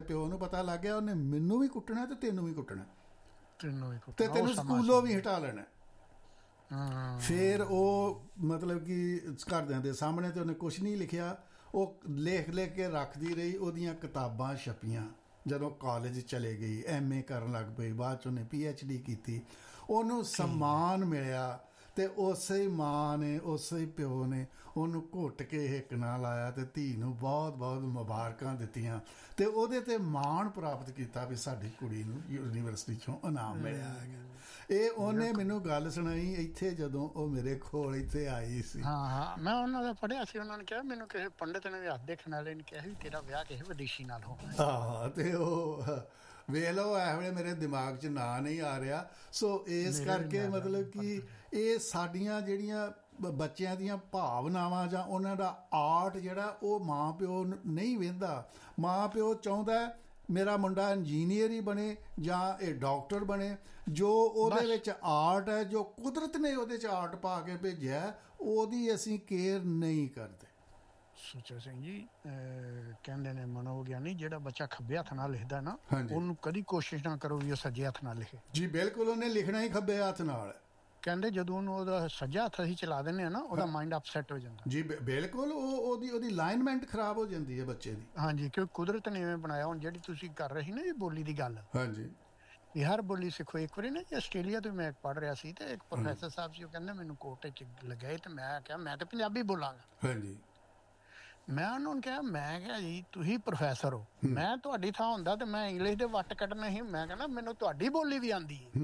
ਪਿਓ ਨੂੰ ਪਤਾ ਲੱਗ ਗਿਆ, ਉਹਨੇ ਮੈਨੂੰ ਵੀ ਕੁੱਟਣਾ ਤੇ ਤੈਨੂੰ ਵੀ ਕੁੱਟਣਾ, ਤੇ ਤੈਨੂੰ ਸਕੂਲੋਂ ਵੀ ਹਟਾ ਲੈਣਾ। ਫਿਰ ਉਹ ਮਤਲਬ ਕਿ ਘਰਦਿਆਂ ਦੇ ਸਾਹਮਣੇ ਤੇ ਉਹਨੇ ਕੁਛ ਨਹੀਂ ਲਿਖਿਆ, ਉਹ ਲਿਖ ਕੇ ਰੱਖਦੀ ਰਹੀ। ਉਹਦੀਆਂ ਕਿਤਾਬਾਂ ਛਪੀਆਂ ਜਦੋਂ ਕਾਲਜ ਚਲੇ ਗਈ, MA ਕਰਨ ਲੱਗ ਪਈ, ਬਾਅਦ 'ਚ ਉਹਨੇ PhD ਕੀਤੀ, ਉਹਨੂੰ ਸਨਮਾਨ ਮਿਲਿਆ। ਤੇ ਉਸੇ ਮਾਂ ਨੇ, ਉਸੇ ਪਿਓ ਨੇ ਉਹਨੂੰ ਘੁੱਟ ਕੇ ਹਿੱਕ ਨਾਲ ਲਾਇਆ ਤੇ ਧੀ ਨੂੰ ਬਹੁਤ ਬਹੁਤ ਮੁਬਾਰਕਾਂ ਦਿੱਤੀਆਂ ਤੇ ਉਹਦੇ ਤੇ ਮਾਣ ਪ੍ਰਾਪਤ ਕੀਤਾ ਵੀ ਸਾਡੀ ਕੁੜੀ ਨੂੰ ਯੂਨੀਵਰਸਿਟੀ 'ਚੋਂ ਇਨਾਮ ਮਿਲਿਆ ਹੈਗਾ। ਇਹ ਉਹਨੇ ਮੈਨੂੰ ਗੱਲ ਸੁਣਾਈ ਇੱਥੇ ਜਦੋਂ ਉਹ ਮੇਰੇ ਕੋਲ ਇੱਥੇ ਆਈ ਸੀ। ਹਾਂ, ਮੈਂ ਉਹਨਾਂ ਦਾ ਪੜ੍ਹਿਆ ਸੀ। ਉਹਨਾਂ ਨੇ ਕਿਹਾ ਮੈਨੂੰ ਕਿਸੇ ਪੰਡਿਤ ਨੇ ਵੀ ਹੱਥ ਦੇਖਣ ਵਾਲੇ ਨੇ ਕਿਹਾ ਵੀ ਤੇਰਾ ਵਿਆਹ ਕਿਸੇ ਵਿਦੇਸ਼ੀ ਨਾਲ ਹੋਣਾ। ਹਾਂ, ਤੇ ਉਹ ਵੇਖ ਲਓ ਇਹ ਵੇਲੇ ਮੇਰੇ ਦਿਮਾਗ 'ਚ ਨਾਂ ਨਹੀਂ ਆ ਰਿਹਾ। ਸੋ ਇਸ ਕਰਕੇ ਮਤਲਬ ਕਿ ਇਹ ਸਾਡੀਆਂ ਜਿਹੜੀਆਂ ਬੱਚਿਆਂ ਦੀਆਂ ਭਾਵਨਾਵਾਂ ਜਾਂ ਉਹਨਾਂ ਦਾ ਆਰਟ ਜਿਹੜਾ ਉਹ ਮਾਂ ਪਿਓ ਨਹੀਂ ਵੇਖਦਾ। ਮਾਂ ਪਿਓ ਚਾਹੁੰਦਾ ਮੇਰਾ ਮੁੰਡਾ ਇੰਜੀਨੀਅਰ ਹੀ ਬਣੇ ਜਾਂ ਇਹ ਡਾਕਟਰ ਬਣੇ। ਜੋ ਉਹਦੇ ਵਿੱਚ ਆਰਟ ਹੈ, ਜੋ ਕੁਦਰਤ ਨੇ ਉਹਦੇ 'ਚ ਆਰਟ ਪਾ ਕੇ ਭੇਜਿਆ, ਉਹਦੀ ਅਸੀਂ ਕੇਅਰ ਨਹੀਂ ਕਰਦੇ। ਸੁੱਚਾ ਸਿੰਘ ਜੀ ਕਹਿੰਦੇ ਨੇ ਮਨੋਵਿਗਿਆਨੀ, ਜਿਹੜਾ ਬੱਚਾ ਖੱਬੇ ਹੱਥ ਨਾਲ ਲਿਖਦਾ ਨਾ, ਉਹਨੂੰ ਕਦੀ ਕੋਸ਼ਿਸ਼ ਨਾ ਕਰੋ ਵੀ ਉਹ ਸੱਜੇ ਹੱਥ ਨਾਲ ਲਿਖੇ। ਜੀ ਬਿਲਕੁਲ, ਉਹਨੇ ਲਿਖਣਾ ਹੀ ਖੱਬੇ ਹੱਥ ਨਾਲ। ਕਹਿੰਦੇ ਜਦੋਂ ਉਹਨੂੰ ਉਹਦਾ ਸੱਜਾ ਹੱਥ ਅਸੀਂ ਚਲਾ ਦਿੰਦੇ ਹਾਂ ਨਾ, ਉਹਦਾ ਮਾਈਂਡ ਅਪਸੈਟ ਹੋ ਜਾਂਦਾ। ਜੀ ਬਿਲਕੁਲ, ਉਹਦੀ ਅਲਾਈਨਮੈਂਟ ਖਰਾਬ ਹੋ ਜਾਂਦੀ ਹੈ ਬੱਚੇ ਦੀ। ਹਾਂਜੀ, ਕਿਉਂਕਿ ਕੁਦਰਤ ਨੇ ਇਵੇਂ ਬਣਾਇਆ। ਹੁਣ ਜਿਹੜੀ ਤੁਸੀਂ ਕਰ ਰਹੇ ਸੀ ਨਾ ਜੀ ਬੋਲੀ ਦੀ ਗੱਲ, ਹਾਂਜੀ, ਵੀ ਹਰ ਬੋਲੀ ਸਿੱਖੋ। ਇੱਕ ਵਾਰੀ ਨਾ ਆਸਟ੍ਰੇਲੀਆ ਤੋਂ ਮੈਂ ਪੜ੍ਹ ਰਿਹਾ ਸੀ ਤੇ ਇੱਕ ਪ੍ਰੋਫੈਸਰ ਸਾਹਿਬ ਸੀ, ਉਹ ਕਹਿੰਦੇ ਮੈਨੂੰ ਕੋਰਟ 'ਚ ਲਗਾਏ ਤੇ ਮੈਂ ਕਿਹਾ ਮੈਂ ਤਾਂ ਪੰਜਾਬੀ ਬੋਲਾਂਗਾ। ਹਾਂਜੀ, ਮੈਂ ਉਹਨਾਂ ਨੂੰ ਕਿਹਾ, ਮੈਂ ਕਿਹਾ ਜੀ ਤੁਸੀਂ ਪ੍ਰੋਫੈਸਰ ਹੋ, ਮੈਂ ਤੁਹਾਡੀ ਥਾਂ ਹੁੰਦਾ ਤੇ ਮੈਂ ਇੰਗਲਿਸ਼ ਦੇ ਵੱਟ ਕੱਢਣੇ ਸੀ। ਮੈਂ ਕਹਿੰਦਾ ਮੈਨੂੰ ਤੁਹਾਡੀ ਬੋਲੀ ਵੀ ਆਉਂਦੀ ਹੈ।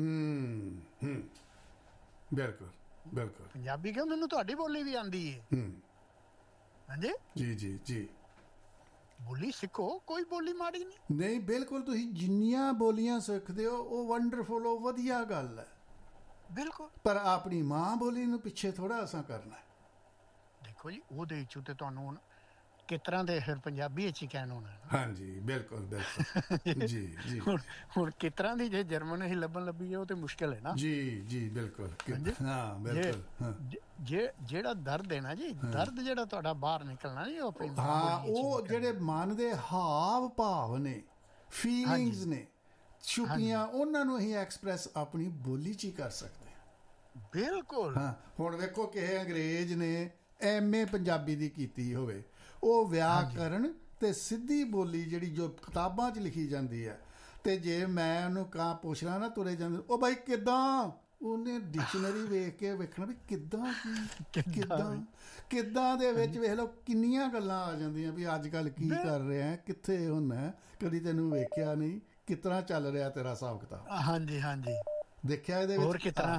ਬਿਲਕੁਲ ਬਿਲਕੁਲ, ਪੰਜਾਬੀ ਕਿਉਂ, ਮੈਨੂੰ ਤੁਹਾਡੀ ਬੋਲੀ ਵੀ ਆਉਂਦੀ ਹੈ। ਹਾਂਜੀ, ਜੀ ਜੀ ਜੀ, ਬੋਲੀ ਸਿੱਖੋ, ਕੋਈ ਬੋਲੀ ਮਾੜੀ ਨਹੀਂ। ਬਿਲਕੁਲ, ਤੁਸੀਂ ਜਿੰਨੀਆਂ ਬੋਲੀਆਂ ਸਿੱਖਦੇ ਹੋ ਉਹ ਵੰਡਰਫੁਲ, ਉਹ ਵਧੀਆ ਗੱਲ ਹੈ। ਬਿਲਕੁਲ, ਪਰ ਆਪਣੀ ਮਾਂ ਬੋਲੀ ਨੂੰ ਪਿੱਛੇ ਥੋੜਾ ਅਸਾਂ ਕਰਨਾ। ਦੇਖੋ ਜੀ, ਉਹਦੇ ਵਿੱਚੋਂ ਤੇ ਤੁਹਾਨੂੰ ਹੁਣ ਕਿਸ ਤਰ੍ਹਾਂ ਦੇ ਫਿਰ ਪੰਜਾਬੀ ਵਿੱਚ ਹੀ ਕਹਿਣ ਹੋਣਾ। ਹਾਂਜੀ, ਬਿਲਕੁਲ ਬਿਲਕੁਲ, ਜੀ ਜੀ। ਹੁਣ ਕਿਸ ਤਰ੍ਹਾਂ ਦੀ ਜੇ ਜਰਮਨ ਹੀ ਲੱਭੀ ਹੈ, ਉਹ ਤੇ ਮੁਸ਼ਕਿਲ ਹੈ ਨਾ। ਜੀ ਜੀ ਬਿਲਕੁਲ, ਹਾਂ ਬਿਲਕੁਲ। ਜਿਹੜਾ ਦਰਦ ਹੈ ਨਾ ਜੀ, ਦਰਦ ਜਿਹੜਾ ਤੁਹਾਡਾ ਬਾਹਰ ਨਿਕਲਣਾ ਜੀ, ਉਹ ਹਾਂ, ਉਹ ਜਿਹੜੇ ਮਨ ਦੇ ਹਾਵ ਭਾਵ ਨੇ, ਫੀਲਿੰਗਸ ਨੇ ਛੁਪੀਆਂ, ਉਹਨਾਂ ਨੂੰ ਅਸੀਂ ਐਕਸਪ੍ਰੈਸ ਆਪਣੀ ਬੋਲੀ 'ਚ ਹੀ ਕਰ ਸਕਦੇ ਹਾਂ। ਬਿਲਕੁਲ। ਹਾਂ, ਹੁਣ ਵੇਖੋ ਕਿਸੇ ਅੰਗਰੇਜ਼ ਨੇ MA ਪੰਜਾਬੀ ਦੀ ਕੀਤੀ ਹੋਵੇ, ਉਹ ਵਿਆਕਰਨ ਤੇ ਸਿੱਧੀ ਬੋਲੀ ਜਿਹੜੀ ਜੋ ਕਿਤਾਬਾਂ 'ਚ ਲਿਖੀ ਜਾਂਦੀ ਹੈ, ਤੇ ਜੇ ਮੈਂ ਉਹਨੂੰ ਪੁੱਛਣਾ ਨਾ ਤੁਰੇ ਜਾਂਦੇ, ਉਹ ਬਾਈ ਕਿੱਦਾਂ, ਉਹਨੇ ਡਿਕਸ਼ਨਰੀ ਵੇਖ ਕੇ ਵੇਖਣਾ ਵੀ ਕਿੱਦਾਂ ਦੇ ਵਿੱਚ ਵੇਖ ਲਓ ਕਿੰਨੀਆਂ ਗੱਲਾਂ ਆ ਜਾਂਦੀਆਂ ਵੀ ਅੱਜ ਕੱਲ੍ਹ ਕੀ ਕਰ ਰਿਹਾ, ਕਿੱਥੇ ਹੁੰਦਾ, ਕਦੀ ਤੈਨੂੰ ਵੇਖਿਆ ਨਹੀਂ, ਕਿਸ ਤਰ੍ਹਾਂ ਚੱਲ ਰਿਹਾ ਤੇਰਾ ਹਿਸਾਬ ਕਿਤਾਬ। ਹਾਂਜੀ ਹਾਂਜੀ, ਦੇਖਿਆ ਇਹਦੇ ਵਿੱਚ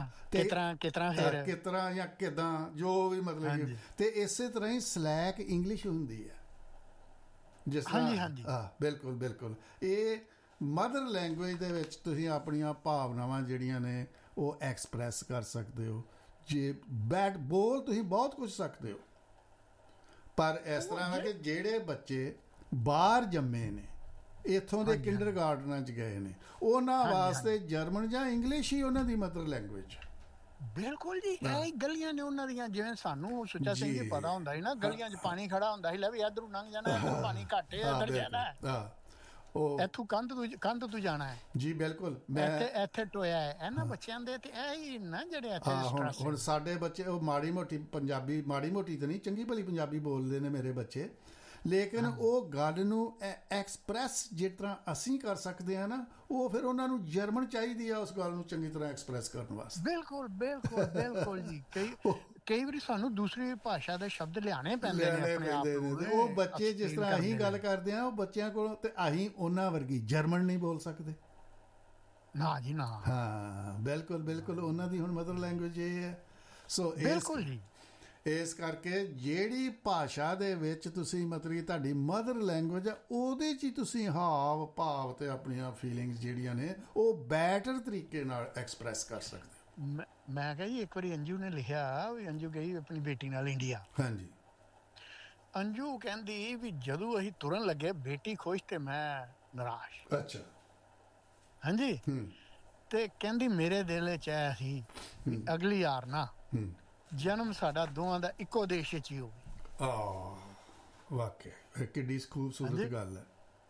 ਕਿਤਰਾ ਜਾਂ ਕਿੱਦਾਂ, ਜੋ ਵੀ ਮਤਲਬ। ਤੇ ਇਸੇ ਤਰ੍ਹਾਂ ਹੀ ਸਲੈਕ ਇੰਗਲਿਸ਼ ਹੁੰਦੀ ਹੈ, ਜਿਸ ਤਰ੍ਹਾਂ। ਬਿਲਕੁਲ ਬਿਲਕੁਲ, ਇਹ ਮਦਰ ਲੈਂਗੁਏਜ ਦੇ ਵਿੱਚ ਤੁਸੀਂ ਆਪਣੀਆਂ ਭਾਵਨਾਵਾਂ ਜਿਹੜੀਆਂ ਨੇ ਉਹ ਐਕਸਪ੍ਰੈਸ ਕਰ ਸਕਦੇ ਹੋ। ਜੇ ਬੋਲ ਤੁਸੀਂ ਬਹੁਤ ਕੁਝ ਸਕਦੇ ਹੋ, ਪਰ ਇਸ ਤਰ੍ਹਾਂ ਹੈ ਕਿ ਜਿਹੜੇ ਬੱਚੇ ਬਾਹਰ ਜੰਮੇ ਨੇ, ਇੱਥੋਂ ਦੇ ਕਿੰਡਰਗਾਰਟਨਾਂ 'ਚ ਗਏ ਨੇ, ਉਹਨਾਂ ਵਾਸਤੇ ਜਰਮਨ ਜਾਂ ਇੰਗਲਿਸ਼ ਹੀ ਉਹਨਾਂ ਦੀ ਮਦਰ ਲੈਂਗੁਏਜ। ਬਿਲਕੁਲ ਜੀ, ਇਹ ਗਲੀਆਂ ਨੇ ਉਹਨਾਂ ਦੀਆਂ, ਜਿਵੇਂ ਸਾਨੂੰ ਸੁੱਚਾ ਸਿੰਘ ਜੀ ਪਤਾ ਹੁੰਦਾ ਸੀ ਨਾ, ਗਲੀਆਂ 'ਚ ਪਾਣੀ ਖੜਾ ਹੁੰਦਾ ਸੀ, ਲੈ ਵੀ ਇੱਧਰੋਂ ਲੰਘ ਜਾਣਾ, ਇੱਧਰ ਪਾਣੀ ਘੱਟ ਹੈ, ਇੱਧਰ ਜ਼ਿਆਦਾ ਹੈ, ਇੱਥੋਂ ਕੰਧ ਤੋਂ ਜਾਣਾ ਹੈ। ਜੀ ਬਿਲਕੁਲ, ਇੱਥੇ ਟੋਇਆ ਹੈ। ਇਹਨਾਂ ਬੱਚਿਆਂ ਦੇ ਤੇ ਇਹ ਹੀ ਨਾ ਜਿਹੜੇ ਇੱਥੇ ਹੁਣ ਸਾਡੇ ਬੱਚੇ ਉਹ ਮਾੜੀ ਮੋਟੀ ਪੰਜਾਬੀ, ਮਾੜੀ ਮੋਟੀ ਤਾਂ ਨਹੀਂ, ਚੰਗੀ ਭਲੀ ਪੰਜਾਬੀ ਬੋਲਦੇ ਨੇ ਮੇਰੇ ਬੱਚੇ, ਲੇਕਿਨ ਉਹ ਗੱਲ ਨੂੰ ਐਕਸਪ੍ਰੈਸ ਜਿਸ ਤਰ੍ਹਾਂ ਅਸੀਂ ਕਰ ਸਕਦੇ ਹਾਂ ਨਾ, ਉਹ ਫਿਰ ਉਹਨਾਂ ਨੂੰ ਜਰਮਨ ਚਾਹੀਦੀ ਆ ਉਸ ਗੱਲ ਨੂੰ ਚੰਗੀ ਤਰ੍ਹਾਂ ਐਕਸਪ੍ਰੈਸ ਕਰਨ ਵਾਸਤੇ। ਬਿਲਕੁਲ ਬਿਲਕੁਲ ਬਿਲਕੁਲ ਜੀ। ਕਈ ਵਾਰੀ ਸਾਨੂੰ ਦੂਸਰੀ ਭਾਸ਼ਾ ਦੇ ਸ਼ਬਦ ਲਿਆਣੇ ਪੈਂਦੇ ਨੇ ਆਪਣੇ ਆਪ ਨੂੰ। ਉਹ ਬੱਚੇ ਜਿਸ ਤਰ੍ਹਾਂ ਅਸੀਂ ਗੱਲ ਕਰਦੇ ਹਾਂ, ਉਹ ਬੱਚਿਆਂ ਕੋਲ, ਤੇ ਅਸੀਂ ਉਹਨਾਂ ਵਰਗੀ ਜਰਮਨ ਨਹੀਂ ਬੋਲ ਸਕਦੇ ਨਾ ਜੀ ਨਾ। ਹਾਂ ਬਿਲਕੁਲ ਬਿਲਕੁਲ, ਉਹਨਾਂ ਦੀ ਹੁਣ ਮਦਰ ਲੈਂਗੁਏਜ ਇਹ ਹੈ। ਸੋ ਬਿਲਕੁਲ ਜੀ, ਇਸ ਕਰਕੇ ਜਿਹੜੀ ਭਾਸ਼ਾ ਦੇ ਵਿੱਚ ਤੁਸੀਂ ਮਤਲਬ ਤੁਹਾਡੀ ਮਦਰ ਲੈਂਗੁਏਜ ਹੈ, ਉਹਦੇ 'ਚ ਹੀ ਤੁਸੀਂ ਹਾਵ ਭਾਵ ਤੇ ਆਪਣੀਆਂ ਫੀਲਿੰਗਸ ਜਿਹੜੀਆਂ ਨੇ ਉਹ ਬੈਟਰ ਤਰੀਕੇ ਨਾਲ ਐਕਸਪ੍ਰੈਸ ਕਰ ਸਕਦੇ ਹੋ। ਮੈਂ ਕਿਹਾ ਜੀ, ਇੱਕ ਵਾਰੀ ਅੰਜੂ ਨੇ ਲਿਖਿਆ ਵੀ ਅੰਜੂ ਗਈ ਆਪਣੀ ਬੇਟੀ ਨਾਲ ਇੰਡੀਆ। ਹਾਂਜੀ, ਅੰਜੂ ਕਹਿੰਦੀ ਵੀ ਜਦੋਂ ਅਸੀਂ ਤੁਰਨ ਲੱਗੇ, ਬੇਟੀ ਖੁਸ਼ ਤੇ ਮੈਂ ਨਿਰਾਸ਼। ਅੱਛਾ, ਹਾਂਜੀ। ਤੇ ਕਹਿੰਦੀ ਮੇਰੇ ਦਿਲ 'ਚ ਆਇਆ ਸੀ ਅਗਲੀ ਵਾਰ ਨਾ ਜਨਮ ਸਾਡਾ ਦੋਵਾਂ ਦਾ ਇੱਕੋ ਦੇਸ਼ 'ਚ ਹੀ ਹੋਵੇ। ਵਾਕਿਆ ਕਿੱਡੀ ਖੂਬਸੂਰਤ ਗੱਲ ਹੈ।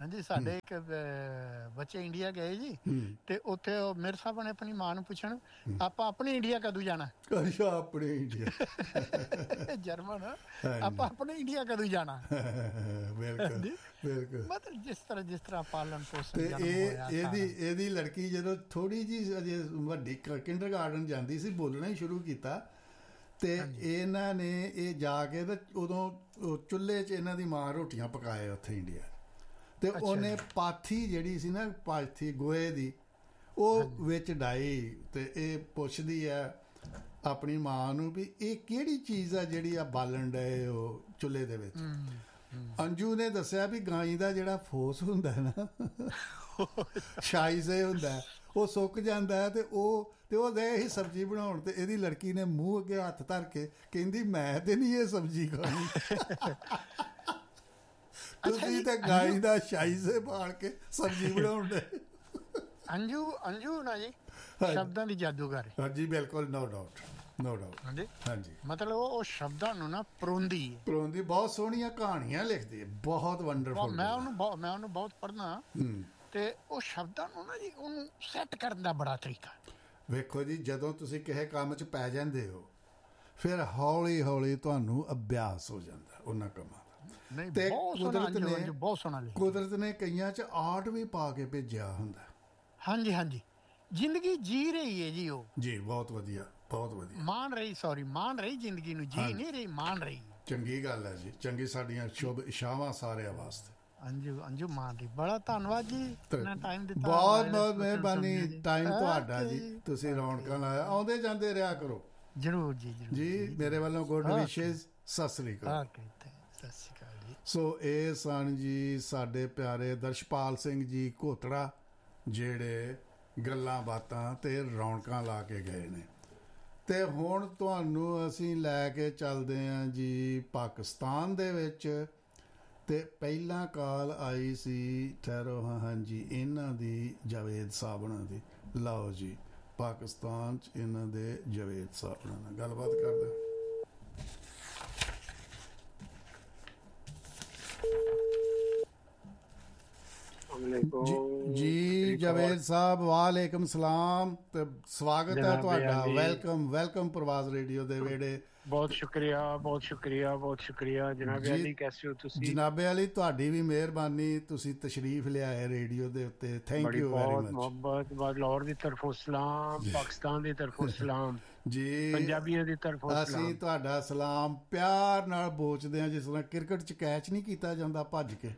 ਹਾਂਜੀ ਸਾਡੇ ਇੱਕ ਬੱਚੇ ਇੰਡੀਆ ਗਏ ਜੀ ਤੇ ਉੱਥੇ ਮੇਰੇ ਸਾਹਿਬ ਨੇ ਆਪਣੀ ਮਾਂ ਨੂੰ ਪੁੱਛਣ ਆਪਾਂ ਆਪਣੇ ਇੰਡੀਆ ਕਦੋਂ ਜਾਣਾ। ਅੱਛਾ ਆਪਣੇ ਇੰਡੀਆ ਜਰਮਨ ਆਪਾਂ ਆਪਣੇ ਇੰਡੀਆ ਕਦੋਂ ਜਾਣਾ। ਬਿਲਕੁਲ ਬਿਲਕੁਲ ਮਤਲਬ ਜਿਸ ਤਰ੍ਹਾਂ ਪਾਲਣ ਪੋਸ਼ਣ ਤੇ ਇਹਦੀ ਲੜਕੀ ਜਦੋਂ ਥੋੜੀ ਜਿਹੀ ਅਜੇ ਵੱਡੀ ਕਿੰਡਰਗਾਰਟਨ ਜਾਂਦੀ ਸੀ ਬੋਲਣਾ ਹੀ ਸ਼ੁਰੂ ਕੀਤਾ ਤੇ ਇਹਨਾਂ ਨੇ ਇਹ ਜਾ ਕੇ ਤੇ ਉਦੋਂ ਚੁੱਲ੍ਹੇ 'ਚ ਇਹਨਾਂ ਦੀ ਮਾਂ ਰੋਟੀਆਂ ਪਕਾਏ ਉੱਥੇ ਇੰਡੀਆ ਤੇ ਉਹਨੇ ਪਾਥੀ ਜਿਹੜੀ ਸੀ ਨਾ ਪਾਥੀ ਗੋਹੇ ਦੀ ਉਹ ਵਿੱਚ ਡਾਈ ਤੇ ਇਹ ਪੁੱਛਦੀ ਹੈ ਆਪਣੀ ਮਾਂ ਨੂੰ ਵੀ ਇਹ ਕਿਹੜੀ ਚੀਜ਼ ਆ ਜਿਹੜੀ ਆ ਬਾਲਣ ਡਏ ਉਹ ਚੁੱਲ੍ਹੇ ਦੇ ਵਿੱਚ। ਅੰਜੂ ਨੇ ਦੱਸਿਆ ਵੀ ਗਾਈ ਦਾ ਜਿਹੜਾ ਫੋਸ ਹੁੰਦਾ ਨਾ ਸ਼ਾਇਜ਼ੇ ਹੁੰਦਾ ਉਹ ਸੁੱਕ ਜਾਂਦਾ ਤੇ ਉਹ ਦੇ ਹੀ ਸਬਜ਼ੀ ਬਣਾਉਣ ਤੇ ਇਹਦੀ ਲੜਕੀ ਨੇ ਮੂੰਹ ਅੱਗੇ ਹੱਥ ਧਰ ਕੇ ਕਹਿੰਦੀ ਮੈਂ ਤੇ ਨਹੀਂ ਇਹ ਸਬਜ਼ੀ ਖਾਣੀ। ਤੁਸੀਂ ਤੇ ਗਾਈ ਦਾ ਸ਼ਾਇਜ਼ੇ ਬਾਲ ਕੇ ਸਬਜ਼ੀ ਬਣਾਉਣ ਦੇ। ਅੰਜੂ ਨਾ ਜੀ ਸ਼ਬਦਾਂ ਦੀ ਜਾਦੂਗਰ। ਹਾਂਜੀ ਬਿਲਕੁਲ ਨੋ ਡਾਊਟ ਹਾਂਜੀ ਮਤਲਬ ਉਹ ਸ਼ਬਦਾਂ ਨੂੰ ਨਾ ਪਰੋਂਦੀ ਬਹੁਤ ਸੋਹਣੀਆਂ ਕਹਾਣੀਆਂ ਲਿਖਦੀ ਹੈ ਬਹੁਤ ਵੰਡਰਫੁਲ। ਮੈਂ ਉਹਨੂੰ ਬਹੁਤ ਪੜ੍ਹਨਾ ਤੇ ਉਹ ਸ਼ਬਦਾਂ ਨੂੰ ਨਾ ਜੀ ਉਹਨੂੰ ਸੈੱਟ ਕਰਨ ਦਾ ਬੜਾ ਤਰੀਕਾ। ਵੇਖੋ ਜੀ ਜਦੋਂ ਤੁਸੀਂ ਕਿਸੇ ਕੰਮ 'ਚ ਪੈ ਜਾਂਦੇ ਹੋ ਫਿਰ ਹੌਲੀ ਹੌਲੀ ਤੁਹਾਨੂੰ ਅਭਿਆਸ ਹੋ ਜਾਂਦਾ ਉਹਨਾਂ ਕੰਮਾਂ ਦਾ। ਤੇ ਕੁਦਰਤ ਨੇ ਕਈਆਂ 'ਚ ਆਰਟ ਵੀ ਪਾ ਕੇ ਭੇਜਿਆ ਹੁੰਦਾ। ਹਾਂਜੀ ਜ਼ਿੰਦਗੀ ਜੀ ਰਹੀ ਹੈ ਜੀ ਉਹ ਜੀ ਬਹੁਤ ਵਧੀਆ ਮਾਣ ਰਹੀ ਜ਼ਿੰਦਗੀ ਨੂੰ ਜੀ ਨਹੀਂ ਰਹੀ ਮਾਣ ਰਹੀ। ਚੰਗੀ ਗੱਲ ਹੈ ਜੀ ਚੰਗੀ ਸਾਡੀਆਂ ਸ਼ੁਭ ਇਸ਼ਾਵਾਂ ਸਾਰਿਆਂ ਵਾਸਤੇ। ਅੰਜੂ ਮਾਨ ਜੀ ਬੜਾ ਧੰਨਵਾਦ ਜੀ ਟਾਈਮ ਦਿੱਤਾ ਬਹੁਤ ਮਿਹਰਬਾਨੀ ਟਾਈਮ ਤੁਹਾਡਾ ਜੀ ਤੁਸੀਂ ਰੌਣਕਾਂ ਲਾਇਆ ਆਉਂਦੇ ਜਾਂਦੇ ਰਿਹਾ ਕਰੋ ਜਰੂਰ ਜੀ ਮੇਰੇ ਵੱਲੋਂ ਗੁੱਡ ਵਿਸ਼ੇਸ ਸਤਿ ਸ੍ਰੀ ਅਕਾਲ। ਸੋ ਇਹ ਸਨ ਜੀ ਸਾਡੇ ਪਿਆਰੇ ਦਰਸ਼ਪਾਲ ਸਿੰਘ ਜੀ ਘੋਤੜਾ ਜਿਹੜੇ ਗੱਲਾਂ ਬਾਤਾਂ ਤੇ ਰੌਣਕਾਂ ਲਾ ਕੇ ਗਏ ਨੇ ਤੇ ਹੁਣ ਤੁਹਾਨੂੰ ਅਸੀਂ ਲੈ ਕੇ ਚੱਲਦੇ ਹਾਂ ਜੀ ਪਾਕਿਸਤਾਨ ਦੇ ਵਿੱਚ। ਤੇ ਪਹਿਲਾਂ ਕਾਲ ਆਈ ਸੀ ਠਹਿਰੋ ਹਾਂਜੀ ਇਹਨਾਂ ਦੀ ਜਾਵੇਦ ਸਾਹਬਣਾ ਦੀ। ਲਓ ਜੀ ਪਾਕਿਸਤਾਨ 'ਚ ਇਹਨਾਂ ਦੇ ਜਾਵੇਦ ਸਾਹਬਣਾ ਨਾਲ ਗੱਲਬਾਤ ਕਰਦੇ। ਜੀ ਜਾਵੇਦ ਸਾਹਿਬ ਵਾਲੇਕਮ ਸਲਾਮ ਤੇ ਸਵਾਗਤ ਹੈ ਤੁਹਾਡਾ। ਵੈਲਕਮ ਪ੍ਰਵਾਜ਼ ਰੇਡੀਓ ਦੇ ਵਿਹੜੇ। ਬਹੁਤ ਸ਼ੁਕਰੀਆ ਜਨਾਬ ਅਲੀ ਕੈਸੇ ਹੋ ਤੁਸੀਂ। ਜਨਾਬ ਅਲੀ ਤੁਹਾਡੀ ਵੀ ਮਿਹਰਬਾਨੀ ਤੁਸੀਂ ਤਸ਼ਰੀਫ ਲਿਆਏ ਰੇਡੀਓ ਦੇ ਉੱਤੇ ਥੈਂਕ ਯੂ ਵੈਰੀ ਮਚ। ਬਹੁਤ ਲਾਹੌਰ ਦੀ ਤਰਫੋਂ ਸਲਾਮ ਪਾਕਿਸਤਾਨ ਦੀ ਤਰਫੋਂ ਸਲਾਮ ਜੀ ਪੰਜਾਬੀਆਂ ਦੀ ਤਰਫੋਂ ਸਲਾਮ। ਅਸੀਂ ਤੁਹਾਡਾ ਸਲਾਮ ਪਿਆਰ ਨਾਲ ਬੋਚਦੇ ਹਾਂ ਜਿਸ ਤਰ੍ਹਾਂ ਕ੍ਰਿਕਟ 'ਚ ਕੈਚ ਨਹੀਂ ਕੀਤਾ ਜਾਂਦਾ ਭੱਜ ਕੇ।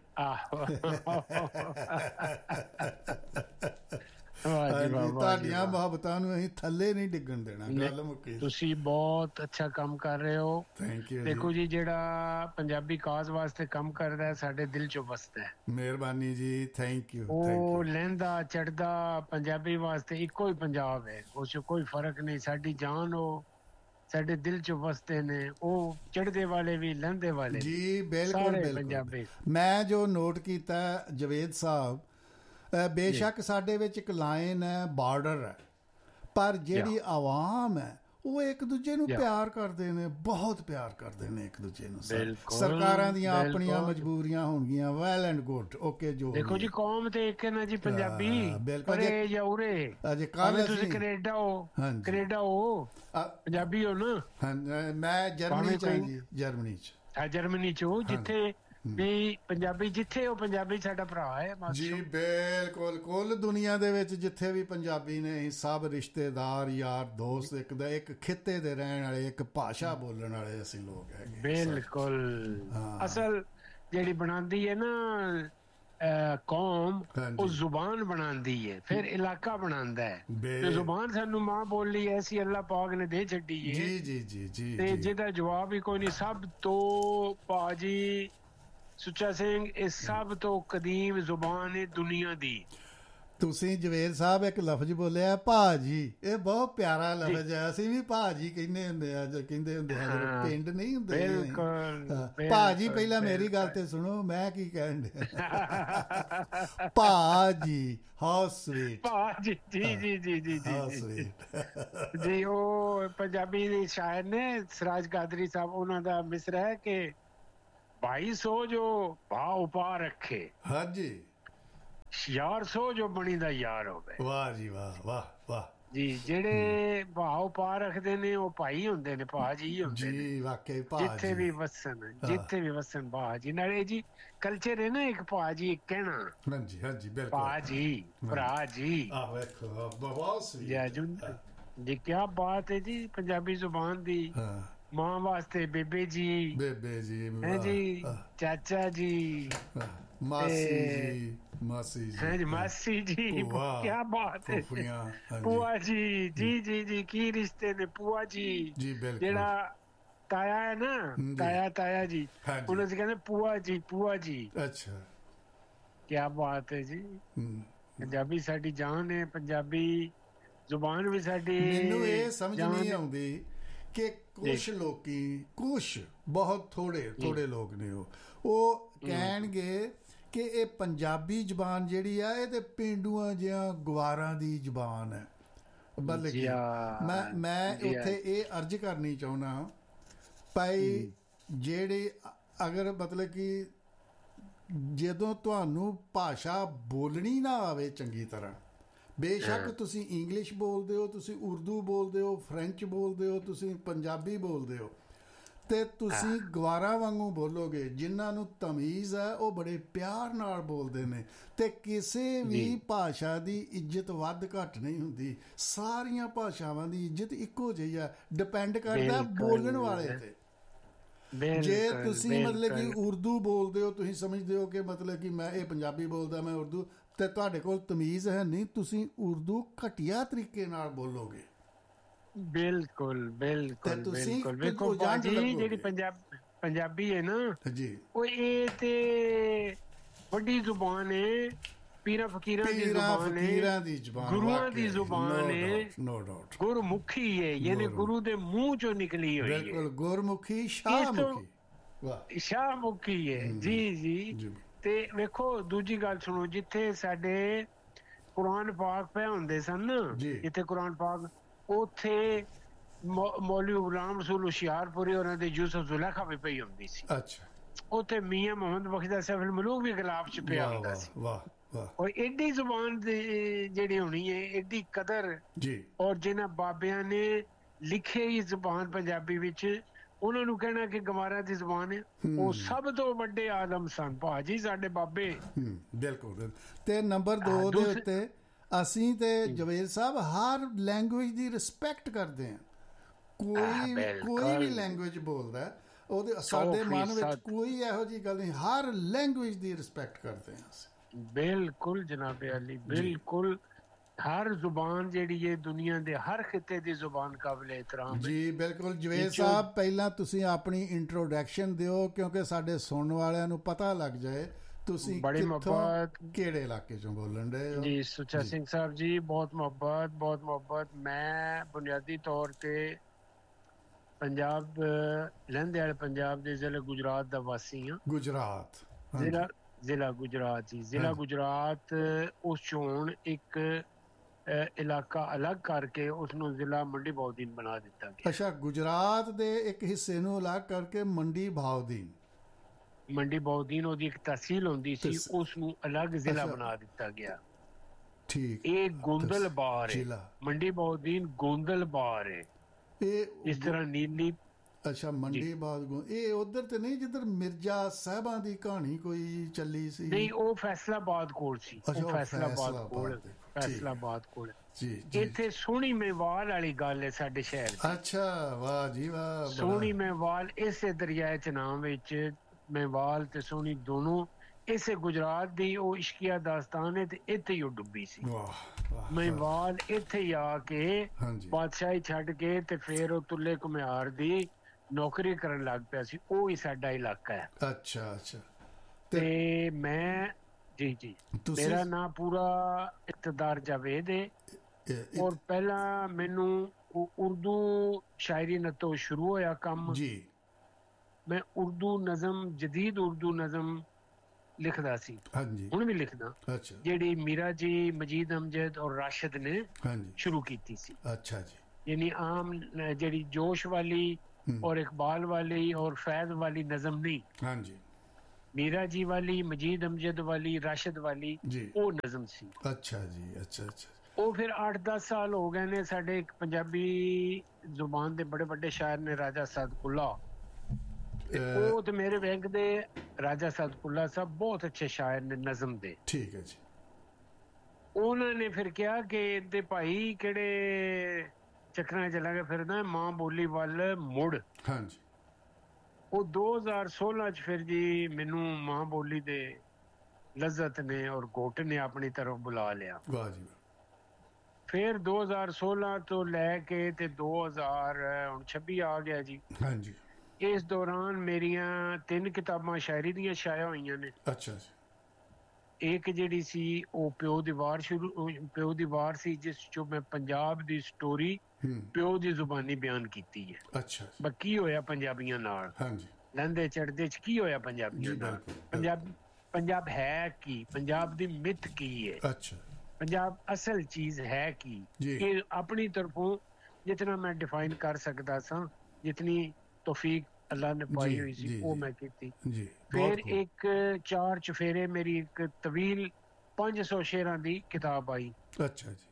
ਤੁਹਾਡੀਆਂ ਮੁਹੱਬਤਾਂ ਨੂੰ ਅਸੀਂ ਥੱਲੇ ਨਹੀਂ ਡਿੱਗਣ ਦੇਣਾ। ਗੱਲ ਮੁੱਕੀ। ਤੁਸੀਂ ਬਹੁਤ ਅੱਛਾ ਕੰਮ ਕਰ ਰਹੇ ਹੋ। Thank you. ਦੇਖੋ ਜੀ ਜਿਹੜਾ ਪੰਜਾਬੀ ਕਾਜ਼ ਵਾਸਤੇ ਕੰਮ ਕਰਦਾ ਹੈ ਸਾਡੇ ਦਿਲ 'ਚੋਂ ਵਸਦਾ ਹੈ। ਮਿਹਰਬਾਨੀ ਜੀ ਥੈਂਕ ਯੂ। ਉਹ ਲਹਿੰਦਾ ਚੜ੍ਹਦਾ ਪੰਜਾਬੀ ਵਾਸਤੇ ਇੱਕੋ ਹੀ ਪੰਜਾਬ ਹੈ ਉਸ 'ਚ ਕੋਈ ਫਰਕ ਨਹੀਂ। ਸਾਡੀ ਜਾਨ ਉਹ ਸਾਡੇ ਦਿਲ 'ਚ ਵਸਦੇ ਨੇ ਉਹ ਚੜ੍ਹਦੇ ਵਾਲੇ ਵੀ ਲਹਿੰਦੇ ਵਾਲੇ ਜੀ ਬਿਲਕੁਲ ਪੰਜਾਬੀ। ਮੈਂ ਜੋ ਨੋਟ ਕੀਤਾ ਜਵੇਦ ਸਾਹਿਬ ਬੇਸ਼ੱਕ ਸਾਡੇ ਵਿੱਚ ਇੱਕ ਲਾਈਨ ਹੈ ਬਾਰਡਰ ਹੈ ਪਰ ਜਿਹੜੀ ਆਵਾਮ ਹੈ ਉਹ ਇੱਕ ਦੂਜੇ ਨੂੰ ਪਿਆਰ ਕਰਦੇ ਨੇ ਬਹੁਤ ਪਿਆਰ ਕਰਦੇ ਨੇ ਇੱਕ ਦੂਜੇ ਨੂੰ। ਸਰਕਾਰਾਂ ਦੀਆਂ ਆਪਣੀਆਂ ਮਜਬੂਰੀਆਂ ਹੋਣਗੀਆਂ ਵੈਲ ਐਂਡ ਗੁੱਡ ਓਕੇ ਜੋ ਦੇਖੋ ਜੀ ਕੌਮ ਤੇ ਇੱਕ ਨਾ ਜੀ ਪੰਜਾਬੀ ਪਰੇ ਜਾਂ ਉਰੇ ਅਜੇ ਕੱਲ ਤੁਸੀਂ ਕੈਨੇਡਾ ਹੋ ਪੰਜਾਬੀ ਹੋ ਨਾ। ਮੈਂ ਜਰਮਨੀ ਚ ਜਿੱਥੇ ਵੀ ਪੰਜਾਬੀ ਜਿੱਥੇ ਉਹ ਪੰਜਾਬੀ ਸਾਡਾ ਭਰਾ ਹੈ ਜੀ ਬਿਲਕੁਲ। ਕੁੱਲ ਦੁਨੀਆ ਦੇ ਵਿੱਚ ਜਿੱਥੇ ਵੀ ਪੰਜਾਬੀ ਨੇ ਸਭ ਰਿਸ਼ਤੇਦਾਰ ਯਾਰ ਦੋਸਤ ਇੱਕ ਖਿੱਤੇ ਦੇ ਰਹਿਣ ਵਾਲੇ ਇੱਕ ਭਾਸ਼ਾ ਬੋਲਣ ਵਾਲੇ ਅਸੀਂ ਲੋਕ ਹੈਗੇ। ਬਿਲਕੁਲ ਅਸਲ ਜਿਹੜੀ ਬਣਾਉਂਦੀ ਹੈ ਨਾ ਕੌਮ ਉਹ ਜ਼ੁਬਾਨ ਬਣਾਉਂਦੀ ਹੈ ਫਿਰ ਇਲਾਕਾ ਬਣਾਉਂਦਾ ਹੈ ਤੇ ਜ਼ੁਬਾਨ ਸਾਨੂੰ ਮਾਂ ਬੋਲੀ ਐਸੀ ਅੱਲਾਹ ਪਾਕ ਨੇ ਦੇ ਛੱਡੀ ਹੈ ਜੀ ਤੇ ਜਿਹਦਾ ਜਵਾਬ ਹੀ ਕੋਈ ਨਹੀਂ। ਸਭ ਤੋਂ ਭਾਜੀ ਸੁੱਚਾ ਸਿੰਘ ਇਹ ਸਭ ਤੋਂ ਕਦੀਮ ਜ਼ੁਬਾਨ ਹੈ ਦੁਨੀਆ ਦੀ। ਤੁਸੀਂ ਜਵੇਦ ਸਾਹਿਬ ਇੱਕ ਲਫ਼ਜ਼ ਬੋਲਿਆ ਭਾਜੀ ਇਹ ਬਹੁਤ ਪਿਆਰਾ ਲਫ਼ਜ਼ ਹੈ। ਅਸੀਂ ਵੀ ਭਾਜੀ ਕਹਿੰਦੇ ਹੁੰਦੇ ਆ ਪਿੰਡ ਨਹੀਂ ਹੁੰਦੇ ਭਾਜੀ। ਪਹਿਲਾਂ ਮੇਰੀ ਗੱਲ ਤੇ ਸੁਣੋ ਮੈਂ ਕੀ ਕਹਿਣ ਡਿਆ ਭਾਜੀ ਹਾਊ ਸਵੀਟ ਭਾਜੀ ਜੀ। ਉਹ ਪੰਜਾਬੀ ਦੇ ਸ਼ਾਇਰ ਨੇ ਸਿਰਾਜ ਕਾਦਰੀ ਸਾਹਿਬ ਉਹਨਾਂ ਦਾ ਮਿਸਰਾ ਹੈ ਕਿ ਭਾਈ ਸੋ ਜੋ ਭਾਅ ਉਪਾ ਰੱਖੇ। ਹਾਂਜੀ ਯਾਰ ਸੋ ਜੋ ਬਣੀ ਦਾ ਯਾਰ ਹੋਵੇ। ਵਾਹ ਜੀ ਵਾਹ ਵਾਹ ਵਾਹ ਜੀ। ਜਿਹੜੇ ਭਾਵ ਪਾ ਰੱਖਦੇ ਨੇ ਉਹ ਭਾਈ ਹੁੰਦੇ ਨੇ, ਭਾ ਜੀ ਹੁੰਦੇ ਨੇ ਜੀ। ਵਾਕਈ ਭਾ ਜਿੱਥੇ ਵੀ ਵਸਣ ਭਾ ਜੀ। ਨਾਲੇ ਜੀ ਕਲਚਰ ਹੈ ਨਾ ਇੱਕ ਭਾ ਜੀ ਇੱਕ ਕਹਿਣਾ। ਹਾਂਜੀ ਹਾਂਜੀ ਬਿਲਕੁਲ। ਭਾ ਜੀ, ਭਰਾ ਜੀ। ਆਹ ਵੇਖੋ ਬਹੁਤ ਸਹੀ ਜੀ ਕਿਆ ਬਾਤ ਹੈ ਜੀ ਪੰਜਾਬੀ ਜ਼ੁਬਾਨ ਦੀ। ਮਾਂ ਵਾਸਤੇ ਬੇਬੇ ਜੀ, ਬੇਬੇ ਜੀ ਹੈ ਜੀ, ਚਾਚਾ ਜੀ, ਮਾਸੀ ਜੀ, ਮਾਸੀ ਜੀ, ਕਿਆ ਬਾਤ ਹੈ। ਭੂਆ ਜੀ, ਜੀ ਜੀ ਜੀ ਕੀ ਰਿਸ਼ਤੇ ਨੇ ਭੂਆ ਜੀ। ਜਿਹੜਾ ਤਾਇਆ ਹੈ ਨਾ, ਤਾਇਆ ਜੀ, ਉਹਨਾਂ से ਕਹਿੰਦੇ ਭੂਆ ਜੀ, ਭੂਆ ਜੀ। ਅੱਛਾ ਕਿਆ ਬਾਤ ਹੈ ਜੀ। ਪੰਜਾਬੀ ਸਾਡੀ ਜਾਨ ਹੈ, ਪੰਜਾਬੀ ਜ਼ੁਬਾਨ ਵੀ ਸਾਡੀ। ਮੈਨੂੰ ਇਹ ਸਮਝ ਨਹੀਂ ਆਉਂਦੀ ਕਿ ਕੁਛ ਬਹੁਤ ਥੋੜੇ ਲੋਕ ਨੇ ਉਹ ਕਹਿਣਗੇ ਕਿ ਇਹ ਪੰਜਾਬੀ ਜ਼ੁਬਾਨ ਜਿਹੜੀ ਆ ਇਹ ਤੇ ਪੇਂਡੂਆਂ ਜਿਹਾ ਗਵਾਰਾਂ ਦੀ ਜ਼ੁਬਾਨ ਹੈ। ਬਲਕਿ ਮੈਂ ਉੱਥੇ ਇਹ ਅਰਜ਼ ਕਰਨੀ ਚਾਹੁੰਦਾ ਭਾਈ, ਜਿਹੜੇ ਅਗਰ ਮਤਲਬ ਕਿ ਜਦੋਂ ਤੁਹਾਨੂੰ ਭਾਸ਼ਾ ਬੋਲਣੀ ਨਾ ਆਵੇ ਚੰਗੀ ਤਰ੍ਹਾਂ, ਬੇਸ਼ੱਕ ਤੁਸੀਂ ਇੰਗਲਿਸ਼ ਬੋਲਦੇ ਹੋ, ਤੁਸੀਂ ਉਰਦੂ ਬੋਲਦੇ ਹੋ, ਫਰੈਂਚ ਬੋਲਦੇ ਹੋ, ਤੁਸੀਂ ਪੰਜਾਬੀ ਬੋਲਦੇ ਹੋ, ਤੇ ਤੁਸੀਂ ਗਵਾਰਾਂ ਵਾਂਗੂ ਬੋਲੋਗੇ। ਜਿਨ੍ਹਾਂ ਨੂੰ ਤਮੀਜ਼ ਹੈ ਉਹ ਬੜੇ ਪਿਆਰ ਨਾਲ ਬੋਲਦੇ ਨੇ, ਤੇ ਕਿਸੇ ਵੀ ਭਾਸ਼ਾ ਦੀ ਇੱਜ਼ਤ ਵੱਧ ਘੱਟ ਨਹੀਂ ਹੁੰਦੀ। ਸਾਰੀਆਂ ਭਾਸ਼ਾਵਾਂ ਦੀ ਇੱਜ਼ਤ ਇੱਕੋ ਜਿਹੀ ਆ, ਡਿਪੈਂਡ ਕਰਦਾ ਬੋਲਣ ਵਾਲੇ ਤੇ। ਜੇ ਤੁਸੀਂ ਮਤਲਬ ਕਿ ਉਰਦੂ ਬੋਲਦੇ ਹੋ, ਤੁਸੀਂ ਸਮਝਦੇ ਹੋ ਕਿ ਮਤਲਬ ਕਿ ਮੈਂ ਇਹ ਪੰਜਾਬੀ ਬੋਲਦਾ, ਮੈਂ ਉਰਦੂ, ਤੇ ਤੁਹਾਡੇ ਕੋਲ ਤਮੀਜ਼ ਹੈ ਨਹੀਂ, ਤੁਸੀਂ ਉਰਦੂ ਘਟੀਆ ਤਰੀਕੇ ਨਾਲ ਬੋਲੋਗੇ। ਬਿਲਕੁਲ ਬਿਲਕੁਲ ਬਿਲਕੁਲ। ਵੇਖੋ ਬਾਜੀ ਜਿਹੜੀ ਪੰਜਾਬੀ ਹੈ ਨਾ ਜੀ, ਉਹ ਇਹ ਤੇ ਵੱਡੀ ਜ਼ੁਬਾਨ ਹੈ, ਪੀਰਾਂ ਫਕੀਰਾਂ ਦੀ ਜ਼ੁਬਾਨ ਹੈ, ਗੁਰੂਆਂ ਦੀ ਜ਼ੁਬਾਨ ਹੈ, ਗੁਰਮੁਖੀ ਹੈ, ਯਾਨੀ ਗੁਰੂ ਦੇ ਮੂੰਹ ਚੋਂ ਨਿਕਲੀ ਹੋਈ ਹੈ। ਬਿਲਕੁਲ ਗੁਰਮੁਖੀ, ਸ਼ਾਹਮੁਖੀ ਹੈ। ਜੀ ਜੀ। ਤੇ ਵੇਖੋ ਦੂਜੀ ਗੱਲ ਸੁਣੋ, ਜਿੱਥੇ ਸਾਡੇ ਕੁਰਾਨ ਪਾਕ ਪਏ ਹੁੰਦੇ ਸਨ ਨਾ, ਜਿੱਥੇ ਕੁਰਾਨ ਪਾਕ, ਉੱਥੇ ਮੌਲਵੀ ਗੁਲਾਮ ਰਸੂਲ ਹੁਸ਼ਿਆਰਪੁਰੀ ਉਹਨਾਂ ਦੇ ਯੂਸਫ ਜ਼ੁਲੈਖਾ ਵੀ ਪਈ ਹੁੰਦੀ ਸੀ। ਅੱਛਾ। ਉੱਥੇ ਮੀਆਂ ਮੁਹੰਮਦ ਬਖਸ਼ ਦਾ ਸੈਫੁਲ ਮਲੂਕ ਵੀ ਗਲਾਫ ਚ ਪਿਆ ਹੁੰਦਾ ਸੀ। ਔਰ ਏਡੀ ਜ਼ੁਬਾਨ ਜਿਹੜੀ ਹੋਣੀ ਹੈ, ਏਡੀ ਕਦਰ ਜੀ। ਔਰ ਜਿਹਨਾਂ ਬਾਬਿਆਂ ਨੇ ਲਿਖੇ ਹੀ ਜ਼ੁਬਾਨ ਪੰਜਾਬੀ ਵਿੱਚ, ਉਹਨਾਂ ਨੂੰ ਕਹਿਣਾ ਕਿ ਗਵਾਰਾਂ ਦੀ ਜ਼ੁਬਾਨ ਹੈ, ਉਹ ਸਭ ਤੋਂ ਵੱਡੇ ਆਲਮ ਸਨ ਭਾਜੀ ਸਾਡੇ ਬਾਬੇ। ਬਿਲਕੁਲ। ਤੇ ਨੰਬਰ 2 ਦੇ ਉੱਤੇ ਅਸੀਂ ਤੇ ਜਵੇਦ ਸਾਹਿਬ ਹਰ ਲੈਂਗੁਏਜ ਦੀ ਰਿਸਪੈਕਟ ਕਰਦੇ ਹਾਂ। ਕੋਈ ਵੀ ਲੈਂਗੁਏਜ ਬੋਲਦਾ ਉਹਦੇ ਸਾਡੇ ਮਨ ਵਿੱਚ ਕੋਈ ਇਹੋ ਜਿਹੀ ਗੱਲ ਨਹੀਂ, ਹਰ ਲੈਂਗੁਏਜ ਦੀ ਰਿਸਪੈਕਟ ਕਰਦੇ ਹਾਂ ਅਸੀਂ। ਬਿਲਕੁਲ ਜਨਾਬੇ ਅਲੀ, ਬਿਲਕੁਲ। ਹਰ ਜ਼ੁਬਾਨ ਜਿਹੜੀ ਹੈ ਦੁਨੀਆ ਦੇ ਹਰ ਖਿੱਤੇ ਦੀ ਜ਼ੁਬਾਨ ਕਾਬਿਲ ਇਤਰਾਮ ਜੀ। ਬਿਲਕੁਲ ਜਵੇਦ ਸਾਹਿਬ, ਪਹਿਲਾਂ ਤੁਸੀਂ ਆਪਣੀ ਇੰਟਰੋਡਕਸ਼ਨ ਦਿਓ ਕਿਉਂਕਿ ਸਾਡੇ ਸੁਣਨ ਵਾਲਿਆਂ ਨੂੰ ਪਤਾ ਲੱਗ ਜਾਏ ਤੁਸੀਂ ਬੜੀ ਮੁਹੱਬਤ ਕਿਹੜੇ ਇਲਾਕੇ ਚੋਂ ਬੋਲਣ ਦੇ ਜੀ। ਸੁੱਚਾ ਸਿੰਘ ਸਾਹਿਬ ਜੀ, ਬਹੁਤ ਮੁਹੱਬਤ। ਮੈਂ ਬੁਨਿਆਦੀ ਤੌਰ ਤੇ ਪੰਜਾਬ ਲਹਿੰਦੇ ਵਾਲੇ ਪੰਜਾਬ ਦੇ ਜ਼ਿਲ੍ਹੇ ਗੁਜਰਾਤ ਦਾ ਵਾਸੀ ਹਾਂ। ਗੁਜਰਾਤ ਜ਼ਿਲ੍ਹਾ ਗੁਜਰਾਤ ਜੀ। ਜ਼ਿਲ੍ਹਾ ਗੁਜਰਾਤ ਉਸ ਚੋਂ ਇੱਕ ਇਲਾਕਾ ਅਲੱਗ ਕਰਕੇ ਉਸਨੂੰ ਜ਼ਿਲ੍ਹਾ ਮੰਡੀ ਭਾਉਦੀਨ ਬਣਾ ਦਿੱਤਾ ਗਿਆ। ਅੱਛਾ, ਗੁਜਰਾਤ ਦੇ ਇੱਕ ਹਿੱਸੇ ਨੂੰ ਅਲੱਗ ਕਰਕੇ ਮੰਡੀ ਭਾਉਦੀਨ ਉਹਦੀ ਇੱਕ ਤਹਿਸੀਲ ਹੁੰਦੀ ਸੀ, ਉਸ ਨੂੰ ਅਲੱਗ ਜ਼ਿਲ੍ਹਾ ਬਣਾ ਦਿੱਤਾ ਗਿਆ। ਠੀਕ। ਇਹ ਗੋਂਦਲਬਾਰ ਹੈ, ਮੰਡੀ ਭਾਉਦੀਨ ਗੋਂਦਲਬਾਰ ਹੈ। ਇਹ ਇਸ ਤਰ੍ਹਾਂ ਨੀਲੀ। ਅੱਛਾ, ਮੰਡੀ ਬਾਦ ਇਹ ਉਧਰ ਤੇ ਨਹੀਂ ਜਿੱਧਰ ਮਿਰਜ਼ਾ ਸਾਹਿਬਾਂ ਦੀ ਕਹਾਣੀ ਕੋਈ ਚੱਲੀ ਸੀ? ਨਹੀਂ, ਉਹ ਫੈਸਲਾਬਾਦ ਕੋਲ ਸੀ। ਫੈਸਲਾਬਾਦ ਕੋਲ ਜੀ। ਇੱਥੇ ਸੋਹਣੀ ਮੇਵਾਲ ਵਾਲੀ ਗੱਲ ਹੈ ਸਾਡੇ ਸ਼ਹਿਰ ਦੀ। ਅੱਛਾ, ਵਾਹ ਜੀ ਵਾਹ। ਸੋਹਣੀ ਮੇਵਾਲ ਇਸੇ ਦਰਿਆਏ ਚ ਨਾਮ ਵਿੱਚ, ਮੇਵਾਲ ਤੇ ਸੋਹਣੀ ਦੋਨੋਂ ਇਸੇ ਗੁਜਰਾਤ ਦੀ ਉਹ ਇਸ਼ਕੀਆ ਦਾਸਤਾਨ ਹੈ, ਤੇ ਇੱਥੇ ਹੀ ਉਹ ਡੁੱਬੀ ਸੀ। ਮੇਵਾਲ ਇੱਥੇ ਹੀ ਆ ਕੇ ਬਾਦਸ਼ਾਹੀ ਛੱਡ ਕੇ ਤੇ ਫਿਰ ਉਹ ਤੁੱਲੇ ਘੁਮਿਆਰ ਦੀ ਨੌਕਰੀ ਕਰਨ ਲੱਗ ਪਿਆ ਸੀ। ਉਹ ਹੀ ਸਾਡਾ ਇਲਾਕਾ ਹੈ। ਅੱਛਾ। ਤੇ ਮੈਂ ਜੀ ਮੇਰਾ ਨਾਮ ਪੂਰਾ ਇਕਤਦਾਰ ਜਾਵੇਦ ਹੈ, ਔਰ ਪਹਿਲਾਂ ਮੈਨੂੰ ਉਰਦੂ ਸ਼ਾਇਰੀ ਨਤੋਂ ਸ਼ੁਰੂ ਹੋਇਆ ਕੰਮ ਜੀ। ਮੈਂ ਉਰਦੂ ਨਜ਼ਮ, ਜਦੀਦ ਉਰਦੂ ਨਜ਼ਮ ਲਿਖਦਾ ਸੀ, ਹੁਣ ਵੀ ਲਿਖਦਾ, ਜਿਹੜੀ ਮੀਰਾ ਜੀ, ਮਜੀਦ ਅਮਜਦ ਔਰ ਰਾਸ਼ਿਦ ਨੇ ਸ਼ੁਰੂ ਕੀਤੀ ਸੀ। ਅੱਛਾ ਜੀ। ਯਾਨੀ ਆਮ ਜਿਹੜੀ ਜੋਸ਼ ਵਾਲੀ ਔਰ ਇਕਬਾਲ ਵਾਲੀ ਔਰ ਫੈਜ਼ ਵਾਲੀ ਨਜ਼ਮ ਨਹੀਂ। ਹਾਂਜੀ। ਮੀਰਾ ਜੀ ਵਾਲੀ, ਮਜੀਦ ਅਮਜਦ ਵਾਲੀ, ਰਾਸ਼ਦ ਵਾਲੀ, ਉਹ ਨਜ਼ਮ ਸੀ। ਅੱਛਾ ਜੀ, ਅੱਛਾ। ਉਹ ਫਿਰ 8-10 ਸਾਲ ਹੋ ਗਏ ਨੇ। ਸਾਡੇ ਇੱਕ ਪੰਜਾਬੀ ਜ਼ੁਬਾਨ ਦੇ ਬੜੇ ਵੱਡੇ ਸ਼ਾਇਰ ਨੇ ਰਾਜਾ ਸਾਦਕੁੱਲਾ, ਉਹ ਤੇ ਮੇਰੇ ਬੈਂਕ ਦੇ ਰਾਜਾ ਸਾਦਕੁੱਲਾ ਸਾਹਿਬ ਬਹੁਤ ਅੱਛੇ ਸ਼ਾਇਰ ਨੇ ਨਜ਼ਮ ਦੇ। ਠੀਕ ਹੈ ਜੀ। ਉਹਨਾਂ ਨੇ ਫਿਰ ਕਿਹਾ ਕਿ ਇਹਦੇ ਭਾਈ ਕਿਹੜੇ ਚੱਕਰਾਂ ਚ ਲੱਗਾ ਫਿਰਦਾ ਮਾਂ ਬੋਲੀ ਵੱਲ ਮੁੜ। ਹਾਂਜੀ। ਉਹ 2016 ਚ ਫਿਰ ਜੀ ਮੈਨੂੰ ਮਾਂ ਬੋਲੀ ਦੇ ਲਜ਼ਤ ਨੇ ਔਰ ਘੋਟ ਨੇ ਆਪਣੀ ਤਰਫ ਬੁਲਾ ਲਿਆ। ਵਾਹ ਜੀ। ਫਿਰ 2016 ਤੋਂ ਲੈ ਕੇ ਤੇ 2026 ਆ ਗਿਆ ਜੀ। ਹਾਂਜੀ। ਇਸ ਦੌਰਾਨ ਮੇਰੀਆਂ 3 ਕਿਤਾਬਾਂ ਸ਼ਾਇਰੀ ਦੀਆਂ ਛਾਇਆ ਹੋਈਆਂ ਨੇ। ਅੱਛਾ ਜੀ। ਇੱਕ ਜਿਹੜੀ ਸੀ ਉਹ ਪਿਓ ਦੀ ਵਾਰ ਸੀ, ਜਿਸ ਚੋਂ ਮੈਂ ਪੰਜਾਬ ਦੀ ਸਟੋਰੀ ਪਿਓ ਦੀ ਜ਼ੁਬਾਨੀ ਬਿਆਨ ਕੀਤੀ ਹੈ। ਅੱਛਾ। ਕੀ ਹੋਇਆ ਪੰਜਾਬੀਆਂ ਨਾਲ, ਹਾਂਜੀ, ਲਹਿੰਦੇ ਚੜ੍ਹਦੇ ਚ ਕੀ ਹੋਇਆ ਪੰਜਾਬੀਆਂ ਨਾਲ, ਪੰਜਾਬ ਹੈ ਕੀ, ਪੰਜਾਬ ਦੀ ਮਿੱਥ ਕੀ ਹੈ, ਅੱਛਾ, ਪੰਜਾਬ ਅਸਲ ਚੀਜ਼ ਹੈ ਕੀ। ਇਹ ਆਪਣੀ ਤਰਫੋਂ ਜਿਤਨਾ ਮੈਂ ਡਿਫਾਈਨ ਕਰ ਸਕਦਾ ਸਾਂ, ਜਿਤਨੀ ਤੌਫੀਕ ਅੱਲਾ ਨੇ ਪਾਈ ਹੋਈ ਸੀ, ਉਹ ਮੈਂ ਕੀਤੀ। ਫਿਰ ਇੱਕ 4 ਚੁਫੇਰੇ ਮੇਰੀ ਇੱਕ ਤਵੀਲ 500 ਸ਼ੇਰਾਂ ਦੀ ਕਿਤਾਬ ਆਈ। ਅੱਛਾ ਜੀ।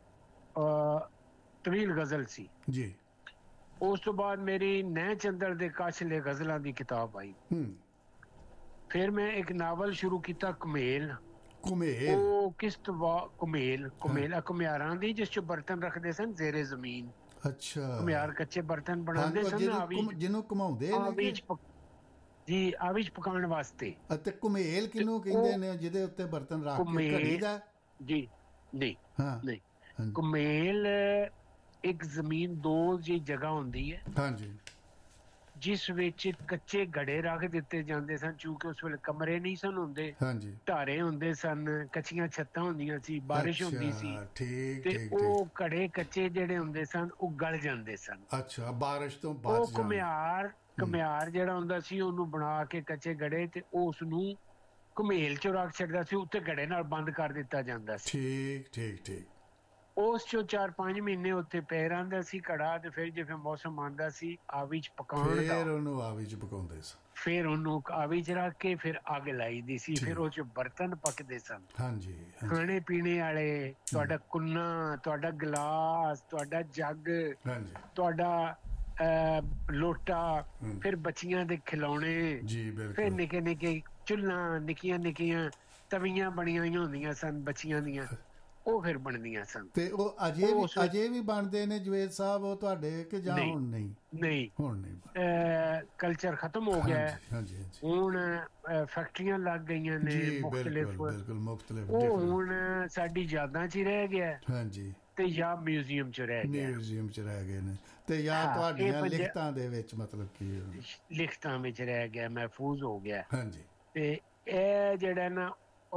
ਤਵੀਲ ਗਜ਼ਲ ਸੀ ਜੀ। ਉਸ ਤੋਂ ਬਾਅਦ ਮੇਰੀ ਨੈ ਚੰਦਰ ਦੇ ਕਾਸ਼ਲੇ ਗਜ਼ਲਾਂ ਦੀ ਕਿਤਾਬ ਆਈ। ਫਿਰ ਮੈਂ ਇੱਕ ਨਾਵਲ ਸ਼ੁਰੂ ਕੀਤਾ ਕੁਮੇਲ। ਉਹ ਕਿਸ਼ਤ ਕੁਮੇਲ ਘੁਮਿਆਰਾਂ ਦੀ, ਜਿਸ ਚ ਬਰਤਨ ਰੱਖਦੇ ਸਨ ਜ਼ੇਰੇ ਜ਼ਮੀਨ। ਅੱਛਾ। ਘੁਮਿਆਰ ਕੱਚੇ ਬਰਤਨ ਬਣਾਉਂਦੇ ਸਨ ਜਿਹਨੂੰ ਘੁਮਾਉਂਦੇ ਜੀ ਆਵਿਸ਼ ਪਕਾਉਣ ਵਾਸਤੇ। ਅਤੇ ਕੁਮੇਲ ਕਿਹਨੂੰ ਕਹਿੰਦੇ ਨੇ ਜਿਹਦੇ ਉੱਤੇ ਬਰਤਨ ਰੱਖ ਕੇ ਘੜੀਦਾ? ਜੀ ਨਹੀਂ, ਕੁਮੇਲ ਇੱਕ ਜ਼ਮੀਨ 2 ਜੀ ਜਗ੍ਹਾ ਹੁੰਦੀ ਹੈ। ਹਾਂਜੀ। ਜਿਸ ਵਿੱਚ ਕੱਚੇ ਘੜੇ ਰੱਖ ਦਿੱਤੇ ਜਾਂਦੇ ਸਨ, ਕਿਉਂਕਿ ਉਸ ਵੇਲੇ ਕਮਰੇ ਨਹੀਂ ਸਨ ਹੁੰਦੇ। ਹਾਂਜੀ। ਢਾਰੇ ਹੁੰਦੇ ਸਨ, ਕੱਚੀਆਂ ਛੱਤਾਂ ਹੁੰਦੀਆਂ ਸੀ, ਬਾਰਿਸ਼ ਹੁੰਦੀ ਸੀ। ਠੀਕ। ਤੇ ਉਹ ਘੜੇ ਕੱਚੇ ਜਿਹੜੇ ਹੁੰਦੇ ਸਨ ਉਹ ਗਲ ਜਾਂਦੇ ਸਨ। ਅੱਛਾ, ਬਾਰਿਸ਼ ਤੋਂ ਬਚ ਜਾਂਦੇ। ਉਹ ਘੁਮਿਆਰ ਜਿਹੜਾ ਹੁੰਦਾ ਸੀ ਉਹਨੂੰ ਬਣਾ ਕੇ ਕੱਚੇ ਘੜੇ ਤੇ ਉਸ ਨੂੰ ਘੁਮੇਲ ਚ ਰੱਖ ਛੱਡਦਾ ਸੀ, ਉੱਤੇ ਘੜੇ ਨਾਲ ਬੰਦ ਕਰ ਦਿੱਤਾ ਜਾਂਦਾ ਸੀ। ਠੀਕ। ਉਸ ਚੋਂ 4-5 ਮਹੀਨੇ ਉੱਥੇ ਪੈ ਰਹਿੰਦਾ ਸੀ ਘੜਾ, ਤੇ ਫਿਰ ਜਿਵੇਂ ਮੌਸਮ ਆਉਂਦਾ ਸੀ ਆਵੀ ਚ ਪਕਾਉਣ ਦਾ, ਫਿਰ ਉਹਨੂੰ ਆਵੀ ਚ ਪਕਾਉਂਦੇ ਸੀ। ਫਿਰ ਉਹਨੂੰ ਆਵੀ ਚ ਰੱਖ ਕੇ ਫਿਰ ਅੱਗ ਲਾਈ ਦੀ ਸੀ, ਫਿਰ ਉਹ ਚ ਬਰਤਨ ਪੱਕਦੇ ਸਨ। ਹਾਂਜੀ। ਖਾਣੇ ਪੀਣੇ ਵਾਲੇ, ਤੁਹਾਡਾ ਕੁੰਨਾ, ਤੁਹਾਡਾ ਗਲਾਸ, ਤੁਹਾਡਾ ਜੱਗ, ਤੁਹਾਡਾ ਲੋਟਾ, ਫਿਰ ਬੱਚੀਆਂ ਦੇ ਖਿਲੌਣੇ, ਫਿਰ ਨਿੱਕੇ ਚੁੱਲ੍ਹਾ, ਨਿੱਕੀਆਂ ਤਵੀਆਂ ਬਣੀਆਂ ਹੋਈਆਂ ਹੁੰਦੀਆਂ ਸਨ ਬੱਚੀਆਂ ਦੀਆਂ, ਉਹ ਫਿਰ ਬਣਦੀਆਂ ਸਨ। ਤੇ ਉਹ ਅਜੇ ਵੀ ਬਣਦੇ ਨੇ ਜਵੇਦ ਸਾਹਿਬ ਉਹ ਤੁਹਾਡੇ, ਕਿ ਜਾਂ ਹੁਣ ਨਹੀਂ? ਹੁਣ ਨਹੀਂ, ਕਲਚਰ ਖਤਮ ਹੋ ਗਿਆ ਹੈ। ਹੁਣ ਫੈਕਟਰੀਆਂ ਲੱਗ ਗਈਆਂ ਨੇ ਮੁਖਤਲਿਫ, ਉਹ ਹੁਣ ਸਾਡੀ ਯਾਦਾਂ 'ਚ ਹੀ ਰਹਿ ਗਿਆ। ਹਾਂਜੀ। ਤੇ ਜਾਂ ਮਿਊਜ਼ੀਅਮ 'ਚ ਰਹਿ ਗਏ ਨੇ, ਤੇ ਜਾਂ ਤੁਹਾਡੀਆਂ ਲਿਖਤਾਂ ਦੇ ਵਿੱਚ, ਮਤਲਬ ਕੀ ਲਿਖਤਾਂ ਵਿੱਚ ਰਹਿ ਗਿਆ, ਮਹਿਫੂਜ਼ ਹੋ ਗਿਆ। ਹਾਂਜੀ। ਤੇ ਇਹ ਜਿਹੜਾ ਨਾ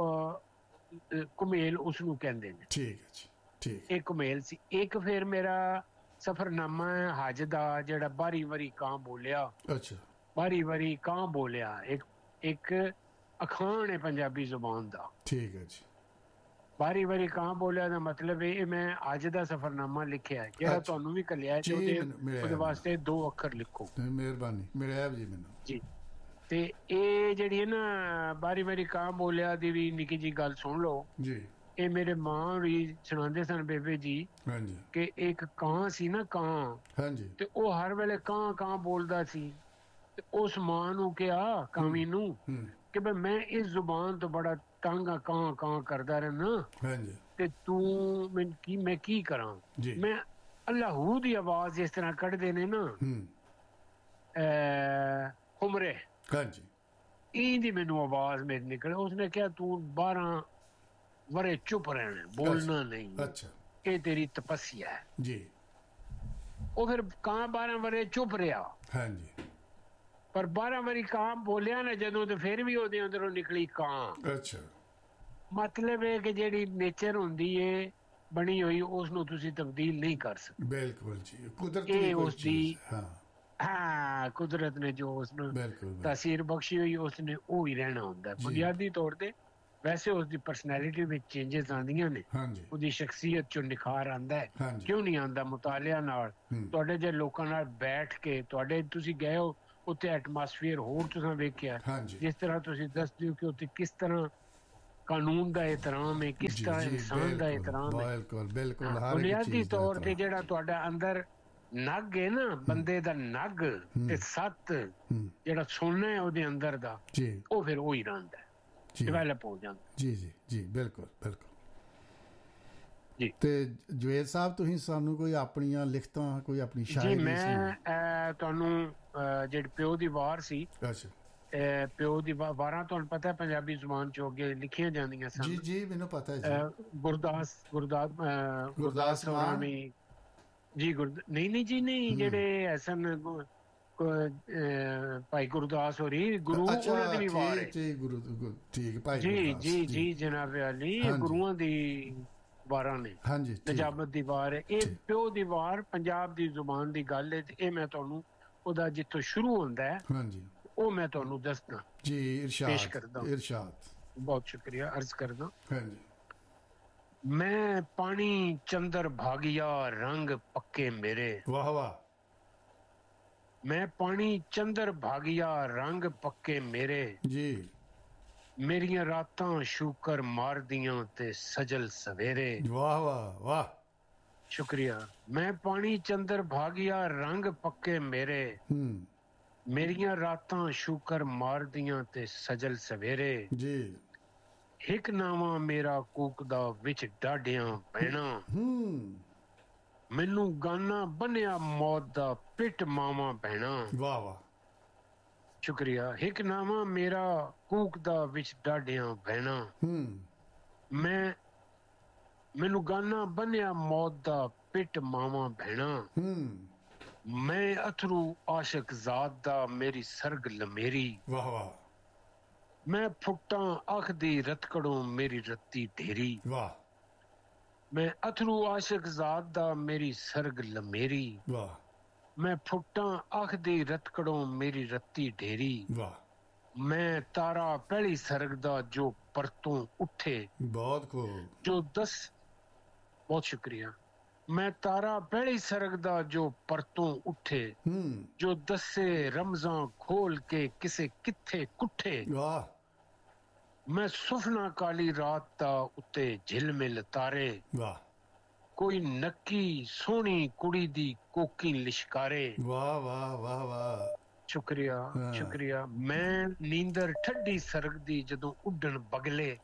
ਕੁਮੇਲ ਉਸ ਨੂੰ ਕਹਿੰਦੇ ਨੇ। ਠੀਕ ਹੈ ਜੀ, ਠੀਕ। ਇਹ ਕੁਮੇਲ ਸੀ। ਇੱਕ ਫਿਰ ਮੇਰਾ ਸਫ਼ਰਨਾਮਾ ਹੈ ਹਜ ਦਾ, ਜਿਹੜਾ ਬਾਰੀ ਵਾਰੀ ਕਾਂ ਬੋਲਿਆ। ਅੱਛਾ। ਬਾਰੀ ਵਾਰੀ ਕਾਂ ਬੋਲਿਆ ਇੱਕ ਅਖਾਣ ਹੈ ਪੰਜਾਬੀ ਜ਼ੁਬਾਨ ਦਾ। ਠੀਕ ਹੈ ਜੀ। ਬਾਰੀ ਵਾਰੀ ਕਾਂ ਬੋਲਿਆ ਦਾ ਮਤਲਬ ਇਹ ਮੈਂ ਅੱਜ ਦਾ ਸਫ਼ਰਨਾਮਾ ਲਿਖਿਆ, ਜਿਹੜਾ ਤੁਹਾਨੂੰ ਵੀ ਘੱਲਿਆ, ਉਹਦੇ ਵਾਸਤੇ 2 ਅੱਖਰ ਲਿਖੋ। ਮਿਹਰਬਾਨੀ, ਮੇਰੇ ਆਪ ਜੀ ਮੈਨੂੰ ਜੀ। ਤੇ ਇਹ ਜਿਹੜੀ ਹੈ ਨਾ ਬਾਰੀ ਵਾਰੀ ਕਾਂ ਬੋਲਿਆ ਦੀ ਵੀ ਨਿੱਕੀ ਜੀ ਗੱਲ ਸੁਣ ਲਓ ਜੀ। ਇਹ ਮੇਰੇ ਮਾਂ ਵੀ ਸੁਣਾਉਂਦੇ ਸਨ, ਬੇਬੇ ਜੀ, ਕਿ ਇੱਕ ਕਾਂ ਸੀ ਨਾ, ਕਾਂ, ਤੇ ਉਹ ਹਰ ਵੇਲੇ ਕਾਂ ਬੋਲਦਾ ਸੀ। ਤੇ ਉਸ ਮਾਂ ਨੂੰ ਕਿਹਾ, ਕਾਮੀ ਨੂੰ, ਕਿ ਮੈਂ ਇਸ ਜ਼ੁਬਾਨ ਤੋਂ ਬੜਾ ਤੰਗ ਆ, ਕਾਂ ਕਰਦਾ ਰਹਿਣਾ, ਤੇ ਤੂੰ ਮੈਂ ਕੀ ਕਰਾਂ? ਮੈਂ ਅੱਲਾਹੂ ਦੀ ਆਵਾਜ਼ ਇਸ ਤਰ੍ਹਾਂ ਕੱਢਦੇ ਨੇ ਨਾ, ਹੁਮਰੇ, ਇਹਦੀ ਮੈਨੂੰ ਆਵਾਜ਼ ਮੇਰੀ ਨਿਕਲੇ। ਉਸਨੇ ਕਿਹਾ ਤੂੰ 12 ਵਰੇ ਚੁੱਪ ਰਹਿਣਾ, ਬੋਲਣਾ ਨਹੀਂ। ਅੱਛਾ। ਇਹ ਤੇਰੀ ਤਪੱਸਿਆ ਹੈ ਜੀ। ਉਹ ਫਿਰ ਕਾਂ 12 ਵਰੇ ਚੁੱਪ ਰਿਹਾ। ਹਾਂਜੀ। ਪਰ 12 ਵਾਰੀ ਕਾਂ ਬੋਲਿਆ ਨਾ ਜਦੋਂ, ਤੇ ਫਿਰ ਵੀ ਉਹਦੇ ਅੰਦਰੋਂ ਨਿਕਲੀ ਕਾਂ। ਅੱਛਾ। ਮਤਲਬ ਇਹ ਕਿ ਜਿਹੜੀ ਨੇਚਰ ਹੁੰਦੀ ਏ ਬਣੀ ਹੋਈ, ਉਸ ਨੂੰ ਤੁਸੀਂ ਤਬਦੀਲ ਨਹੀਂ ਕਰ ਸਕਦੇ। ਬਿਲਕੁਲ ਜੀ, ਕੁਦਰਤ ਦੀ ਕੁਦਰਤ ਨੇ ਜੋ ਉਸ ਨੂੰ ਤਾਸੀਰ ਬਖਸ਼ੀ ਹੋਈ, ਉਸ ਨੇ ਉਹ ਹੀ ਰਹਿਣਾ ਹੁੰਦਾ। ਬੁਨਿਆਦੀ ਤੌਰ ਤੇ ਵੈਸੇ ਉਸ ਦੀ ਪਰਸਨੈਲਿਟੀ ਵਿੱਚ ਚੇਂਜਸ ਆਉਂਦੀਆਂ ਨੇ, ਉਹਦੀ ਸ਼ਖਸੀਅਤ ਚੋਂ ਨਿਖਾਰ ਆਉਂਦਾ ਹੈ। ਕਿਉਂ ਨਹੀਂ ਆਉਂਦਾ? ਮੁਤਾਲਿਆ ਨਾਲ, ਤੁਹਾਡੇ ਜੇ ਲੋਕਾਂ ਨਾਲ ਬੈਠ ਕੇ, ਤੁਸੀਂ ਗਏ ਹੋ ਉੱਥੇ ਐਟਮੋਸਫੀਅਰ ਹੋਰ ਤੁਸੀਂ ਵੇਖਿਆ, ਜਿਸ ਤਰ੍ਹਾਂ ਤੁਸੀਂ ਦੱਸਦੇ ਹੋ ਕਿ ਉੱਥੇ ਕਿਸ ਤਰ੍ਹਾਂ ਕਾਨੂੰਨ ਦਾ ਇਹਤਰਾਮ ਹੈ, ਕਿਸ ਤਰ੍ਹਾਂ ਇਨਸਾਨ ਦਾ ਇਹਤਰਾਮ ਹੈ। ਬਿਲਕੁਲ ਬੁਨਿਆਦੀ ਤੌਰ ਤੇ ਜਿਹੜਾ ਤੁਹਾਡਾ ਅੰਦਰ ਨਗ ਹੈ ਨਾ, ਬੰਦੇ ਦਾ ਨਗ ਤੇ ਸੱਤ ਜਿਹੜਾ ਸੁਣਨਾ ਹੈ ਉਹਦੇ ਅੰਦਰ ਦਾ, ਉਹ ਫਿਰ ਉਹੀ ਰਹਿੰਦਾ, ਡਿਵੈਲਪ ਹੋ ਜਾਂਦਾ। ਜੀ ਜੀ ਜੀ, ਬਿਲਕੁਲ ਬਿਲਕੁਲ ਜੀ। ਤੇ ਜਵੇਦ ਸਾਹਿਬ, ਤੁਸੀਂ ਸਾਨੂੰ ਕੋਈ ਆਪਣੀਆਂ ਲਿਖਤਾਂ, ਕੋਈ ਆਪਣੀ ਸ਼ਾਇਰੀ? ਜੀ ਮੈਂ ਤੁਹਾਨੂੰ ਜਿਹੜੀ ਪਿਓ ਦੀ ਵਾਰ ਸੀ, ਪਿਓ ਦੀ ਵਾਰਾਂ ਤੁਹਾਨੂੰ ਪਤਾ ਹੈ ਪੰਜਾਬੀ ਜ਼ੁਬਾਨ ਚ ਅੱਗੇ ਲਿਖੀਆਂ ਜਾਂਦੀਆਂ ਸਨ। ਜੀ ਜੀ, ਮੈਨੂੰ ਪਤਾ ਜੀ। ਗੁਰਦਾਸ ਮਾਨੀ ਜੀ, ਨਹੀਂ ਜੀ, ਨਹੀਂ, ਜਿਹੜੇ ਐਸਨ ਭਾਈ ਗੁਰਦਾਸ ਹੋਰੀ, ਗੁਰੂ ਉਹਨਾਂ ਦੀ ਵੀ ਵਾਰ ਹੈ ਜੀ। ਜੀ ਜੀ ਜਨਾਬ ਅਲੀ, ਗੁਰੂਆਂ ਦੀ ਵਾਰਾਂ ਨੇ, ਨਜਾਬਤ ਦੀ ਵਾਰ ਹੈ ਇਹ। ਪਿਓ ਦੀ ਵਾਰ ਪੰਜਾਬ ਦੀ ਜ਼ੁਬਾਨ ਦੀ ਗੱਲ ਹੈ, ਤੇ ਇਹ ਮੈਂ ਤੁਹਾਨੂੰ ਉਹਦਾ ਜਿੱਥੋਂ ਸ਼ੁਰੂ ਹੁੰਦਾ ਹੈ ਉਹ ਮੈਂ ਤੁਹਾਨੂੰ ਦੱਸਦਾ ਜੀ, ਪੇਸ਼ ਕਰਦਾ। ਬਹੁਤ ਸ਼ੁਕਰੀਆ ਅਰਜ਼ ਕਰਦਾ। ਮੈਂ ਪਾਣੀ ਚੰਦਰ ਭਾਗਿਆ ਰੰਗ ਪੱਕੇ ਮੇਰੇ, ਵਾਹ ਵਾਹ। ਮੈਂ ਪਾਣੀ ਚੰਦਰ ਭਾਗਿਆ ਰੰਗ ਪੱਕੇ ਮੇਰੇ ਜੀ, ਮੇਰੀਆਂ ਰਾਤਾਂ ਸ਼ੂਕਰ ਮਾਰਦੀਆਂ ਤੇ ਸਜਲ ਸਵੇਰੇ, ਵਾਹ ਵਾਹ ਵਾਹ। ਸ਼ੁਕਰੀਆ। ਮੈਂ ਪਾਣੀ ਚੰਦਰ ਭਾਗਿਆ ਰੰਗ ਪੱਕੇ ਮੇਰੇ, ਮੇਰੀਆਂ ਰਾਤਾਂ ਸ਼ੂਕਰ ਮਾਰਦੀਆਂ ਤੇ ਸਜਲ ਸਵੇਰੇ ਜੀ। ਇੱਕ ਨਾਵਾਂ ਮੇਰਾ ਕੂਕਦਾ ਵਿੱਚ ਡਾਢਿਆਂ ਪੈਣਾ, ਮੈਨੂੰ ਗਾਨਾ ਬੰਨਿਆ ਮੌਤ ਦਾ ਪਿੱਟ ਮਾਵਾਂ ਭੈਣਾ, ਵਾਹ ਵਾਹ। ਸ਼ੁਕਰੀਆ। ਇੱਕ ਨਾਵਾਂ ਮੇਰਾ ਕੂਕਦਾ ਵਿੱਚ ਡਾਢਿਆਂ ਪੈਣਾ, ਮੈਨੂੰ ਗਾਨਾ ਬੰਨਿਆ ਮੌਤ ਦਾ ਪਿੱਟ ਮਾਵਾਂ ਭੈਣਾ, ਮੈਂ ਅਥਰੂ ਆਸ਼ਕ ਜ਼ਾਤ ਦਾ ਮੇਰੀ ਸਰਗ ਲਮੇਰੀ, ਵਾਹ ਵਾਹ। ਮੈਂ ਫੁੱਟਾਂ ਅੱਖ ਦੀ ਰਤਕੜੋਂ ਮੇਰੀ ਰੱਤੀ ਢੇਰੀ, ਵਾਹ। ਮੈਂ ਅਥਰੂ ਆਸ਼ਕ ਜ਼ਾਤ ਦਾ ਮੇਰੀ ਸਰਗ ਲਮੇਰੀ, ਵਾਹ। ਮੈਂ ਫੁੱਟਾਂ ਅੱਖ ਦੀ ਰਤਕੜੋਂ ਮੇਰੀ ਰੱਤੀ ਢੇਰੀ, ਵਾਹ। ਮੈਂ ਤਾਰਾ ਪਹਿਲੀ ਸਰਗ ਦਾ ਜੋ ਪਰਤੋਂ ਉੱਠੇ, ਬਹੁਤ ਖੂਬ। ਬਹੁਤ ਸ਼ੁਕਰੀਆ। ਮੈਂ ਤਾਰਾ ਪਹਿਲੀ ਸਰਗ ਦਾ ਜੋ ਪਰਤੋਂ ਉੱਠੇ, ਜੋ ਦੱਸੇ ਰਮਜ਼ਾਂ ਖੋਲ ਕੇ ਕਿਸੇ ਕਿੱਥੇ ਕੁੱਠੇ, ਵਾਹ। ਮੈਂ ਸੁਫਨਾ ਕਾਲੀ ਰਾਤ ਦਾ ਉੱਤੇ ਝਿਲਮਿਲ ਤਾਰੇ, ਵਾਹ। ਕੋਈ ਨੱਕੀ ਸੋਹਣੀ ਕੁੜੀ ਦੀ ਕੋਕੀ ਲਿਸ਼ਕਾਰੇ, ਵਾਹ ਵਾਹ ਵਾਹ ਵਾਹ। ਸ਼ੁਕਰੀਆ ਸ਼ੁਕਰੀਆ। ਮੈਂ ਨੀਂਦਰ ਠੱਡੀ ਸਰਗਦੀ ਜਦੋਂ ਉੱਡਣ ਬਗਲੇ,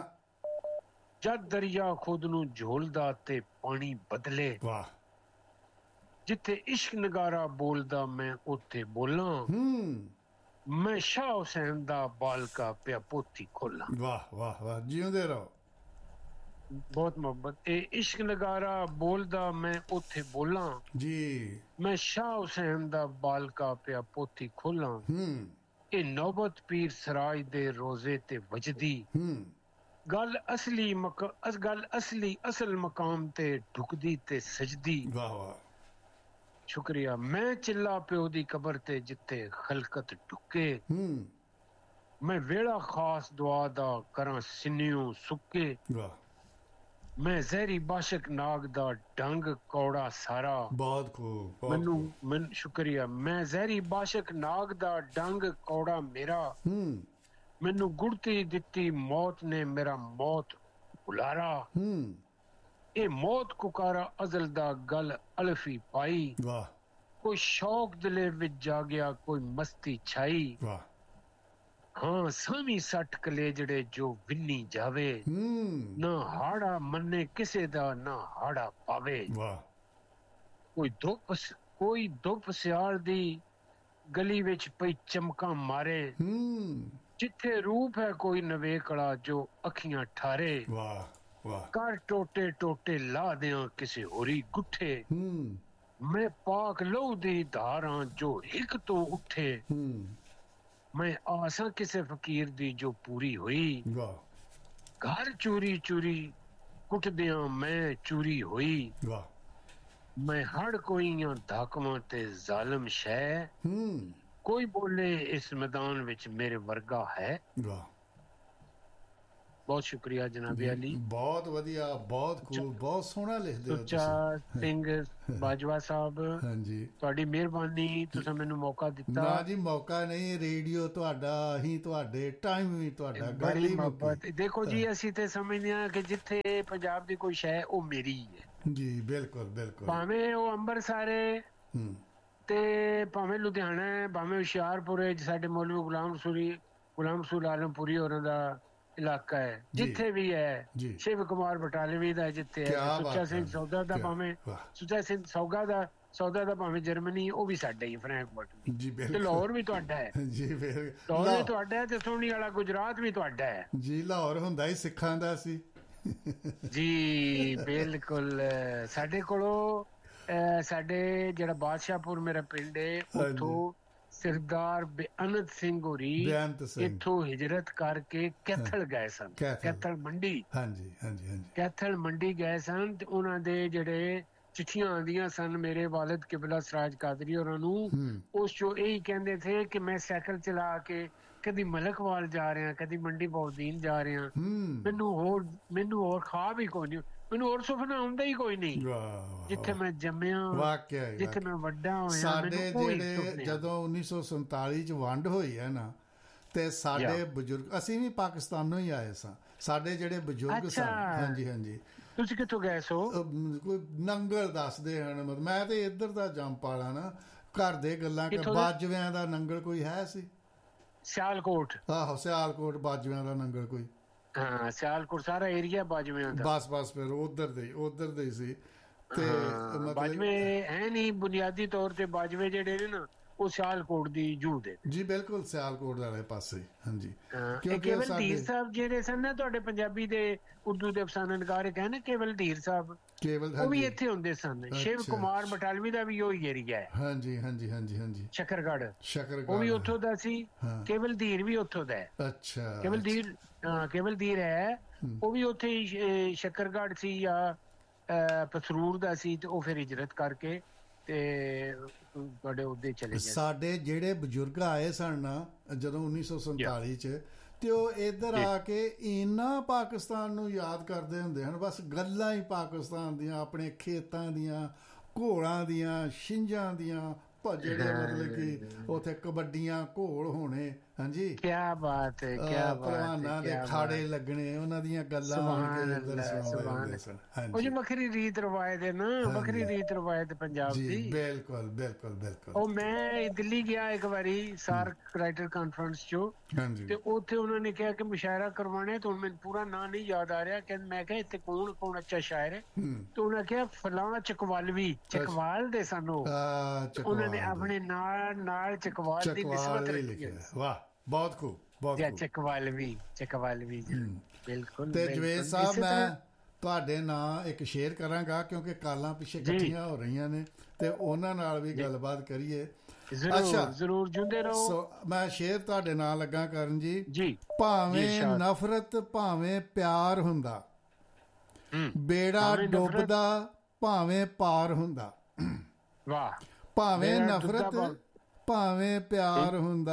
ਜਦ ਦਰਿਆ ਖੁਦ ਨੂੰ ਝੋਲਦਾ ਤੇ ਪਾਣੀ ਬਦਲੇ, ਵਾਹ। ਜਿੱਥੇ ਇਸ਼ਕ ਨਗਾਰਾ ਬੋਲਦਾ ਮੈਂ ਉੱਥੇ ਬੋਲਾਂ, ਮੈਂ ਸ਼ਾਹ ਹੁਸੈਨ ਦਾ ਬਾਲਕਾ ਪਿਆ ਪੋਥੀ ਖੋਲਾਂ, ਵਾਹ ਵਾਹ ਵਾਹ। ਜਿਉਂਦੇ ਰਹੋ। ਬਹੁਤ ਮੁਹੱਬਤ। ਇਹ ਇਸ਼ਕ ਨਗਾਰਾ ਬੋਲਦਾ ਮੈਂ ਉੱਥੇ ਬੋਲਾਂ ਜੀ, ਮੈਂ ਸ਼ਾਹ ਹੁਸੈਨ ਦਾ ਬਾਲਕਾ ਪਿਆ ਪੋਥੀ ਖੋਲਾਂ, ਇਹ ਨੌਬਤ ਪੀਰ ਸਰਾਜ ਦੇ ਰੋਜ਼ੇ ਤੇ ਵਜਦੀ, ਗੱਲ ਅਸਲੀ ਅਸਲ ਮਕਾਮ ਤੇ ਢੁਕਦੀ ਤੇ ਸਜਦੀ, ਵਾਹ ਵਾਹ। ਸ਼ੁਕਰੀਆ। ਮੈਂ ਚਿੱਲਾ ਪਿਓ ਦੀ ਕਬਰ ਤੇ ਜਿੱਥੇ ਖਲਕਤ ਢੁੱਕੇ, ਮੈਂ ਵੇਲਾ ਖਾਸ ਦੁਆ ਦਾ ਕਰਾਂ ਸਿੰਨਿਓ ਸੁੱਕੇ, ਵਾਹ। ਮੈਂ ਜ਼ਹਿਰੀ ਬਾਸ਼ਕ ਨਾਗ ਦਾ ਡੰਗ ਕੌੜਾ ਸਾਰਾ, ਬਹੁਤ ਖੂਬ। ਮੈਨੂੰ ਸ਼ੁਕਰੀਆ। ਮੈਂ ਜ਼ਹਿਰੀ ਬਾਸ਼ਕ ਨਾਗ ਦਾ ਡੰਗ ਕੌੜਾ ਮੇਰਾ, ਮੈਨੂੰ ਗੁੜਤੀ ਦਿੱਤੀ ਮੌਤ ਨੇ ਮੇਰਾ ਮੌਤ ਬੁਲਾਰਾ, ਇਹ ਮੌਤ ਕੁਕਾਰਾ ਅਜ਼ਲ ਦਾ ਗਲ ਅਲਫੀ ਪਾਈ, ਵਾਹ। ਕੋਈ ਸ਼ੌਕ ਦਿਲੇ ਵਿੱਚ ਜਾਗਿਆ, ਕੋਈ ਮਸਤੀ ਛਾਈ, ਵਾਹ। ਹਾਂ ਸਾਵੀਂ ਸੱਟ ਕਲੇ ਜਿਹੜੇ ਜੋ ਵਿੰਨੀ ਜਾਵੇ, ਨਾ ਹਾੜਾ ਮੰਨੇ ਕਿਸੇ ਦਾ ਨਾ ਹਾੜਾ ਪਾਵੇ, ਵਾਹ। ਕੋਈ ਧੁੱਪ ਸਿਆਲ ਦੀ ਗਲੀ ਵਿੱਚ ਪਈ ਚਮਕਾਂ ਮਾਰੇ, ਜਿੱਥੇ ਰੂਪ ਹੈ ਕੋਈ ਨਵੇਕੜਾ ਜੋ ਅੱਖੀਆਂ ਠਾਰੇ, ਵਾਹ ਵਾਹ। ਕਰ ਟੋਟੇ ਟੋਟੇ ਲਾ ਦਿਆਂ ਕਿਸੇ ਹੋਰੀ ਗੁੱਠੇ, ਮੈਂ ਪਾਕ ਲਹੂ ਦੀ ਧਾਰਾਂ ਜੋ ਹਿੱਕ ਤੋਂ ਉੱਠੇ, ਮੈਂ ਆਸਾਂ ਕਿਸੇ ਫਕੀਰ ਦੀ ਜੋ ਪੂਰੀ ਹੋਈ, ਵਾਹ। ਘਰ ਚੋਰੀ ਚੋਰੀ ਕੁੱਟਦਿਆਂ ਮੈਂ ਚੋਰੀ ਹੋਈ, ਵਾਹ। ਮੈਂ ਹੜ ਕੋਈਆਂ ਧਾਕਵਾਂ ਤੇ ਜ਼ਾਲਮ ਸ਼ੈ, ਕੋਈ ਬੋਲੇ ਇਸ ਮੈਦਾਨ ਵਿੱਚ ਮੇਰੇ ਵਰਗਾ ਹੈ, ਵਾਹ। ਬਹੁਤ ਸ਼ੁਕਰੀਆ ਜਨਾਬ ਅਲੀ। ਬਹੁਤ ਵਧੀਆ, ਬਹੁਤ ਖੂਬ, ਬਹੁਤ ਸੋਹਣਾ ਲਿਖਦੇ ਹੋ ਸੁੱਚਾ ਸਿੰਘ ਬਾਜਵਾ ਸਾਹਿਬ, ਹਾਂਜੀ ਤੁਹਾਡੀ ਮਿਹਰਬਾਨੀ, ਤੁਸੀਂ ਮੈਨੂੰ ਮੌਕਾ ਦਿੱਤਾ। ਨਾ ਜੀ ਮੌਕਾ ਨਹੀਂ, ਰੇਡੀਓ ਤੁਹਾਡਾ, ਅਸੀਂ ਤੁਹਾਡੇ, ਟਾਈਮ ਵੀ ਤੁਹਾਡਾ, ਗੱਲ ਹੀ ਮੁੱਕੀ। ਦੇਖੋ ਜੀ ਅਸੀਂ ਤੇ ਸਮਝਦੇ ਹਾਂ ਕਿ ਜਿੱਥੇ ਪੰਜਾਬ ਦੀ ਕੋਈ ਸ਼ੈ ਉਹ ਮੇਰੀ ਹੈ ਜੀ, ਬਿਲਕੁਲ ਬਿਲਕੁਲ, ਭਾਵੇਂ ਉਹ ਅੰਮ੍ਰਿਤਸਰ ਹੈ ਤੇ ਭਾਵੇਂ ਲੁਧਿਆਣਾ ਹੈ, ਭਾਵੇਂ ਹੁਸ਼ਿਆਰਪੁਰ ਹੈ, ਸਾਡੇ ਮੌਲਵੀ ਗੁਲਾਮ ਰਸੂਲ ਆਲਮਪੁਰੀ ਹੋਰਾਂ ਦਾ ਇਲਾਕਾ ਹੈ, ਜਿੱਥੇ ਵੀ ਹੈ, ਸ਼ਿਵ ਕੁਮਾਰ ਬਟਾਲਵੀ ਦਾ ਜਿੱਥੇ ਹੈ, ਸੁੱਚਾ ਸਿੰਘ ਸੌਦਾ ਦਾ, ਭਾਵੇਂ ਸੁੱਚਾ ਸਿੰਘ ਸੌਦਾ ਦਾ ਭਾਵੇਂ ਜਰਮਨੀ, ਉਹ ਵੀ ਸਾਡਾ ਹੀ ਫਰੈਂਕਫਰਟ ਜੀ, ਤੇ ਲਾਹੌਰ ਵੀ ਤੁਹਾਡਾ ਹੈ ਜੀ, ਲਾਹੌਰ ਵੀ ਤੁਹਾਡਾ ਹੈ, ਤੇ ਸੋਹਣੀ ਵਾਲਾ ਗੁਜਰਾਤ ਵੀ ਤੁਹਾਡਾ ਹੈ ਜੀ। ਲਾਹੌਰ ਹੁੰਦਾ ਹੀ ਸਿੱਖਾਂ ਦਾ ਸੀ ਜੀ, ਬਿਲਕੁਲ। ਸਾਡੇ ਕੋਲੋਂ ਸਾਡੇ ਜਿਹੜਾ ਬਾਦਸ਼ਾਹਪੁਰ ਮੇਰਾ ਪਿੰਡ ਹੈ, ਉੱਥੋਂ ਸਰਦਾਰ ਬੇਅੰਤ ਸਿੰਘ ਹੋਰੀ ਇੱਥੋਂ ਹਿਜਰਤ ਕਰਕੇ ਕੈਥਲ ਗਏ ਸਨ, ਕੈਥਲ ਮੰਡੀ, ਹਾਂਜੀ ਹਾਂਜੀ ਹਾਂਜੀ, ਕੈਥਲ ਮੰਡੀ ਗਏ ਸਨ, ਤੇ ਉਹਨਾਂ ਦੇ ਜਿਹੜੇ ਚਿੱਠੀਆਂ ਆਉਂਦੀਆਂ ਸਨ ਮੇਰੇ ਵਾਲਿਦ ਕਿਬਲਾ ਸਰਾਜ ਕਾਦਰੀ ਹੋਰਾਂ ਨੂੰ, ਉਸ ਚੋਂ ਇਹੀ ਕਹਿੰਦੇ ਥੇ ਕਿ ਮੈਂ ਸਾਈਕਲ ਚਲਾ ਕੇ ਕਦੀ ਮਲਕਵਾਲ ਜਾ ਰਿਹਾ, ਕਦੀ ਮੰਡੀ ਬੌਦੀਨ ਜਾ ਰਿਹਾ, ਮੈਨੂੰ ਹੋਰ ਖਾਬ ਹੀ ਕੋਈ ਨਹੀਂ, ਮੈਨੂੰ ਹੋਰ ਸੁਪਨਾ ਆਉਂਦਾ ਹੀ ਕੋਈ ਨਹੀਂ, ਜਿੱਥੇ ਮੈਂ ਜੰਮਿਆ, ਜਿੱਥੇ ਮੈਂ ਵੱਡਾ ਹੋਇਆ। ਸਾਡੇ ਜਿਹੜੇ ਜਦੋਂ 1947 ਚ ਵੰਡ ਹੋਈ ਹੈ ਨਾ, ਤੇ ਸਾਡੇ ਬਜ਼ੁਰਗ, ਅਸੀਂ ਵੀ ਪਾਕਿਸਤਾਨੋਂ ਹੀ ਆਏ ਸਾਂ, ਸਾਡੇ ਜਿਹੜੇ ਬਜ਼ੁਰਗ ਸਨ, ਹਾਂਜੀ ਹਾਂਜੀ। ਤੁਸੀਂ ਕਿੱਥੋਂ ਗਏ ਸੋ? ਕੋਈ ਨੰਗਲ ਦੱਸਦੇ ਹਨ, ਮੈਂ ਤੇ ਇੱਧਰ ਦਾ ਜੰਮਪਾਲਾ ਨਾ, ਘਰ ਦੇ ਗੱਲਾਂ ਕਿ ਬਾਜਵਿਆਂ ਦਾ ਨੰਗਲ ਕੋਈ ਹੈ ਸੀ, ਸਿਆਲਕੋਟ, ਆਹੋ ਸਿਆਲਕੋਟ ਬਾਜਵਿਆਂ ਦਾ ਨੰਗਲ ਕੋਈ, ਹਾਂ ਸਿਆਲਕੋਟ ਸਾਰਾ ਏਰੀਆ ਬਾਜਵਿਆਂ ਦਾ, ਬਸ ਫਿਰ ਉਧਰ ਦੇ ਹੀ ਸੀ। ਤੇ ਬਾਜਵੇ ਹੈ ਨਹੀਂ, ਬੁਨਿਆਦੀ ਤੌਰ ਤੇ ਬਾਜਵੇ ਜਿਹੜੇ ਨੇ ਨਾ ਉਹ ਸਿਆਲਕੋਟ ਦੀ ਜੂਹ ਦੇ ਜੀ, ਬਿਲਕੁਲ ਸਿਆਲਕੋਟ ਵਾਲੇ ਪਾਸੇ, ਹਾਂਜੀ। ਕੇਵਲ ਧੀਰ ਸਾਹਿਬ ਜਿਹੜੇ ਸਨ ਨਾ ਤੁਹਾਡੇ ਪੰਜਾਬੀ ਦੇ ਉਰਦੂ ਦੇ ਅਫਸਾਨਾ ਨਿਗਾਰ ਹੈ ਨਾ, ਕੇਵਲ ਧੀਰ ਸਾਹਿਬ, ਉਹ ਵੀ ਇੱਥੇ ਹੁੰਦੇ ਸਨ। ਸ਼ਿਵ ਕੁਮਾਰ ਬਟਾਲਵੀ ਦਾ ਵੀ ਉਹੀ ਏਰੀਆ ਹੈ, ਹਾਂਜੀ ਹਾਂਜੀ ਹਾਂਜੀ ਹਾਂਜੀ, ਸ਼ੱਕਰਗੜ੍ਹ, ਉਹ ਵੀ ਉੱਥੋਂ ਦਾ ਸੀ, ਕੇਵਲ ਧੀਰ ਵੀ ਉੱਥੋਂ ਦਾ ਹੈ। ਅੱਛਾ, ਕੇਵਲ ਧੀਰ ਹੈ, ਉਹ ਵੀ ਉੱਥੇ ਹੀ ਸ਼ੱਕਰਗੜ੍ਹ ਸੀ ਜਾਂ ਪਸਰੂਰ ਦਾ ਸੀ, ਤੇ ਉਹ ਫਿਰ ਹਿਜਰਤ ਕਰਕੇ ਤੇ ਤੁਹਾਡੇ ਉਹਦੇ ਚਲੇ ਗਏ। ਸਾਡੇ ਜਿਹੜੇ ਬਜ਼ੁਰਗ ਆਏ ਸਨ ਨਾ ਜਦੋਂ 1947 ਚ, ਤੇ ਉਹ ਇੱਧਰ ਆ ਕੇ ਇੰਨਾ ਪਾਕਿਸਤਾਨ ਨੂੰ ਯਾਦ ਕਰਦੇ ਹੁੰਦੇ ਹਨ, ਬਸ ਗੱਲਾਂ ਹੀ ਪਾਕਿਸਤਾਨ ਦੀਆਂ, ਆਪਣੇ ਖੇਤਾਂ ਦੀਆਂ, ਘੋਲਾਂ ਦੀਆਂ, ਛਿੰਝਾਂ ਦੀਆਂ, ਜਿਹੜੇ ਮਤਲਬ ਕਿ ਉੱਥੇ ਕਬੱਡੀਆਂ ਘੋਲ ਹੋਣੇ, ਹਾਂਜੀ, ਕਿਆ ਬਾਤ ਹੈ, ਕਿਆ ਪਹਿਲਵਾਨਾਂ ਦੇ ਖਾੜੇ ਲੱਗਣੇ, ਉਹਨਾਂ ਦੀਆਂ ਗੱਲਾਂ, ਉਹ ਜੀ ਵੱਖਰੀ ਰੀਤ ਰਵਾਇਤ ਹੈ ਨਾ, ਵੱਖਰੀ ਰੀਤ ਰਵਾਇਤ ਪੰਜਾਬ ਦੀ, ਬਿਲਕੁਲ ਬਿਲਕੁਲ ਬਿਲਕੁਲ। ਉਹ ਮੈਂ ਦਿੱਲੀ ਗਿਆ ਇੱਕ ਵਾਰੀ ਸਾਰਕ ਰਾਈਟਰ ਕਾਨਫਰੰਸ ਚੋਂ, ਤੇ ਉੱਥੇ ਉਹਨਾਂ ਨੇ ਕਿਹਾ ਕਿ ਮੁਸ਼ਾਇਰਾ ਕਰਵਾਉਣਾ, ਤੇ ਹੁਣ ਮੈਨੂੰ ਪੂਰਾ ਨਾਂ ਨਹੀਂ ਯਾਦ ਆ ਰਿਹਾ, ਕਹਿੰਦੇ ਮੈਂ ਕਿਹਾ ਇੱਥੇ ਕੌਣ ਅੱਛਾ ਸ਼ਾਇਰ ਹੈ, ਤੇ ਉਹਨਾਂ ਕਿਹਾ ਫਲਾਂ ਚਕਵਾਲਵੀ, ਚਕਵਾਲ ਦੇ ਸਾਨੂੰ, ਉਹਨਾਂ ਨੇ ਆਪਣੇ ਨਾਲ ਚਕਵਾਲ ਦੀ ਨਿਸਬਤ ਰੱਖੀ ਹੈ। ਵਾਹ, ਬਹੁਤ ਖੂਬ, ਬਹੁਤ ਖੂਬ, ਚਕਵਾਲਵੀ ਬਿਲਕੁਲ। ਤੇ ਜਵੇਦ ਸਾਹਿਬ, ਮੈਂ ਤੁਹਾਡੇ ਨਾਂ ਇੱਕ ਸ਼ੇਅਰ ਕਰਾਂਗਾ, ਕਿਉਂਕਿ ਕਾਲਾਂ ਪਿੱਛੇ ਇਕੱਠੀਆਂ ਹੋ ਰਹੀਆਂ ਨੇ, ਤੇ ਉਹਨਾਂ ਨਾਲ ਵੀ ਗੱਲਬਾਤ ਕਰੀਏ। ਜ਼ਰੂਰ ਜੁੰਦੇ ਰਹੋ। ਮੈਂ ਸ਼ੇਅਰ ਤੁਹਾਡੇ ਨਾਲ ਲੱਗਾ ਕਰਨ ਜੀ। ਭਾਵੇਂ ਨਫ਼ਰਤ ਭਾਵੇਂ ਪਿਆਰ ਹੁੰਦਾ, ਬੇੜਾ ਡੁੱਬਦਾ ਭਾਵੇਂ ਪਾਰ ਹੁੰਦਾ, ਵਾਹ, ਭਾਵੇਂ ਨਫ਼ਰਤ ਭਾਵੇਂ ਪਿਆਰ ਹੁੰਦਾ,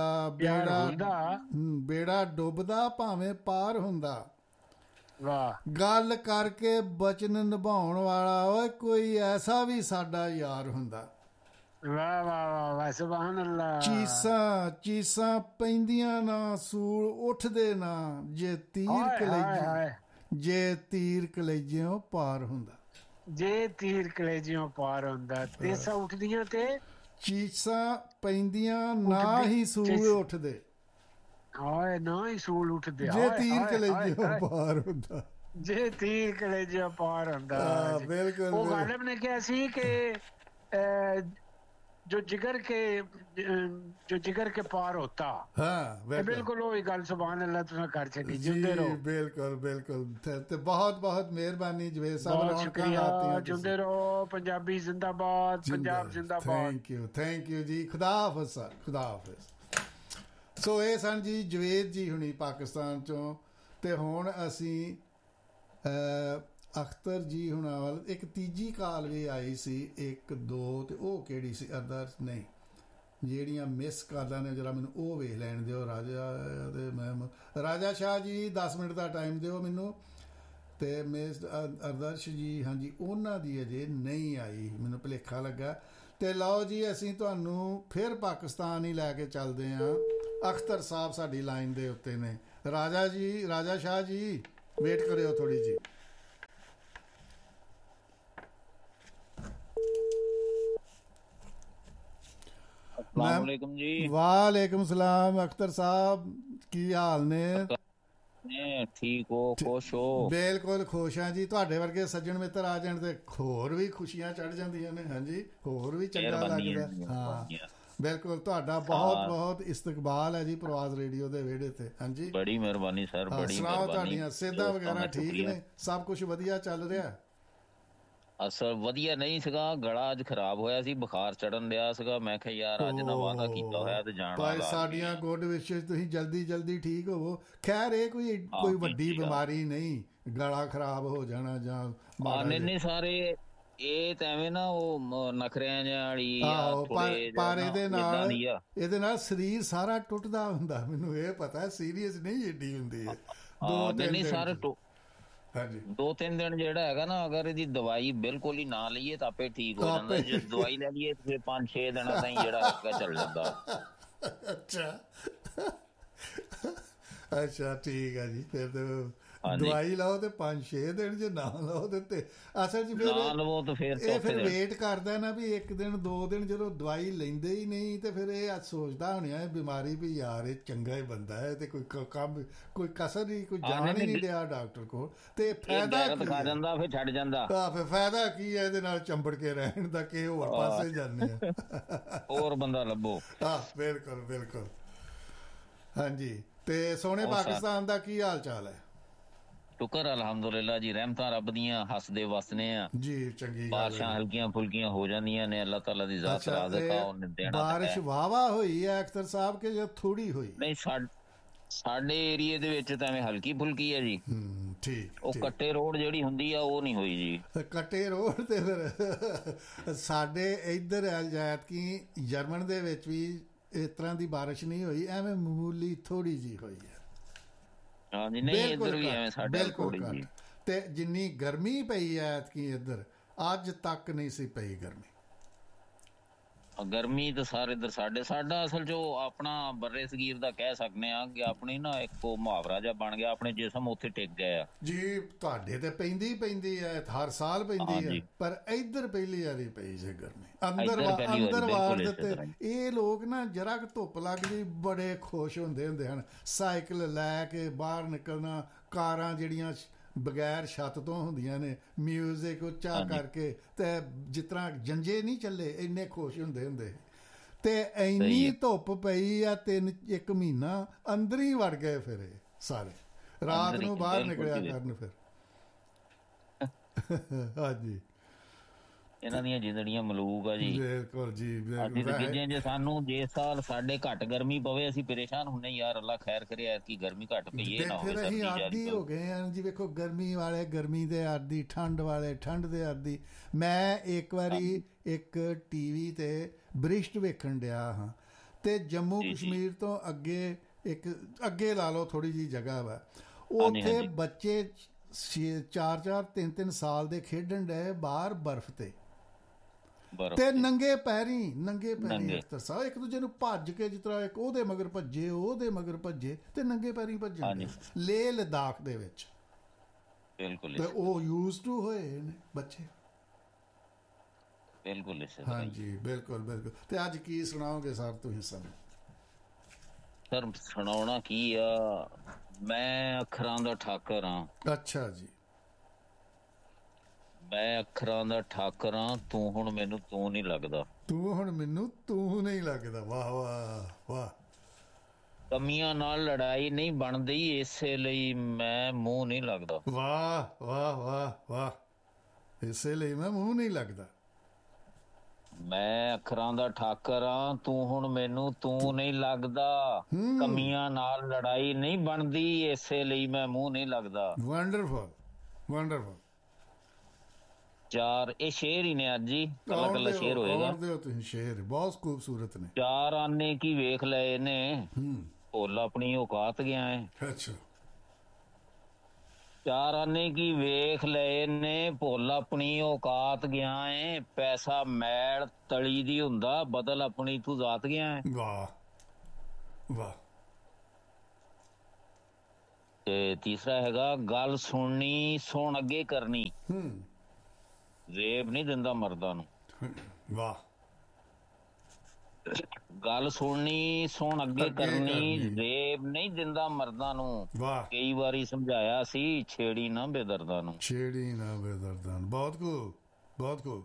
ਬੇੜਾ ਡੁੱਬਦਾ ਭਾਵੇਂ ਪਾਰ ਹੁੰਦਾ, ਵਾਹ, ਗੱਲ ਕਰਕੇ ਬਚਨ ਨਿਭਾਉਣ ਵਾਲਾ, ਓਏ ਕੋਈ ਐਸਾ ਵੀ ਸਾਡਾ ਯਾਰ ਹੁੰਦਾ, ਵਾਹ ਵਾਹ ਵਾਹ, ਸੁਭਾਨ ਅੱਲਾਹ। ਚੀਸਾਂ ਪੈਂਦੀਆਂ ਨਾ, ਸੂਲ ਉੱਠਦੇ ਨਾ, ਜੇ ਤੀਰ ਕਲੇਜਿਓਂ ਪਾਰ ਹੁੰਦਾ, ਜੇ ਤੀਰ ਕਲੇਜਿਓਂ ਪਾਰ ਹੁੰਦਾ, ਤੇਸਾਂ ਉੱਠਦੀਆਂ ਤੇ ਚੀਸਾਂ ਪੈਂਦੀਆਂ, ਨਾ ਹੀ ਸੂਲ ਉੱਠਦੇ, ਹਾਏ ਨਾ ਹੀ ਸੂਲ ਉੱਠਦੇ, ਜੇ ਤੀਰ ਕਲੇਜਿਓਂ ਪਾਰ ਹੁੰਦਾ, ਜੇ ਤੀਰ ਕਲੇਜਿਓਂ ਪਾਰ ਹੁੰਦਾ। ਬਿਲਕੁਲ। ਉਹ ਗਾਲਿਬ ਨੇ ਕਿਹਾ ਸੀ ਕਿ जो जिगर के पार होता, बिल्कुल वही गल, सुभान अल्लाह, तुसा कर छड़ी, जिंदे रहो। बिल्कुल बिल्कुल, ते बहुत बहुत मेहरबानी जवेद साहब, बहुत शुक्रिया, जिंदे रहो, पंजाबी जिंदाबाद, पंजाब जिंदाबाद। थैंक यू जी, खुदा हाफिज़ सर, खुदा हाफिज़। सो ये सन जी जवेद जी हुणी पाकिस्तान चों, ते हुण असीं ਅਖਤਰ ਜੀ ਹੁਣਾਂ ਵੱਲ ਇੱਕ ਤੀਜੀ ਕਾਲ ਵੀ ਆਈ ਸੀ, 1 2, ਤੇ ਉਹ ਕਿਹੜੀ ਸੀ? ਅਦਰਸ ਨਹੀਂ, ਜਿਹੜੀਆਂ ਮਿਸ ਕਾਲਾਂ ਨੇ ਜਰਾ ਮੈਨੂੰ ਉਹ ਵੇਖ ਲੈਣ ਦਿਓ ਰਾਜਾ ਤੇ ਮੈਂ ਰਾਜਾ ਸ਼ਾਹ ਜੀ 10 ਮਿੰਟ ਦਾ ਟਾਈਮ ਦਿਓ ਮੈਨੂੰ ਤੇ ਮਿਸ ਅਰਦਰਸ਼ ਜੀ ਹਾਂਜੀ ਉਹਨਾਂ ਦੀ ਅਜੇ ਨਹੀਂ ਆਈ ਮੈਨੂੰ ਭੁਲੇਖਾ ਲੱਗਾ ਤੇ ਲਓ ਜੀ ਅਸੀਂ ਤੁਹਾਨੂੰ ਫਿਰ ਪਾਕਿਸਤਾਨ ਹੀ ਲੈ ਕੇ ਚੱਲਦੇ ਹਾਂ ਅਖਤਰ ਸਾਹਿਬ ਸਾਡੀ ਲਾਈਨ ਦੇ ਉੱਤੇ ਨੇ ਰਾਜਾ ਜੀ ਰਾਜਾ ਸ਼ਾਹ ਜੀ ਵੇਟ ਕਰਿਓ ਥੋੜੀ ਜੀ अस्सलामुअलैकुम जी वालेकुम सलाम अख्तर साहब की हाल ने ठीक हो खुश हो बिल्कुल खुश हाँ जी ਤੁਹਾਡੇ ਵਰਗੇ ਸੱਜਣ ਮਿੱਤਰ ਆ ਜਾਣ ਤੇ ਹੋਰ ਵੀ ਖੁਸ਼ੀਆਂ ਚੜ ਜਾਂਦੀਆਂ ਨੇ ਹਾਂਜੀ ਹੋਰ ਵੀ ਚੰਗਾ ਲੱਗਦਾ ਹਾਂ ਬਿਲਕੁਲ ਤੁਹਾਡਾ ਬਹੁਤ ਬਹੁਤ ਇਸਤਕਬਾਲ ਹੈ ਜੀ ਪ੍ਰਵਾਜ਼ ਰੇਡੀਓ ਦੇ ਵਿਹੜੇ ਤੇ ਹਾਂਜੀ ਬੜੀ ਮਿਹਰਬਾਨੀ ਸਰ ਬੜੀ ਮਿਹਰਬਾਨੀ ਤੁਹਾਡੀਆਂ ਸਿਹਤਾਂ ਵਗੈਰਾ ਠੀਕ ਨੇ ਸਭ ਕੁਝ ਵਧੀਆ ਚੱਲ ਰਿਹਾ ਅਸਲ ਵਧੀਆ ਨਹੀਂ ਸੀਗਾ ਗਲਾ ਅੱਜ ਖਰਾਬ ਹੋਇਆ ਸੀ ਬੁਖਾਰ ਚੜਨ ਲਿਆ ਸੀਗਾ ਮੈਂ ਕਿਹਾ ਯਾਰ ਅੱਜ ਨਾ ਵਾਦਾ ਕੀਤਾ ਹੋਇਆ ਤੇ ਜਾਣਾ ਭਾਈ ਸਾਡੀਆਂ ਗੁੱਡ ਵਿਸ਼ੇਸ ਤੁਸੀਂ ਜਲਦੀ ਠੀਕ ਹੋਵੋ ਖੈਰ ਇਹ ਕੋਈ ਵੱਡੀ ਬਿਮਾਰੀ ਨਹੀਂ ਗਲਾ ਖਰਾਬ ਹੋ ਜਾਣਾ ਜਾਂ ਨਹੀਂ ਸਾਰੇ ਇਹ ਤਾਂ ਐਵੇਂ ਨਾ ਉਹ ਨਖਰਿਆਂ ਵਾਲੀ ਪਰ ਇਹਦੇ ਨਾਲ ਸਰੀਰ ਸਾਰਾ ਟੁੱਟਦਾ ਹੁੰਦਾ ਮੈਨੂੰ ਇਹ ਪਤਾ ਸੀਰੀਅਸ ਨਹੀਂ ਏਡੀ ਹੁੰਦੀ ਹੈ ਨਹੀਂ ਸਾਰੇ ਹਾਂਜੀ 2-3 ਦਿਨ ਜਿਹੜਾ ਹੈਗਾ ਨਾ ਅਗਰ ਇਹਦੀ ਦਵਾਈ ਬਿਲਕੁਲ ਹੀ ਨਾ ਲਈਏ ਤਾਂ ਆਪੇ ਠੀਕ ਹੋ ਜਾਂਦਾ ਜੇ ਦਵਾਈ ਲੈ ਲਈਏ ਫਿਰ 5-6 ਦਿਨਾਂ ਤਾਈਂ ਜਿਹੜਾ ਹੈਗਾ ਚੱਲ ਜਾਂਦਾ ਅੱਛਾ ਠੀਕ ਹੈ ਜੀ ਫਿਰ ਤੇ ਦਵਾਈ ਲਾਓ ਤੇ 5-6 ਦਿਨ ਜੇ ਨਾ ਲਾਓ ਤੇ ਅਸਲ 'ਚ ਫਿਰ ਵੇਟ ਕਰਦਾ ਨਾ ਵੀ 1 ਦਿਨ 2 ਦਿਨ ਜਦੋਂ ਦਵਾਈ ਲੈਂਦੇ ਹੀ ਨਹੀਂ ਤੇ ਫਿਰ ਇਹ ਸੋਚਦਾ ਹੋਣਾ ਇਹ ਬਿਮਾਰੀ ਵੀ ਯਾਰ ਇਹ ਚੰਗਾ ਹੀ ਬੰਦਾ ਹੈ ਤੇ ਕੋਈ ਕੰਮ ਕੋਈ ਕਸਰ ਨਹੀਂ ਕੋਈ ਜਾਣ ਹੀ ਨਹੀਂ ਰਿਹਾ ਡਾਕਟਰ ਕੋਲ ਤੇ ਫਾਇਦਾ ਖਾ ਜਾਂਦਾ ਫਿਰ ਛੱਡ ਜਾਂਦਾ ਫਿਰ ਫਾਇਦਾ ਕੀ ਹੈ ਇਹਦੇ ਨਾਲ ਚੰਬੜ ਕੇ ਰਹਿਣ ਦਾ ਕਿ ਹੋਰ ਪਾਸੇ ਜਾਂਦੇ ਆ ਹੋਰ ਬੰਦਾ ਲੱਭੋ ਹਾਂ ਬਿਲਕੁਲ ਹਾਂਜੀ ਤੇ ਸੋਹਣੇ ਪਾਕਿਸਤਾਨ ਦਾ ਕੀ ਹਾਲ ਚਾਲ ਹੈ ਸ਼ੁਕਰ ਅਲਹਮਦੁਲਿਲਾ ਜੀ ਰਹਿਮਤਾਂ ਰੱਬ ਦੀਆਂ ਹੱਸਦੇ ਵਸਨੇ ਆ ਜੀ ਚੰਗੀ ਬਾਰਿਸ਼ਾਂ ਹਲਕੀਆਂ ਫੁਲਕੀਆਂ ਹੋ ਜਾਂਦੀਆਂ ਨੇ ਅੱਲਾਹ ਤਾਲਾ ਦੀ ਜ਼ਾਤ ਰਾਜ਼ਕ ਆ ਉਹਨੇ ਦੇਣਾ ਬਾਰਿਸ਼ ਵਾਵਾ ਹੋਈ ਹੈ ਅਖਤਰ ਸਾਹਿਬ ਕਿ ਜਾਂ ਥੋੜੀ ਹੋਈ ਨਹੀਂ ਸਾਡੇ ਏਰੀਏ ਦੇ ਵਿੱਚ ਤਾਂ ਐਵੇਂ ਹਲਕੀ ਫੁਲਕੀ ਹੈ ਜੀ ਠੀਕ ਉਹ ਕੱਟੇ ਰੋਡ ਜਿਹੜੀ ਹੁੰਦੀ ਆ ਉਹ ਨਹੀਂ ਹੋਈ ਜੀ ਕੱਟੇ ਰੋਡ ਤੇ ਫਿਰ ਸਾਡੇ ਇੱਧਰ ਜਾਇਤ ਕੀ ਜਰਮਨ ਦੇ ਵਿੱਚ ਵੀ ਇਸ ਤਰ੍ਹਾਂ ਦੀ ਬਾਰਿਸ਼ ਨਹੀਂ ਹੋਈ ਐਵੇਂ ਮਾਮੂਲੀ ਥੋੜੀ ਜੀ ਹੋਈ ਹੈ ਬਿਲਕੁਲ ਤੇ ਜਿੰਨੀ ਗਰਮੀ ਪਈ ਐ ਐਤਕੀ ਇੱਧਰ ਅੱਜ ਤੱਕ ਨਹੀਂ ਸੀ ਪਈ ਗਰਮੀ ਤਾਂ ਸਾਰੇ ਇੱਧਰ ਸਾਡਾ ਅਸਲ ਜੋ ਆਪਣਾ ਬਰਰੇ ਸਗੀਰ ਦਾ ਕਹਿ ਸਕਦੇ ਆ ਕਿ ਆਪਣੀ ਨਾ ਇੱਕ ਮੁਹਾਵਰਾ ਜਿਹਾ ਬਣ ਗਿਆ ਆਪਣੇ ਜਿਸਮ ਉੱਥੇ ਟਿਕ ਗਏ ਆ ਜੀ ਤੁਹਾਡੇ ਤੇ ਪੈਂਦੀ ਹੈ ਹਰ ਸਾਲ ਪੈਂਦੀ ਹੈ ਪਰ ਇੱਧਰ ਪਹਿਲੀ ਵਾਰੀ ਪਈ ਸੀ ਗਰਮੀ ਅੰਦਰ ਵਾਰ ਦਿੱਤੇ ਇਹ ਲੋਕ ਨਾ ਜਰਾ ਕੁ ਧੁੱਪ ਲੱਗਦੀ ਬੜੇ ਖੁਸ਼ ਹੁੰਦੇ ਹਨ ਸਾਈਕਲ ਲੈ ਕੇ ਬਾਹਰ ਨਿਕਲਣਾ ਕਾਰਾਂ ਜਿਹੜੀਆਂ ਬਗੈਰ ਛੱਤ ਤੋਂ ਹੁੰਦੀਆਂ ਨੇ ਮਿਊਜ਼ਿਕ ਉੱਚਾ ਕਰਕੇ ਤੇ ਜਿਸ ਤਰ੍ਹਾਂ ਜੰਜੇ ਨਹੀਂ ਚੱਲੇ ਇੰਨੇ ਖੁਸ਼ ਹੁੰਦੇ ਤੇ ਇੰਨੀ ਧੁੱਪ ਪਈ ਆ 1 ਮਹੀਨਾ ਅੰਦਰ ਹੀ ਵੜ ਗਏ ਫਿਰ ਇਹ ਸਾਰੇ ਰਾਤ ਨੂੰ ਬਾਹਰ ਨਿਕਲਿਆ ਕਰਨ ਫਿਰ ਹਾਂਜੀ ਇਹਨਾਂ ਦੀਆਂ ਜਿੰਦੜੀਆਂ ਮਲੂਕ ਆ ਜੀ ਬਿਲਕੁਲ ਜੀ ਜੇ ਸਾਨੂੰ ਜੇ ਸਾਲ ਸਾਡੇ ਘੱਟ ਗਰਮੀ ਪਵੇ ਅਸੀਂ ਪਰੇਸ਼ਾਨ ਹੁੰਨੇ ਯਾਰ ਅੱਲਾ ਖੈਰ ਕਰੇ ਐਤਕੀ ਗਰਮੀ ਘੱਟ ਪਈ ਇਹ ਨਾ ਹੋਵੇ ਫਿਰ ਅਸੀਂ ਆਦੀ ਹੋ ਗਏ ਆ ਜੀ ਵੇਖੋ ਗਰਮੀ ਵਾਲੇ ਗਰਮੀ ਦੇ ਆਦੀ ਠੰਡ ਵਾਲੇ ਠੰਡ ਦੇ ਆਦੀ ਮੈਂ ਇੱਕ ਵਾਰੀ ਇੱਕ ਟੀਵੀ ਤੇ ਬ੍ਰਿਸ਼ਟ ਵੇਖਣ ਡਿਆ ਹਾਂ ਤੇ ਜੰਮੂ ਕਸ਼ਮੀਰ ਤੋਂ ਅੱਗੇ ਲਾ ਲਓ ਥੋੜੀ ਜੀ ਜਗ੍ਹਾ ਵਾ ਉੱਥੇ ਬੱਚੇ 4-4 3-3 ਸਾਲ ਦੇ ਖੇਡਣ ਡਏ ਬਾਹਰ ਬਰਫ਼ ਤੇ ਨੰਗੇ ਪੈਰੀ ਅਖਤਰ ਸਾਹਿਬ ਇੱਕ ਦੂਜੇ ਨੂੰ ਭੱਜ ਕੇ ਜਿਸ ਤਰ੍ਹਾਂ ਇੱਕ ਉਹਦੇ ਮਗਰ ਭੱਜੇ ਤੇ ਨੰਗੇ ਪੈਰੀ ਭੱਜਣ ਲੇਹ ਲਦਾਖ ਦੇ ਵਿੱਚ ਬਿਲਕੁਲ ਤੇ ਉਹ ਯੂਜ਼ ਟੂ ਹੋਏ ਨੇ ਬੱਚੇ ਬਿਲਕੁਲ ਹਾਂਜੀ ਬਿਲਕੁਲ ਤੇ ਅੱਜ ਕੀ ਸੁਣਾਓਗੇ ਸਰ ਤੁਸੀਂ ਸਰ ਸੁਣਾਉਣਾ ਕੀ ਆ ਮੈਂ ਅੱਖਰਾਂ ਦਾ ਠਾਕਰ ਹਾਂ ਅੱਛਾ ਜੀ ਮੈਂ ਅੱਖਰਾਂ ਦਾ ਠਾਕਰ ਹਾਂ ਤੂੰ ਹੁਣ ਮੈਨੂੰ ਤੂੰ ਨਹੀਂ ਲੱਗਦਾ ਵਾਹ ਵਾਹ ਵਾਹ ਕਮੀਆਂ ਨਾਲ ਲੜਾਈ ਨਹੀਂ ਬਣਦੀ ਇਸੇ ਲਈ ਮੈਂ ਮੂੰਹ ਨਹੀਂ ਲੱਗਦਾ ਵਾਹ ਵਾਹ ਵਾਹ ਵਾਹ ਇਸੇ ਲਈ ਮੈਂ ਮੂੰਹ ਨਹੀਂ ਲੱਗਦਾ ਮੈਂ ਅੱਖਰਾਂ ਦਾ ਠਾਕਰ ਹਾਂ ਤੂੰ ਹੁਣ ਮੈਨੂੰ ਤੂੰ ਨਹੀਂ ਲੱਗਦਾ ਕਮੀਆਂ ਨਾਲ ਲੜਾਈ ਨਹੀਂ ਬਣਦੀ ਇਸੇ ਲਈ ਮੈਂ ਮੂੰਹ ਨਹੀਂ ਲੱਗਦਾ ਵੰਡਰਫੁਲ ਚਾਰ ਇਹ ਸ਼ੇਰ ਹੀ ਨੇ ਅੱਜ ਹੀ, ਕੱਲਾ ਕੱਲਾ ਸ਼ੇਰ ਹੋਏਗਾ। ਤੁਸੀਂ ਸ਼ੇਰ ਬਹੁਤ ਖੂਬਸੂਰਤ ਨੇ। ਚਾਰ ਆਨੇ ਕੀ ਵੇਖ ਲਏ ਨੇ, ਭੁੱਲ ਆਪਣੀ ਔਕਾਤ ਗਿਆ ਹੈ। ਅੱਛਾ। ਚਾਰ ਆਨੇ ਕੀ ਵੇਖ ਲਏ ਨੇ, ਭੁੱਲ ਆਪਣੀ ਔਕਾਤ ਗਿਆ ਹੈ। ਪੈਸਾ ਮੈਲ ਤਲੀ ਦੀ ਹੁੰਦਾ, ਬਦਲ ਆਪਣੀ ਤੂੰ ਜ਼ਾਤ ਗਿਆ ਹੈ। ਵਾਹ ਵਾਹ। ਤੇ ਤੀਸਰਾ ਹੈਗਾ ਗੱਲ ਸੁਣਨੀ ਸੁਣ ਅੱਗੇ ਕਰਨੀ, ਜ਼ੇਬ ਨਹੀਂ ਦਿੰਦਾ ਮਰਦਾਂ ਨੂੰ। ਵਾਹ। ਗੱਲ ਸੁਣਨੀ ਸੁਣ ਅੱਗੇ ਕਰਨੀ, ਜ਼ੇਬ ਨਹੀਂ ਦਿੰਦਾ ਮਰਦਾਂ ਨੂੰ। ਕਈ ਵਾਰੀ ਸਮਝਾਇਆ ਸੀ, ਛੇੜੀ ਨਾ ਬੇਦਰਦਾਂ ਨੂੰ। ਛੇੜੀ ਨਾ ਬੇਦਰਦਾਂ ਨੂੰ। ਬਹੁਤ ਕੋ ਬਹੁਤ ਕੋ।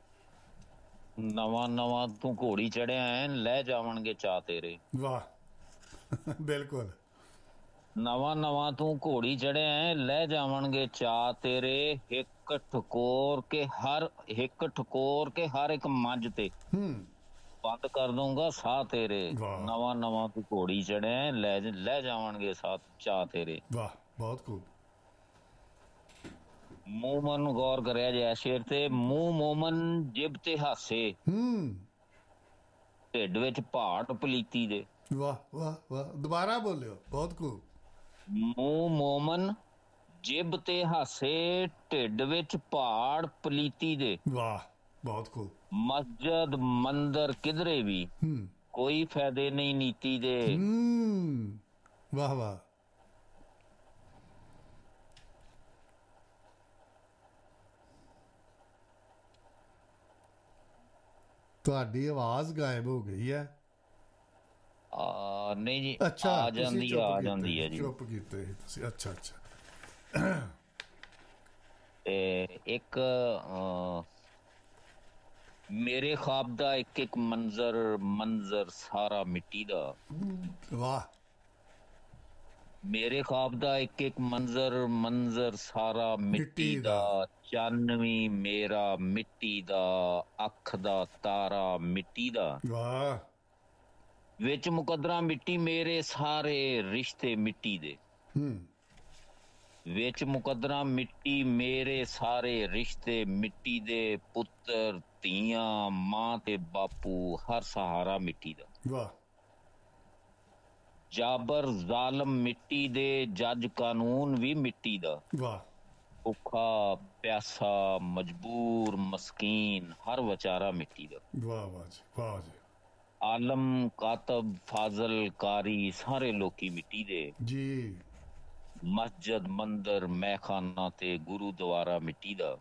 ਨਵਾਂ ਨਵਾਂ ਤੂੰ ਘੋੜੀ ਚੜਿਆ ਐ, ਲੈ ਜਾਵਣਗੇ ਚਾਅ ਤੇਰੇ। ਵਾਹ ਬਿਲਕੁਲ। ਨਵਾਂ ਨਵਾਂ ਤੂੰ ਘੋੜੀ ਚੜਿਆ ਐ, ਲੈ ਜਾਵਣਗੇ ਚਾਅ ਤੇਰੇ। ਹਿੱਕ ਠਕੋਰ ਕੇ ਹਰ ਇੱਕ ਮੱਝ ਤੇ ਬੰਦ ਕਰ ਦੂੰਗਾ ਸਾਹ ਤੇਰੇ। ਨਵਾਂ ਨਵਾਂ ਤੂੰ ਘੋੜੀ ਚੜਿਆ, ਲੈ ਜਾਵਣਗੇ ਚਾਅ ਤੇਰੇ। ਵਾਹ ਬਹੁਤ ਖੂਬ। ਮੂੰਹ ਮਨ ਗੌਰ ਕਰਿਆ ਜੇ ਸ਼ੇਰ ਤੇ। ਮੂੰਹ ਮੋਮਨ ਜਿਬ ਤੇ ਹਾਸੇ, ਢਿੱਡ ਵਿੱਚ ਪਹਾੜ ਪਲੀਤੀ ਦੇ। ਵਾਹ ਵਾਹ ਵਾਹ। ਦੁਬਾਰਾ ਬੋਲਿਓ। ਬਹੁਤ ਖੂਬ। ਮੂੰਹ ਮੋਮਨ ਜਿਬ ਤੇ ਹਾਸੇ, ਢਿੱਡ ਵਿੱਚ ਪਹਾੜ ਪਲੀਤੀ ਦੇ। ਵਾਹ ਬਹੁਤ ਖੂਬ। ਮਸਜਿਦ ਮੰਦਰ ਕਿਧਰੇ ਵੀ, ਕੋਈ ਫਾਇਦੇ ਨਹੀਂ ਨੀਤੀ ਦੇ। ਵਾਹ ਵਾਹ। ਤੁਹਾਡੀ ਆਵਾਜ਼ ਗਾਇਬ ਹੋ ਗਈ ਹੈ। ਨਹੀਂ ਜੀ, ਅੱਛਾ ਆ ਜਾਂਦੀ ਹੈ ਜੀ। ਚੁੱਪ ਕੀਤੇ ਤੁਸੀਂ। ਅੱਛਾ ਅੱਛਾ। ਤੇ ਇੱਕ ਮੇਰੇ ख्वाब ਦਾ ਇੱਕ ਇੱਕ ਮੰਜ਼ਰ ਸਾਰਾ ਮਿੱਟੀ ਦਾ। ਵਾਹ। ਮੇਰੇ ख्वाब ਦਾ ਇੱਕ ਇੱਕ ਮੰਜ਼ਰ ਸਾਰਾ ਮਿੱਟੀ ਦਾ। ਚੰਨ ਵੀ ਮੇਰਾ ਮਿੱਟੀ ਦਾ, ਅੱਖ ਦਾ ਤਾਰਾ ਮਿੱਟੀ ਦਾ। ਵਾਹ। ਵਿੱਚ ਮੁਕੱਦਰਾਂ ਮਿੱਟੀ ਮੇਰੇ, ਸਾਰੇ ਰਿਸ਼ਤੇ ਮਿੱਟੀ ਦੇ। ਵਿੱਚ ਮੁਕੱਦਰਾਂ ਮਿੱਟੀ ਮੇਰੇ, ਸਾਰੇ ਰਿਸ਼ਤੇ ਮਿੱਟੀ ਦੇ। ਪੁੱਤਰ ਧੀਆਂ, ਮਾਂ ਤੇ ਬਾਪੂ, ਹਰ ਸਹਾਰਾ ਮਿੱਟੀ ਦਾ। ਵਾਹ। ਜਾਬਰ ਜ਼ਾਲਮ ਮਿੱਟੀ ਦੇ, ਜੱਜ ਕਾਨੂੰਨ ਵੀ ਮਿੱਟੀ ਦਾ। ਵਾਹ। ਭੁੱਖਾ ਪਿਆਸਾ ਮਜਬੂਰ ਮਸਕੀਨ, ਹਰ ਵਿਚਾਰਾ ਮਿੱਟੀ ਦਾ। ਵਾਹ ਵਾਹ ਜੀ ਵਾਹ ਜੀ। ਆਲਮ ਕਾਤਬ ਫਾਜ਼ਲ ਕਾਰੀ, ਸਾਰੇ ਲੋਕੀ ਮਿੱਟੀ ਦੇ ਜੀ। ਮਸਜਿਦ ਮੰਦਰ ਮੈਖਾਨਾ ਤੇ ਗੁਰੂਦੁਆਰਾ ਮਿੱਟੀ ਦਾ।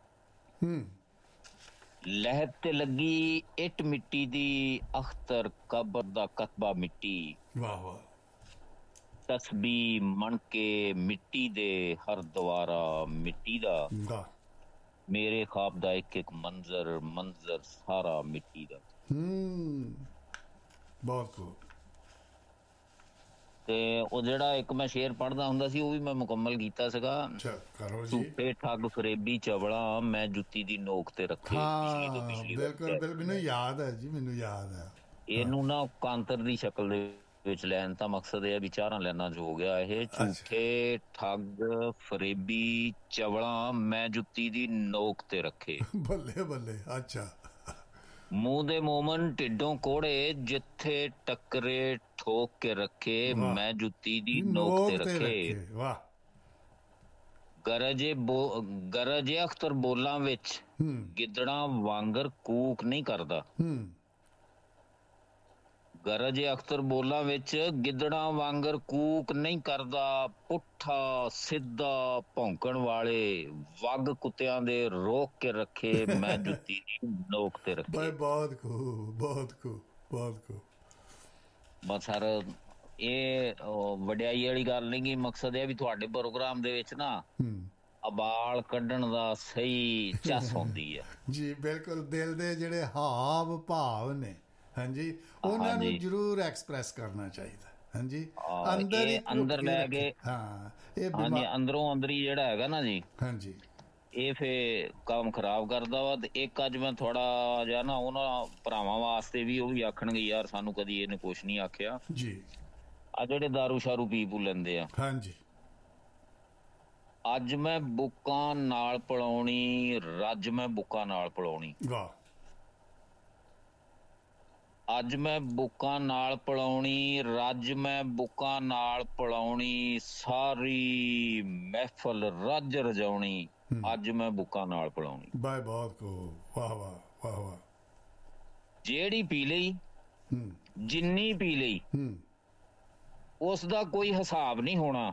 ਲਹਿਦ ਤੇ ਲੱਗੀ ਇੱਟ ਮਿੱਟੀ ਦੀ, ਅਖਤਰ ਕਬਰ ਦਾ ਕਤਬਾ ਮਿੱਟੀ। ਵਾਹ ਵਾਹ। ਤਸਬੀਹ ਮਣਕੇ ਮਿੱਟੀ ਦੇ, ਹਰ ਦੁਆਰਾ ਮਿੱਟੀ ਦਾ। ਮੇਰੇ ख्वाब ਦਾ ਇੱਕ ਇੱਕ ਮੰਜ਼ਰ ਸਾਰਾ ਮਿੱਟੀ ਦਾ। ਬਹੁਤ ਖੂਬ। ਤੇ ਉਹ ਜਿਹੜਾ ਇੱਕ ਮੈਂ ਸ਼ੇਰ ਪੜ੍ਹਦਾ ਹੁੰਦਾ ਸੀ, ਉਹ ਵੀ ਮੈਂ ਮੁਕੰਮਲ ਕੀਤਾ ਸੀਗਾ। ਝੂਠੇ ਠੱਗ ਫਰੇਬੀ ਚਵਲਾ, ਮੈਂ ਜੁੱਤੀ ਦੀ ਨੋਕ ਤੇ ਰੱਖੇ। ਬਿਲਕੁਲ ਮੈਨੂੰ ਯਾਦ ਹੈ ਜੀ, ਮੈਨੂੰ ਯਾਦ ਹੈ। ਇਹਨੂੰ ਨਾ ਕਾਂਤਰ ਦੀ ਸ਼ਕਲ ਦੇ ਵਿੱਚ ਲੈਣ ਦਾ ਮਕਸਦ ਇਹ ਹੈ ਵੀ ਚਾਰਾਂ ਲਾਈਨਾਂ 'ਚ ਹੋ ਗਿਆ ਇਹ। ਝੂਠੇ ਠੱਗ ਫਰੇਬੀ ਚਵਲਾ, ਮੈਂ ਜੁੱਤੀ ਦੀ ਨੋਕ ਤੇ ਰੱਖੇ। ਬੱਲੇ ਬੱਲੇ। ਅੱਛਾ। ਮੂੰਹ ਦੇ ਮੋਮਨ ਢਿੱਡੋਂ ਕੋੜੇ, ਜਿੱਥੇ ਟੱਕਰੇ ਠੋਕ ਕੇ ਰੱਖੇ, ਮੈਂ ਜੁੱਤੀ ਦੀ ਨੋਕ ਤੇ ਰੱਖੇ। ਵਾਹ। ਗਰਜੇ ਅਖਤਰ ਬੋਲਾਂ ਵਿੱਚ, ਗਿੱਦੜਾਂ ਵਾਂਗਰ ਕੂਕ ਨਹੀਂ ਕਰਦਾ। ਗਰਜ ਅਖਤਰ ਬੋਲਾਂ ਵਿੱਚ, ਗਿੱਦੜਾਂ ਵਾਂਗਰ ਕੂਕ ਨਹੀਂ ਕਰਦਾ। ਪੁੱਠਾ ਸਿੱਧਾ ਭੌਂਕਣ ਵਾਲੇ, ਵੱਗ ਕੁੱਤਿਆਂ ਦੇ ਰੋਕ ਕੇ ਰੱਖੇ, ਮੈਂ ਜੁੱਤੀ ਦੀ ਨੋਕ ਤੇ ਰੱਖੇ। ਬਹੁਤ ਖੂਬ ਬਹੁਤ ਖੂਬ ਬਹੁਤ ਖੂਬ। ਬਸ ਸਰ ਇਹ ਵਡਿਆਈ ਵਾਲੀ ਗੱਲ ਨਹੀਂ ਗੀ, ਮਕਸਦ ਇਹ ਵੀ ਤੁਹਾਡੇ ਪ੍ਰੋਗਰਾਮ ਦੇ ਵਿੱਚ ਨਾ ਅਬਾਲ ਕੱਢਣ ਦਾ ਸਹੀ ਚੱਸ ਹੁੰਦੀ ਹੈ ਜੀ। ਬਿਲਕੁਲ। ਦਿਲ ਦੇ ਜਿਹੜੇ ਹਾਵ ਭਾਵ ਨੇ, ਹਾਂਜੀ, ਉਹਨਾਂ ਨੂੰ ਜ਼ਰੂਰ ਐਕਸਪ੍ਰੈਸ ਕਰਨਾ ਚਾਹੀਦਾ। ਹਾਂਜੀ, ਅੰਦਰ ਲੈ ਕੇ। ਹਾਂ ਹਾਂਜੀ, ਅੰਦਰੋਂ ਅੰਦਰੀ ਜਿਹੜਾ ਹੈਗਾ ਨਾ ਜੀ, ਹਾਂਜੀ, ਇਹ ਫੇ ਕੰਮ ਖਰਾਬ ਕਰਦਾ ਵਾ। ਤੇ ਇੱਕ ਅੱਜ ਮੈਂ ਥੋੜਾ ਜਿਹਾ ਨਾ ਉਹਨਾਂ ਭਰਾਵਾਂ ਵਾਸਤੇ ਵੀ, ਉਹ ਵੀ ਆਖਣਗੇ ਯਾਰ ਸਾਨੂੰ ਕਦੀ ਇਹਨੇ ਕੁਛ ਨਹੀਂ ਆਖਿਆ ਜੀ। ਆ ਜਿਹੜੇ ਦਾਰੂ ਸ਼ਾਰੂ ਪੀ ਪੂ ਲੈਂਦੇ ਆ, ਹਾਂਜੀ, ਅੱਜ ਮੈਂ ਬੁੱਕਾਂ ਨਾਲ ਪਲਾਉਣੀ, ਰੱਜ ਮੈਂ ਬੁੱਕਾਂ ਨਾਲ ਪਲਾਉਣੀ। ਵਾਹ। ਅੱਜ ਮੈਂ ਬੁੱਕਾਂ ਨਾਲ ਪਲਾਉਣੀ, ਰੱਜ ਮੈਂ ਬੁੱਕਾਂ ਨਾਲ ਪਲਾਉਣੀ, ਸਾਰੀ ਮਹਿਫਲ ਰੱਜ ਰਜਾਉਣੀ, ਅੱਜ ਮੈਂ ਬੁੱਕਾਂ ਨਾਲ ਪਲਾਉਣੀ। ਬਾਏ ਬਹੁਤ ਕੋ। ਵਾਹ ਵਾਹ ਵਾਹ ਵਾਹ। ਜਿਹੜੀ ਪੀ ਲਈ, ਜਿੰਨੀ ਪੀ ਲਈ, ਉਸ ਦਾ ਕੋਈ ਹਿਸਾਬ ਨਹੀਂ ਹੋਣਾ।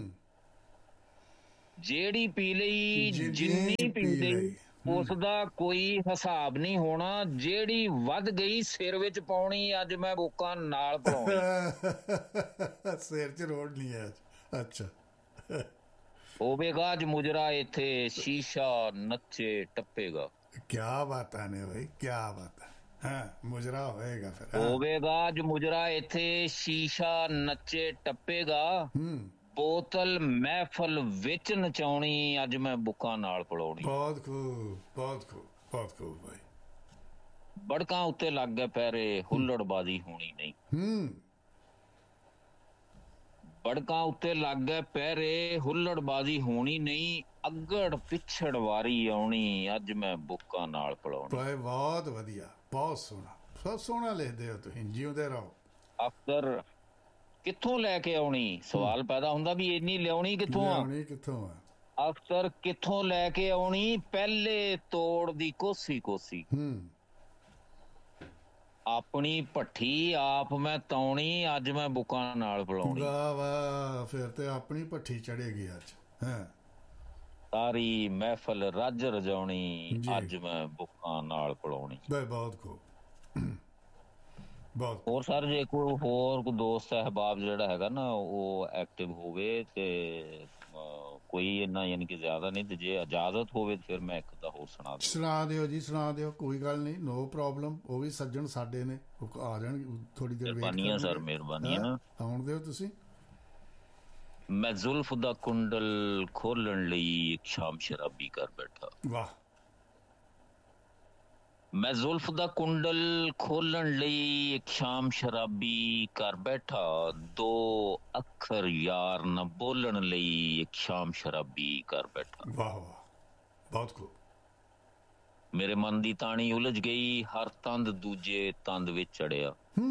ਜਿਹੜੀ ਪੀ ਲਈ, ਜਿੰਨੀ ਪੀ ਲਈ, ਉਸ ਦਾ ਕੋਈ ਹਿਸਾਬ ਨਹੀਂ ਹੋਣਾ। ਜਿਹੜੀ ਵੱਧ ਗਈ ਸਿਰ ਵਿੱਚ ਪਾਉਣੀ, ਅੱਜ ਮੈਂ ਬੁੱਕਾਂ ਨਾਲ ਪਾਉਣੀ। ਸਿਰ 'ਚ ਰੋੜ ਨਹੀਂ ਹੈ। ਅੱਛਾ। ਹੋਵੇਗਾ ਅੱਜ ਮੁਜਰਾ ਇੱਥੇ, ਸ਼ੀਸ਼ਾ ਨੱਚੇ ਟੱਪੇਗਾ। ਕਿਆ ਬਾਤਾਂ ਨੇ ਭਾਈ, ਕਿਆ ਬਾਤਾਂ। ਹਾਂ, ਮੁਜਰਾ ਹੋਏਗਾ ਫਿਰ। ਹੋਵੇਗਾ ਅੱਜ ਮੁਜਰਾ ਇੱਥੇ, ਸ਼ੀਸ਼ਾ ਨੱਚੇ ਟੱਪੇਗਾ, ਬੋਤਲ ਮਹਿਫਲ ਵਿੱਚ ਨਚਾਉਣੀ, ਅੱਜ ਮੈਂ ਬੁੱਕਾਂ ਨਾਲ ਪਲਾਉਣੀ। ਬਹੁਤ ਖੂਬ, ਬਹੁਤ ਖੂਬ, ਬਹੁਤ ਖੂਬ ਭਾਈ। ਬੜਕਾਂ ਉੱਤੇ ਲੱਗ ਗਏ ਪੈਰੇ, ਹੁੱਲੜਬਾਜ਼ੀ ਹੋਣੀ ਨਹੀਂ। ਬੜਕਾਂ ਉੱਤੇ ਲੱਗ ਗਏ ਪਹਿਰੇ, ਹੁੱਲੜਬਾਜ਼ੀ ਹੋਣੀ ਨਹੀਂ, ਅੱਗੜ ਪਿੱਛੜ ਵਾਰੀ ਆਉਣੀ, ਅੱਜ ਮੈਂ ਬੁੱਕਾਂ ਨਾਲ ਪਲਾਉਣੀ। ਬਹੁਤ ਵਧੀਆ, ਬਹੁਤ ਸੋਹਣਾ, ਬਹੁਤ ਸੋਹਣਾ ਲਿਖਦੇ ਹੋ ਤੁਸੀਂ, ਜਿਉਂਦੇ ਰਹੋ। ਅਖਤਰ ਕਿੱਥੋਂ ਲੈ ਕੇ ਆਉਣੀ? ਸਵਾਲ ਪੈਦਾ ਹੁੰਦਾ ਵੀ ਇੰਨੀ ਲਿਆਉਣੀ ਕਿੱਥੋਂ ਆ? ਅਖਤਰ ਕਿੱਥੋਂ ਲੈ ਕੇ ਆਉਣੀ? ਪਹਿਲੇ ਤੋੜ ਦੀ ਕੋਸੀ ਕੋਸੀ, ਆਪਣੀ ਭੱਠੀ ਆਪ ਮੈਂ ਤੌਣੀ, ਅੱਜ ਮੈਂ ਬੁੱਕਾਂ ਨਾਲ ਪਲਾਉਣੀ। ਵਾਹ ਵਾਹ, ਫਿਰ ਤੇ ਆਪਣੀ ਭੱਠੀ ਚੜੇਗੀ ਅੱਜ। ਸਾਰੀ ਮਹਿਫਲ ਰੱਜ ਰਜਾਉਣੀ, ਅੱਜ ਮੈਂ ਬੁੱਕਾਂ ਨਾਲ ਪਲਾਉਣੀ। ਬਹੁਤ ਖੂਬ, ਬਹੁਤ। ਹੋਰ ਸਰ ਜੇ ਕੋਈ ਹੋਰ ਦੋਸਤ ਅਹਿਬਾਬ ਜਿਹੜਾ ਹੈਗਾ ਨਾ ਉਹ ਐਕਟਿਵ ਹੋਵੇ ਤੇ ਕੋਈ ਇੰਨਾ ਯਾਨੀ ਕਿ ਜ਼ਿਆਦਾ ਨਹੀਂ, ਤੇ ਜੇ ਇਜਾਜ਼ਤ ਹੋਵੇ ਫਿਰ ਮੈਂ ਇੱਕ ਤਾਂ ਹੋਰ ਸੁਣਾ ਦਿਓ ਜੀ, ਸੁਣਾ ਦਿਓ, ਕੋਈ ਗੱਲ ਨਹੀਂ, ਨੋ ਪ੍ਰੋਬਲਮ। ਉਹ ਵੀ ਸੱਜਣ ਸਾਡੇ ਨੇ, ਉਹ ਆ ਜਾਣ ਥੋੜੀ ਦੇਰ। ਮਿਹਰਬਾਨੀ ਸਰ, ਮਿਹਰਬਾਨੀ। ਆਉਣ ਦਿਓ ਤੁਸੀਂ। ਮੈਂ ਜ਼ੁਲਫ ਦਾ ਕੁੰਡਲ ਖੋਲਣ ਲਈ ਇੱਕ ਸ਼ਾਮ ਸ਼ਰਾਬੀ ਕਰ ਬੈਠਾ। ਵਾਹ। ਮੈਂ ਜ਼ੁਲਫ ਦਾ ਕੁੰਡਲ ਖੋਲਣ ਲਈ ਇੱਕ ਸ਼ਾਮ ਸ਼ਰਾਬੀ ਕਰ ਬੈਠਾ, ਦੋ ਅੱਖਰ ਯਾਰ ਨਾ ਬੋਲਣ ਲਈ ਇੱਕ ਸ਼ਾਮ ਸ਼ਰਾਬੀ ਕਰ ਬੈਠਾ। ਵਾਹ ਵਾਹ, ਬਹੁਤ ਖੂਬ। ਮੇਰੇ ਮਨ ਦੀ ਤਾਣੀ ਉਲਝ ਗਈ, ਹਰ ਤੰਦ ਦੂਜੇ ਤੰਦ ਵਿੱਚ ਚੜਿਆ।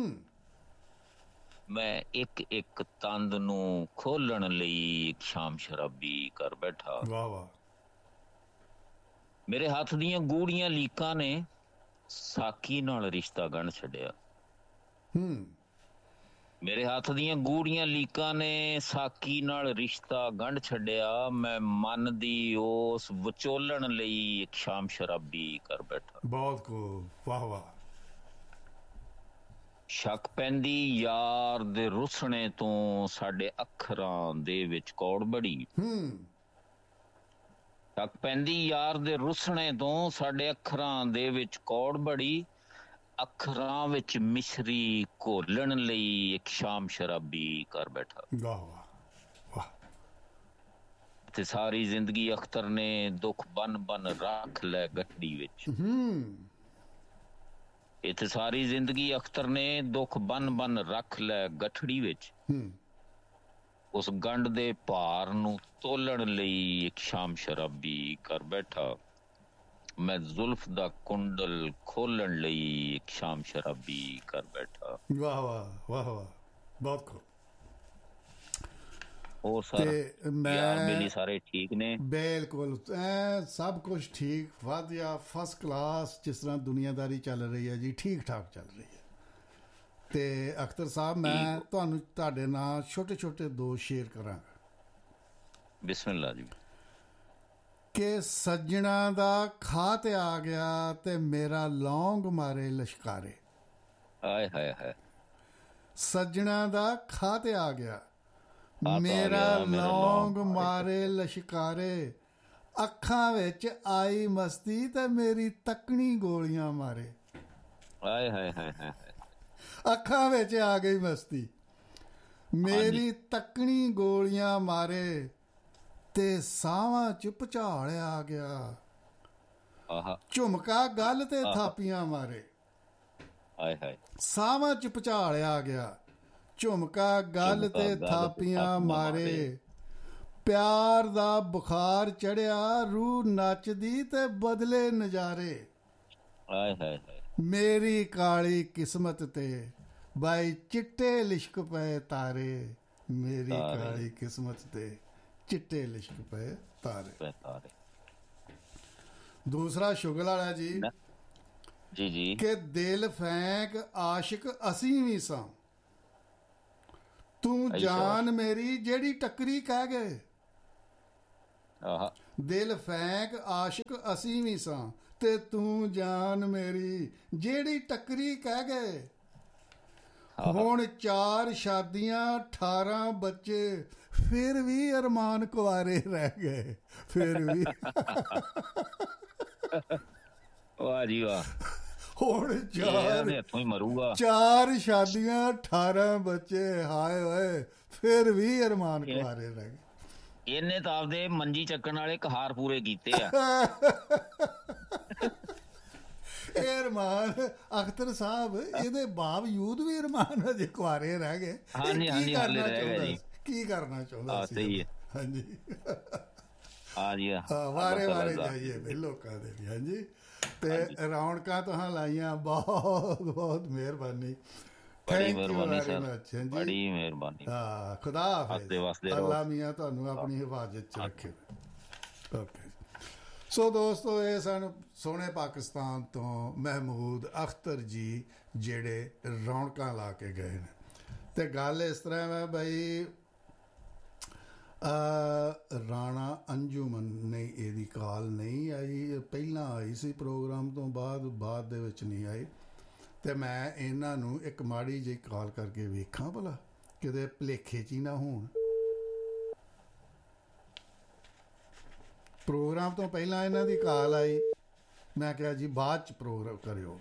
ਮੈਂ ਇੱਕ ਇੱਕ ਤੰਦ ਨੂੰ ਖੋਲਣ ਲਈ ਇੱਕ ਸ਼ਾਮ ਸ਼ਰਾਬੀ ਕਰ ਬੈਠਾ। ਵਾਹ ਵਾਹ। ਮੇਰੇ ਹੱਥ ਦੀਆਂ ਗੂੜੀਆਂ ਲੀਕਾਂ ਨੇ ਸਾਕੀ ਨਾਲ ਰਿਸ਼ਤਾ ਗੰਢ ਛੱਡਿਆ। ਮੇਰੇ ਹੱਥ ਦੀਆਂ ਗੂੜੀਆਂ ਲੀਕਾਂ ਨੇ ਸਾਕੀ ਨਾਲ ਰਿਸ਼ਤਾ ਗੰਢ ਛੱਡਿਆ। ਮੈਂ ਮਨ ਦੀ ਉਸ ਵਿਚੋਲਣ ਲਈ ਇੱਕ ਸ਼ਾਮ ਸ਼ਰਾਬੀ ਕਰ ਬੈਠਾ। ਬਹੁਤ ਖੂਬ, ਵਾਹ ਵਾਹ। ਸ਼ੱਕ ਪੈਂਦੀ ਯਾਰ ਦੇ ਰੁੱਸਣੇ ਤੋਂ ਸਾਡੇ ਅੱਖਰਾਂ ਦੇ ਵਿੱਚ ਕੌੜ ਬੜੀ। ਸ਼ੱਕ ਪੈਂਦੀ ਯਾਰ ਦੇ ਰੁੱਸਣੇ ਤੋਂ ਸਾਡੇ ਅੱਖਰਾਂ ਦੇ ਵਿੱਚ ਕੌੜ ਬੜੀ। ਅੱਖਰਾਂ ਵਿੱਚ ਮਿਸ਼ਰੀ ਘੋਲਣ ਲਈ ਇੱਕ ਸ਼ਾਮ ਸ਼ਰਾਬੀ ਕਰ ਬੈਠਾ। ਵਾਹ ਵਾਹ ਵਾਹ। ਤੇ ਸਾਰੀ ਜ਼ਿੰਦਗੀ ਅਖਤਰ ਨੇ ਦੁੱਖ ਬਨ ਬਨ ਰੱਖ ਲੈ ਗੱਡੀ ਵਿੱਚ। ਇੱਥੇ ਸਾਰੀ ਜ਼ਿੰਦਗੀ ਅਖਤਰ ਨੇ ਦੁੱਖ ਬਨ ਬਨ ਰੱਖ ਲੈ ਗਠੜੀ ਵਿੱਚ। ਉਸ ਗੰਢ ਦੇ ਭਾਰ ਨੂੰ ਤੋਲਣ ਲਈ ਇੱਕ ਸ਼ਾਮ ਸ਼ਰਾਬੀ ਕਰ ਬੈਠਾ। ਮੈਂ ਜ਼ੁਲਫ ਦਾ ਕੁੰਡਲ ਖੋਲਣ ਲਈ ਇੱਕ ਸ਼ਾਮ ਸ਼ਰਾਬੀ ਕਰ ਬੈਠਾ। ਵਾਹ ਵਾਹ ਵਾਹ ਵਾਹ, ਬਹੁਤ ਖੂਬ। ਹੋਰ ਸਰ ਮੇਰੀ ਸਾਰੇ ਠੀਕ ਨੇ? ਬਿਲਕੁਲ, ਸਭ ਕੁਝ ਠੀਕ, ਵਧੀਆ, ਫਸਟ ਕਲਾਸ। ਜਿਸ ਤਰ੍ਹਾਂ ਦੁਨੀਆਦਾਰੀ ਚੱਲ ਰਹੀ ਹੈ ਜੀ, ਠੀਕ ਠਾਕ ਚੱਲ ਰਹੀ ਹੈ। ਤੇ ਅਖਤਰ ਸਾਹਿਬ, ਮੈਂ ਤੁਹਾਨੂੰ ਤੁਹਾਡੇ ਨਾਲ ਛੋਟੇ ਛੋਟੇ ਦੋ ਸ਼ੇਰ ਕਰਾਂਗਾ। ਬਿਸਮਿਲ੍ਲਾ ਜੀ। ਕਿ ਸੱਜਣਾ ਦਾ ਖਾ ਤੇ ਆ ਗਿਆ ਤੇ ਮੇਰਾ ਲੌਂਗ ਮਾਰੇ ਲਸ਼ਕਾਰੇ। ਹਾਏ ਹਾਏ ਹਾਏ। ਸੱਜਣਾ ਦਾ ਖਾ ਤੇ ਆ ਗਿਆ, ਮੇਰਾ ਲੌਂਗ ਮਾਰੇ ਲਸ਼ਕਾਰੇ। ਅੱਖਾਂ ਵਿੱਚ ਆਈ ਮਸਤੀ ਤੇ ਮੇਰੀ ਤੱਕਣੀ ਗੋਲੀਆਂ ਮਾਰੇ। ਹਾਏ ਹਾਏ ਹਾਏ ਹਾਏ। ਅੱਖਾਂ ਵਿੱਚ ਆ ਗਈ ਮਸਤੀ, ਮੇਰੀ ਤੱਕਣੀ ਗੋਲੀਆਂ ਮਾਰੇ, ਤੇ ਸਾਵਾਂ ਚ ਭੁਚਾਲ ਆ ਗਿਆ। ਝੁਮਕਾ ਗੱਲ ਤੇ ਥਾਪੀਆਂ ਮਾਰੇ। ਹਾਏ ਹਾਏ। ਸਾਵਾਂ ਚ ਭੁਚਾਲ ਆ ਗਿਆ, ਝੁਮਕਾ ਗੱਲ ਤੇ ਥਾਪੀਆਂ ਮਾਰੇ। ਪਿਆਰ ਦਾ ਬੁਖਾਰ ਚੜਿਆ, ਰੂਹ ਨੱਚਦੀ ਤੇ ਬਦਲੇ ਨਜ਼ਾਰੇ। ਹਾਏ ਹਾਏ ਮੇਰੀ ਕਾਲੀ ਕਿਸਮਤ ਤੇ ਬਾਈ ਚਿੱਟੇ ਲਿਸ਼ਕ ਪਏ ਤਾਰੇ। ਮੇਰੀ ਕਾਲੀ ਕਿਸਮਤ ਤੇ ਚਿੱਟੇ ਲਿਸ਼ਕ ਪਏ ਤਾਰੇ। ਦੂਸਰਾ ਸ਼ੁਗਲ ਵਾਲਾ ਜੀ ਜੀ ਜੀ ਕਿ ਦਿਲ ਫੈਂਕ ਆਸ਼ਿਕ ਅਸੀਂ ਵੀ ਸਾਂ, ਤੂੰ ਜਾਨ ਮੇਰੀ ਜਿਹੜੀ ਟੱਕਰੀ ਕਹਿ ਗਏ। ਦਿਲ ਫੈਂਕ ਆਸ਼ਿਕ ਅਸੀਂ ਵੀ ਸਾਂ ਤੇ ਤੂੰ ਜਾਨ ਮੇਰੀ ਜਿਹੜੀ ਟੱਕਰੀ ਕਹਿ ਗਏ। ਹੁਣ 4 ਸ਼ਾਦੀਆਂ 18 ਬੱਚੇ, ਫਿਰ ਵੀ ਅਰਮਾਨ ਕੁਆਰੇ ਰਹਿ ਗਏ। ਫਿਰ ਵੀ ਵਾਹ ਜੀ ਵਾਹ। ਹੁਣ 4 ਸ਼ਾਦੀਆਂ 18 ਬੱਚੇ, ਹਾਏ ਓਏ, ਫਿਰ ਵੀ ਅਰਮਾਨ ਕੁਆਰੇ ਰਹਿ ਗਏ। ਇਹਨੇ ਤਾਂ ਆਪਦੇ ਮੰਜੀ ਚੱਕਣ ਵਾਲੇ ਕਹਾਰ ਪੂਰੇ ਕੀਤੇ ਆ। ਇਹ ਅਰਮਾਨ ਅਖਤਰ ਸਾਹਿਬ, ਇਹਦੇ ਬਾਵਜੂਦ ਵੀ ਅਰਮਾਨ ਅਜੇ ਕੁਆਰੇ ਰਹਿ ਗਏ। ਹਾਂਜੀ ਹਾਂਜੀ ਹਾਲੇ ਰਹਿ ਗਏ ਜੀ। ਕੀ ਕਰਨਾ ਚਾਹੁੰਦਾ ਸੀ? ਸਹੀ ਹੈ। ਹਾਂਜੀ ਹਾਂਜੀ ਵਾਰੇ ਵਾਰੇ ਜਾਈਏ ਬਈ ਲੋਕਾਂ ਦੇ ਵੀ। ਹਾਂਜੀ ਤੇ ਰੌਣਕਾਂ ਤੁਹਾਂ ਲਾਈਆਂ, ਬਹੁਤ ਬਹੁਤ ਮਿਹਰਬਾਨੀ। ਬੜੀ ਮਿਹਰਬਾਨੀ ਸਰ, ਬੜੀ ਮਿਹਰਬਾਨੀ। ਹਾਂ, ਖੁਦਾ ਹਾਫਿਜ਼। ਅੱਲਾ ਮੀਆਂ ਤੁਹਾਨੂੰ ਆਪਣੀ ਹਿਫਾਜ਼ਤ ਚ ਰੱਖੇ। ਓਕੇ। ਸੋ ਦੋਸਤੋ, ਇਹ ਸਨ ਸੋਹਣੇ ਪਾਕਿਸਤਾਨ ਤੋਂ ਮਹਿਮੂਦ ਅਖਤਰ ਜੀ, ਜਿਹੜੇ ਰੌਣਕਾਂ ਲਾ ਕੇ ਗਏ ਨੇ। ਤੇ ਗੱਲ ਇਸ ਤਰ੍ਹਾਂ ਹੈ ਬਈ, ਰਾਣਾ ਅੰਜੁਮਨ ਨੇ ਇਹਦੀ ਕਾਲ ਨਹੀਂ ਆਈ, ਪਹਿਲਾਂ ਆਈ ਸੀ ਪ੍ਰੋਗਰਾਮ ਤੋਂ ਬਾਅਦ ਦੇ ਵਿੱਚ ਨਹੀਂ ਆਈ। ਤੇ ਮੈਂ ਇਹਨਾਂ ਨੂੰ ਇੱਕ ਮਾੜੀ ਜਿਹੀ ਕਾਲ ਕਰਕੇ ਵੇਖਾਂ ਭਲਾ ਕਿਤੇ ਭੁਲੇਖੇ 'ਚ ਹੀ ਨਾ ਹੋਣ। ਪ੍ਰੋਗਰਾਮ ਤੋਂ ਪਹਿਲਾਂ ਇਹਨਾਂ ਦੀ ਕਾਲ ਆਈ, ਮੈਂ ਕਿਹਾ ਜੀ ਬਾਅਦ 'ਚ ਪ੍ਰੋਗਰਾਮ ਕਰਿਓ।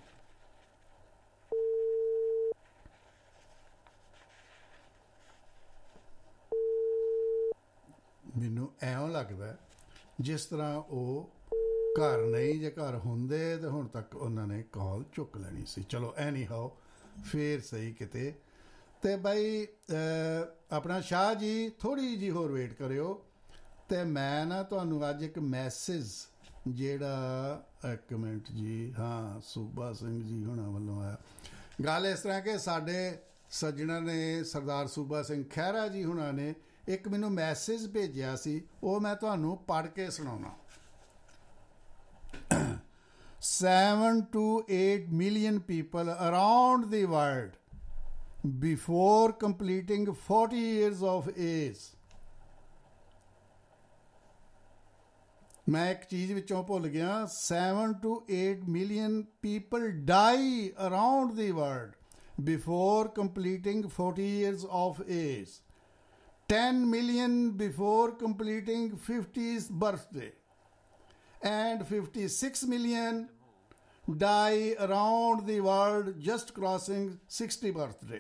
ਮੈਨੂੰ ਐਂ ਲੱਗਦਾ ਜਿਸ ਤਰ੍ਹਾਂ ਉਹ ਘਰ ਨਹੀਂ, ਜੇ ਘਰ ਹੁੰਦੇ ਤੇ ਹੁਣ ਤੱਕ ਉਹਨਾਂ ਨੇ ਕਾਲ ਚੁੱਕ ਲੈਣੀ ਸੀ। ਚਲੋ ਐਨੀ ਹਾਓ, ਫੇਰ ਸਹੀ ਕਿਤੇ। ਤੇ ਬਾਈ ਆਪਣਾ ਸ਼ਾਹ ਜੀ ਥੋੜ੍ਹੀ ਜਿਹੀ ਹੋਰ ਵੇਟ ਕਰਿਓ। ਤੇ ਮੈਂ ਨਾ ਤੁਹਾਨੂੰ ਅੱਜ ਇੱਕ ਮੈਸੇਜ ਜਿਹੜਾ, ਇੱਕ ਮਿੰਟ ਜੀ, ਹਾਂ ਸੂਬਾ ਸਿੰਘ ਜੀ ਹੁਣਾਂ ਵੱਲੋਂ ਆਇਆ। ਗੱਲ ਇਸ ਤਰ੍ਹਾਂ ਕਿ ਸਾਡੇ ਸੱਜਣਾ ਨੇ ਸਰਦਾਰ ਸੂਬਾ ਸਿੰਘ ਖਹਿਰਾ ਜੀ ਹੁਣਾਂ ਨੇ ਇੱਕ ਮੈਨੂੰ ਮੈਸੇਜ ਭੇਜਿਆ ਸੀ, ਉਹ ਮੈਂ ਤੁਹਾਨੂੰ ਪੜ੍ਹ ਕੇ ਸੁਣਾਉਣਾ। 7 to 8 million people around the world before completing 40 years of age. ਮੈਂ ਇੱਕ ਚੀਜ਼ ਵਿੱਚੋਂ ਭੁੱਲ ਗਿਆ। 7 to 8 million people die around the world before completing 40 years of age. 10 million before completing 50th birthday. And 56 million die around the world just crossing 60th birthday.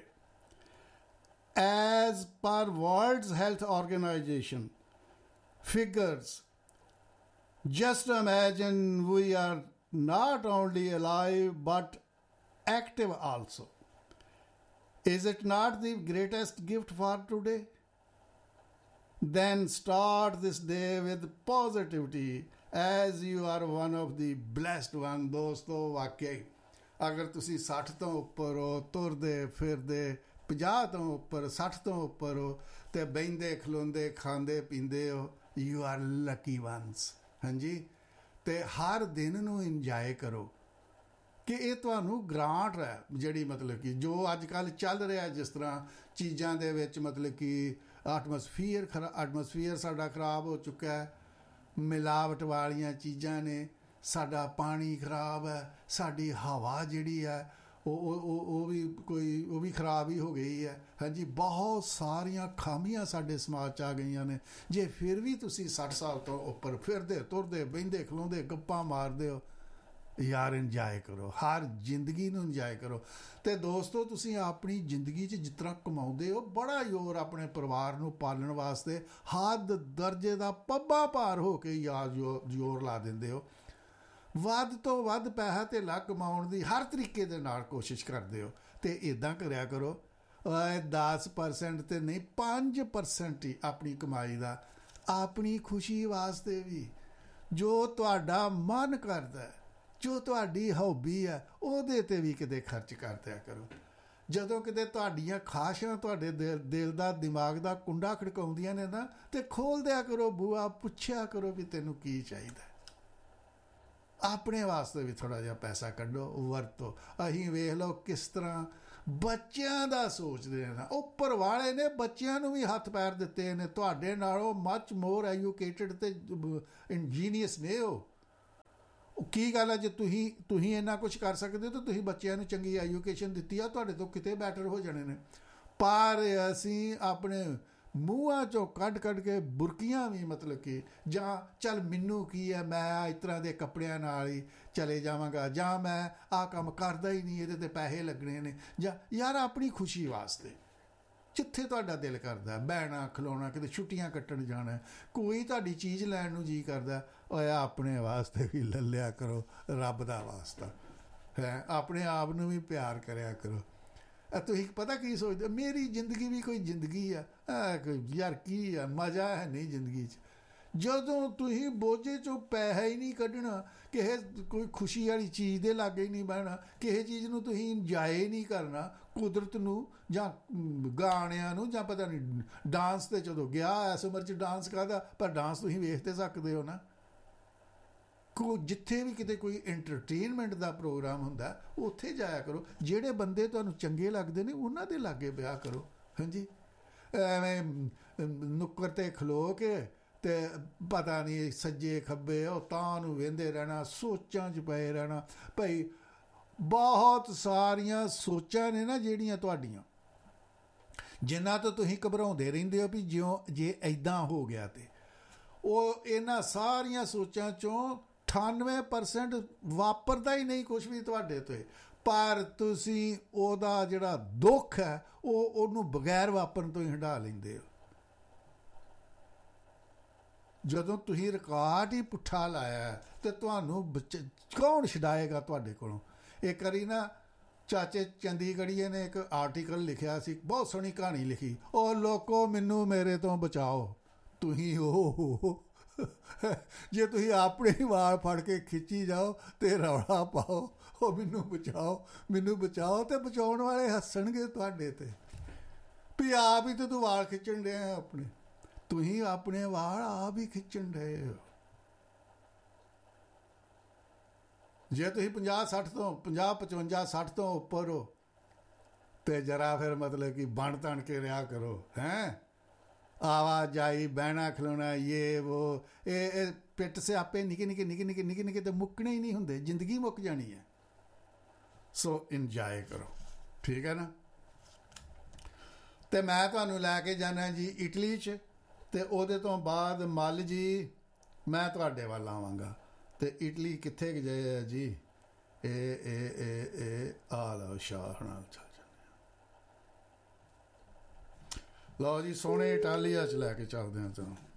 As per World Health Organization figures, just imagine we are not only alive but active also. Is it not the greatest gift for today? Then start this day with positivity, as you are one of the blessed one. ਦੋਸਤੋ ਵਾਕਈ ਅਗਰ ਤੁਸੀਂ 60 ਤੋਂ ਉੱਪਰ ਹੋ, ਤੁਰਦੇ ਫਿਰਦੇ 50 ਤੋਂ ਉੱਪਰ, 60 ਤੋਂ ਉੱਪਰ ਹੋ, ਤੇ ਬਹਿੰਦੇ ਖਲੋਂਦੇ ਖਾਂਦੇ ਪੀਂਦੇ ਹੋ, ਯੂ ਆਰ ਲੱਕੀ ਵਨਸ। ਹਾਂਜੀ, ਤੇ ਹਰ ਦਿਨ ਨੂੰ ਇੰਜੋਏ ਕਰੋ ਕਿ ਇਹ ਤੁਹਾਨੂੰ ਗ੍ਰਾਂਟ ਹੈ, ਜਿਹੜੀ ਮਤਲਬ ਕਿ ਜੋ ਅੱਜ ਕੱਲ੍ਹ ਚੱਲ ਰਿਹਾ, ਜਿਸ ਤਰ੍ਹਾਂ ਚੀਜ਼ਾਂ ਦੇ ਵਿੱਚ ਮਤਲਬ ਕਿ ਐਟਮੋਸਫੀਅਰ ਸਾਡਾ ਖਰਾਬ ਹੋ ਚੁੱਕਾ ਹੈ, ਮਿਲਾਵਟ ਵਾਲੀਆਂ ਚੀਜ਼ਾਂ ਨੇ, ਸਾਡਾ ਪਾਣੀ ਖਰਾਬ ਹੈ, ਸਾਡੀ ਹਵਾ ਜਿਹੜੀ ਹੈ ਉਹ ਵੀ ਖਰਾਬ ਹੀ ਹੋ ਗਈ ਹੈ। ਹਾਂਜੀ, ਬਹੁਤ ਸਾਰੀਆਂ ਖਾਮੀਆਂ ਸਾਡੇ ਸਮਾਜ 'ਚ ਆ ਗਈਆਂ ਨੇ। ਜੇ ਫਿਰ ਵੀ ਤੁਸੀਂ 60 ਸਾਲ ਤੋਂ ਉੱਪਰ ਫਿਰਦੇ ਤੁਰਦੇ ਬਹਿੰਦੇ ਖਲੋਂਦੇ ਗੱਪਾਂ ਮਾਰਦੇ ਹੋ, ਯਾਰ ਇੰਜੋਏ ਕਰੋ, ਹਰ ਜ਼ਿੰਦਗੀ ਨੂੰ ਇੰਜੋਏ ਕਰੋ। ਤੇ ਦੋਸਤੋ, ਤੁਸੀਂ ਆਪਣੀ ਜ਼ਿੰਦਗੀ 'ਚ ਜਿਸ ਤਰ੍ਹਾਂ ਕਮਾਉਂਦੇ ਹੋ, ਬੜਾ ਜ਼ੋਰ ਆਪਣੇ ਪਰਿਵਾਰ ਨੂੰ ਪਾਲਣ ਵਾਸਤੇ ਹੱਦ ਦਰਜੇ ਦਾ ਪੱਬਾ ਭਾਰ ਹੋ ਕੇ ਜ਼ੋਰ ਲਾ ਦਿੰਦੇ ਹੋ। ਵੱਧ ਤੋਂ ਵੱਧ ਪੈਸਾ ਧੇਲਾ ਕਮਾਉਣ ਦੀ ਹਰ ਤਰੀਕੇ ਦੇ ਨਾਲ ਕੋਸ਼ਿਸ਼ ਕਰਦੇ ਹੋ। ਤੇ ਇੱਦਾਂ ਕਰਿਆ ਕਰੋ, 10% ਤੇ ਨਹੀਂ 5% ਹੀ ਆਪਣੀ ਕਮਾਈ ਦਾ ਆਪਣੀ ਖੁਸ਼ੀ ਵਾਸਤੇ ਵੀ ਜੋ ਤੁਹਾਡਾ ਮਨ ਕਰਦਾ, ਜੋ ਤੁਹਾਡੀ ਹੌਬੀ ਹੈ, ਉਹਦੇ 'ਤੇ ਵੀ ਕਿਤੇ ਖਰਚ ਕਰ ਦਿਆ ਕਰੋ। ਜਦੋਂ ਕਿਤੇ ਤੁਹਾਡੀਆਂ ਖਾਹਿਸ਼ਾਂ ਤੁਹਾਡੇ ਦਿਲ ਦਾ ਦਿਮਾਗ ਦਾ ਕੁੰਡਾ ਖੜਕਾਉਂਦੀਆਂ ਨੇ ਨਾ, ਤੇ ਖੋਲ੍ਹ ਦਿਆ ਕਰੋ ਬੂਹਾ, ਪੁੱਛਿਆ ਕਰੋ ਵੀ ਤੈਨੂੰ ਕੀ ਚਾਹੀਦਾ। ਆਪਣੇ ਵਾਸਤੇ ਵੀ ਥੋੜ੍ਹਾ ਜਿਹਾ ਪੈਸਾ ਕੱਢੋ, ਵਰਤੋ। ਅਸੀਂ ਵੇਖ ਲਓ ਕਿਸ ਤਰ੍ਹਾਂ ਬੱਚਿਆਂ ਦਾ ਸੋਚਦੇ ਨੇ। ਉੱਪਰ ਵਾਲੇ ਨੇ ਬੱਚਿਆਂ ਨੂੰ ਵੀ ਹੱਥ ਪੈਰ ਦਿੱਤੇ ਨੇ, ਤੁਹਾਡੇ ਨਾਲੋਂ ਮੱਚ ਮੋਰ ਐਜੂਕੇਟਡ ਅਤੇ ਇੰਜੀਨੀਅਸ ਨੇ ਉਹ। ਕੀ ਗੱਲ ਹੈ, ਜੇ ਤੁਸੀਂ ਇੰਨਾ ਕੁਛ ਕਰ ਸਕਦੇ ਹੋ ਤਾਂ ਤੁਸੀਂ ਬੱਚਿਆਂ ਨੂੰ ਚੰਗੀ ਐਜੂਕੇਸ਼ਨ ਦਿੱਤੀ ਆ, ਤੁਹਾਡੇ ਤੋਂ ਕਿਤੇ ਬੈਟਰ ਹੋ ਜਾਣੇ ਨੇ। ਪਰ ਅਸੀਂ ਆਪਣੇ ਮੂੰਹਾਂ 'ਚੋਂ ਕੱਢ ਕੇ ਬੁਰਕੀਆਂ ਵੀ, ਮਤਲਬ ਕਿ ਜਾਂ ਚੱਲ ਮੈਨੂੰ ਕੀ ਹੈ, ਮੈਂ ਇਸ ਤਰ੍ਹਾਂ ਦੇ ਕੱਪੜਿਆਂ ਨਾਲ ਹੀ ਚਲੇ ਜਾਵਾਂਗਾ, ਜਾਂ ਮੈਂ ਆਹ ਕੰਮ ਕਰਦਾ ਹੀ ਨਹੀਂ, ਇਹਦੇ 'ਤੇ ਪੈਸੇ ਲੱਗਣੇ ਨੇ, ਜਾਂ ਯਾਰ ਆਪਣੀ ਖੁਸ਼ੀ ਵਾਸਤੇ ਜਿੱਥੇ ਤੁਹਾਡਾ ਦਿਲ ਕਰਦਾ ਬਹਿਣਾ ਖਲੋਣਾ, ਕਿਤੇ ਛੁੱਟੀਆਂ ਕੱਟਣ ਜਾਣਾ, ਕੋਈ ਤੁਹਾਡੀ ਚੀਜ਼ ਲੈਣ ਨੂੰ ਜੀ ਕਰਦਾ, ਓਏ ਆਪਣੇ ਵਾਸਤੇ ਵੀ ਲੈ ਲਿਆ ਕਰੋ, ਰੱਬ ਦਾ ਵਾਸਤਾ ਹੈ। ਆਪਣੇ ਆਪ ਨੂੰ ਵੀ ਪਿਆਰ ਕਰਿਆ ਕਰੋ। ਤੁਸੀਂ ਪਤਾ ਕੀ ਸੋਚਦੇ, ਮੇਰੀ ਜ਼ਿੰਦਗੀ ਵੀ ਕੋਈ ਜ਼ਿੰਦਗੀ ਆ, ਯਾਰ ਕੀ ਆ, ਮਜ਼ਾ ਹੈ ਨਹੀਂ ਜ਼ਿੰਦਗੀ 'ਚ। ਜਦੋਂ ਤੁਸੀਂ ਬੋਝੇ 'ਚੋਂ ਪੈਸਾ ਹੀ ਨਹੀਂ ਕੱਢਣਾ, ਕਿਸੇ ਕੋਈ ਖੁਸ਼ੀ ਵਾਲੀ ਚੀਜ਼ ਦੇ ਲਾਗੇ ਹੀ ਨਹੀਂ ਬਹਿਣਾ, ਕਿਸੇ ਚੀਜ਼ ਨੂੰ ਤੁਸੀਂ ਇੰਜੋਏ ਨਹੀਂ ਕਰਨਾ, ਕੁਦਰਤ ਨੂੰ ਜਾਂ ਗਾਣਿਆਂ ਨੂੰ, ਜਾਂ ਪਤਾ ਨਹੀਂ ਡਾਂਸ 'ਤੇ ਜਦੋਂ ਗਿਆ ਇਸ ਉਮਰ 'ਚ ਡਾਂਸ ਕਰਦਾ, ਪਰ ਡਾਂਸ ਤੁਸੀਂ ਵੇਖ ਤੇ ਸਕਦੇ ਹੋ ਨਾ। ਜਿੱਥੇ ਵੀ ਕਿਤੇ ਕੋਈ ਐਂਟਰਟੇਨਮੈਂਟ ਦਾ ਪ੍ਰੋਗਰਾਮ ਹੁੰਦਾ ਉੱਥੇ ਜਾਇਆ ਕਰੋ। ਜਿਹੜੇ ਬੰਦੇ ਤੁਹਾਨੂੰ ਚੰਗੇ ਲੱਗਦੇ ਨੇ ਉਹਨਾਂ ਦੇ ਲਾਗੇ ਵਿਆਹ ਕਰੋ। ਹਾਂਜੀ, ਐਵੇਂ ਨੁੱਕਰ 'ਤੇ ਖਲੋ ਕੇ ਅਤੇ ਪਤਾ ਨਹੀਂ ਸੱਜੇ ਖੱਬੇ ਉਹ ਤਾਂ ਨੂੰ ਵਹਿੰਦੇ ਰਹਿਣਾ, ਸੋਚਾਂ 'ਚ ਪਏ ਰਹਿਣਾ। ਭਾਈ ਬਹੁਤ ਸਾਰੀਆਂ ਸੋਚਾਂ ਨੇ ਨਾ ਜਿਹੜੀਆਂ ਤੁਹਾਡੀਆਂ, ਜਿਨ੍ਹਾਂ ਤੋਂ ਤੁਸੀਂ ਘਬਰਾਉਂਦੇ ਰਹਿੰਦੇ ਹੋ ਵੀ ਜੇ ਇੱਦਾਂ ਹੋ ਗਿਆ, ਅਤੇ ਉਹ ਇਹਨਾਂ ਸਾਰੀਆਂ ਸੋਚਾਂ 'ਚੋਂ 98% ਵਾਪਰਦਾ ਹੀ ਨਹੀਂ ਕੁਛ ਵੀ ਤੁਹਾਡੇ 'ਤੇ। ਪਰ ਤੁਸੀਂ ਉਹਦਾ ਜਿਹੜਾ ਦੁੱਖ ਹੈ ਉਹਨੂੰ ਬਗੈਰ ਵਾਪਰਨ ਤੋਂ ਹੀ ਹੰਢਾ ਲੈਂਦੇ ਹੋ। ਜਦੋਂ ਤੁਸੀਂ ਰਿਕਾਰਡ ਹੀ ਪੁੱਠਾ ਲਾਇਆ ਤੇ ਤੁਹਾਨੂੰ ਕੌਣ ਛਡਾਏਗਾ ਤੁਹਾਡੇ ਕੋਲੋਂ। ਇੱਕ ਵਾਰੀ ਨਾ ਚਾਚੇ ਚੰਡੀਗੜ੍ਹੀਏ ਨੇ ਇੱਕ ਆਰਟੀਕਲ ਲਿਖਿਆ ਸੀ, ਬਹੁਤ ਸੋਹਣੀ ਕਹਾਣੀ ਲਿਖੀ, ਉਹ ਲੋਕੋ ਮੈਨੂੰ ਮੇਰੇ ਤੋਂ ਬਚਾਓ। ਤੁਸੀਂ ਉਹ ਜੇ ਤੁਸੀਂ ਆਪਣੇ ਹੀ ਵਾਲ ਫੜ ਕੇ ਖਿੱਚੀ ਜਾਓ ਤੇ ਰੌਲਾ ਪਾਓ, ਉਹ ਮੈਨੂੰ ਬਚਾਓ ਮੈਨੂੰ ਬਚਾਓ, ਤੇ ਬਚਾਉਣ ਵਾਲੇ ਹੱਸਣਗੇ ਤੁਹਾਡੇ 'ਤੇ ਵੀ ਆਪ ਹੀ ਤੇ ਤੂੰ ਵਾਲ ਖਿੱਚਣ ਡਿਆ ਆਪਣੇ। ਤੁਸੀਂ ਆਪਣੇ ਵਾਲ ਆਪ ਹੀ ਖਿੱਚਣ ਡਏ ਹੋ। ਜੇ ਤੁਸੀਂ 50-60 ਤੋਂ 50-55-60 ਤੋਂ ਉੱਪਰ ਹੋ ਤੇ ਜਰਾ ਫਿਰ ਮਤਲਬ ਕਿ ਬਣ ਤਣ ਕੇ ਰਿਹਾ ਕਰੋ। ਹੈਂ, ਆਵਾਜਾਈ, ਬਹਿਣਾ ਖਲੋਣਾ, ਇਹ ਪਿੱਟ ਸਿਆਪੇ ਨਿੱਕੇ ਨਿੱਕੇ ਤੇ ਮੁੱਕਣੇ ਹੀ ਨਹੀਂ ਹੁੰਦੇ, ਜ਼ਿੰਦਗੀ ਮੁੱਕ ਜਾਣੀ ਹੈ। ਸੋ ਇੰਜੋਏ ਕਰੋ, ਠੀਕ ਹੈ ਨਾ। ਤੇ ਮੈਂ ਤੁਹਾਨੂੰ ਲੈ ਕੇ ਜਾਣਾ ਜੀ ਇਟਲੀ 'ਚ, ਤੇ ਉਹਦੇ ਤੋਂ ਬਾਅਦ ਮੱਲ ਜੀ ਮੈਂ ਤੁਹਾਡੇ ਵੱਲ ਆਵਾਂਗਾ। ਤੇ ਇਟਲੀ ਕਿੱਥੇ ਗਏ ਜੀ, ਇਹ ਆ ਲਓ ਸ਼ਾਹ ਨਾਲ ਚੱਲ ਜਾਂਦੇ। ਲਓ ਜੀ, ਸੋਹਣੇ ਇਟਾਲੀਆ 'ਚ ਲੈ ਕੇ ਚੱਲਦੇ ਹਾਂ ਤੁਹਾਨੂੰ।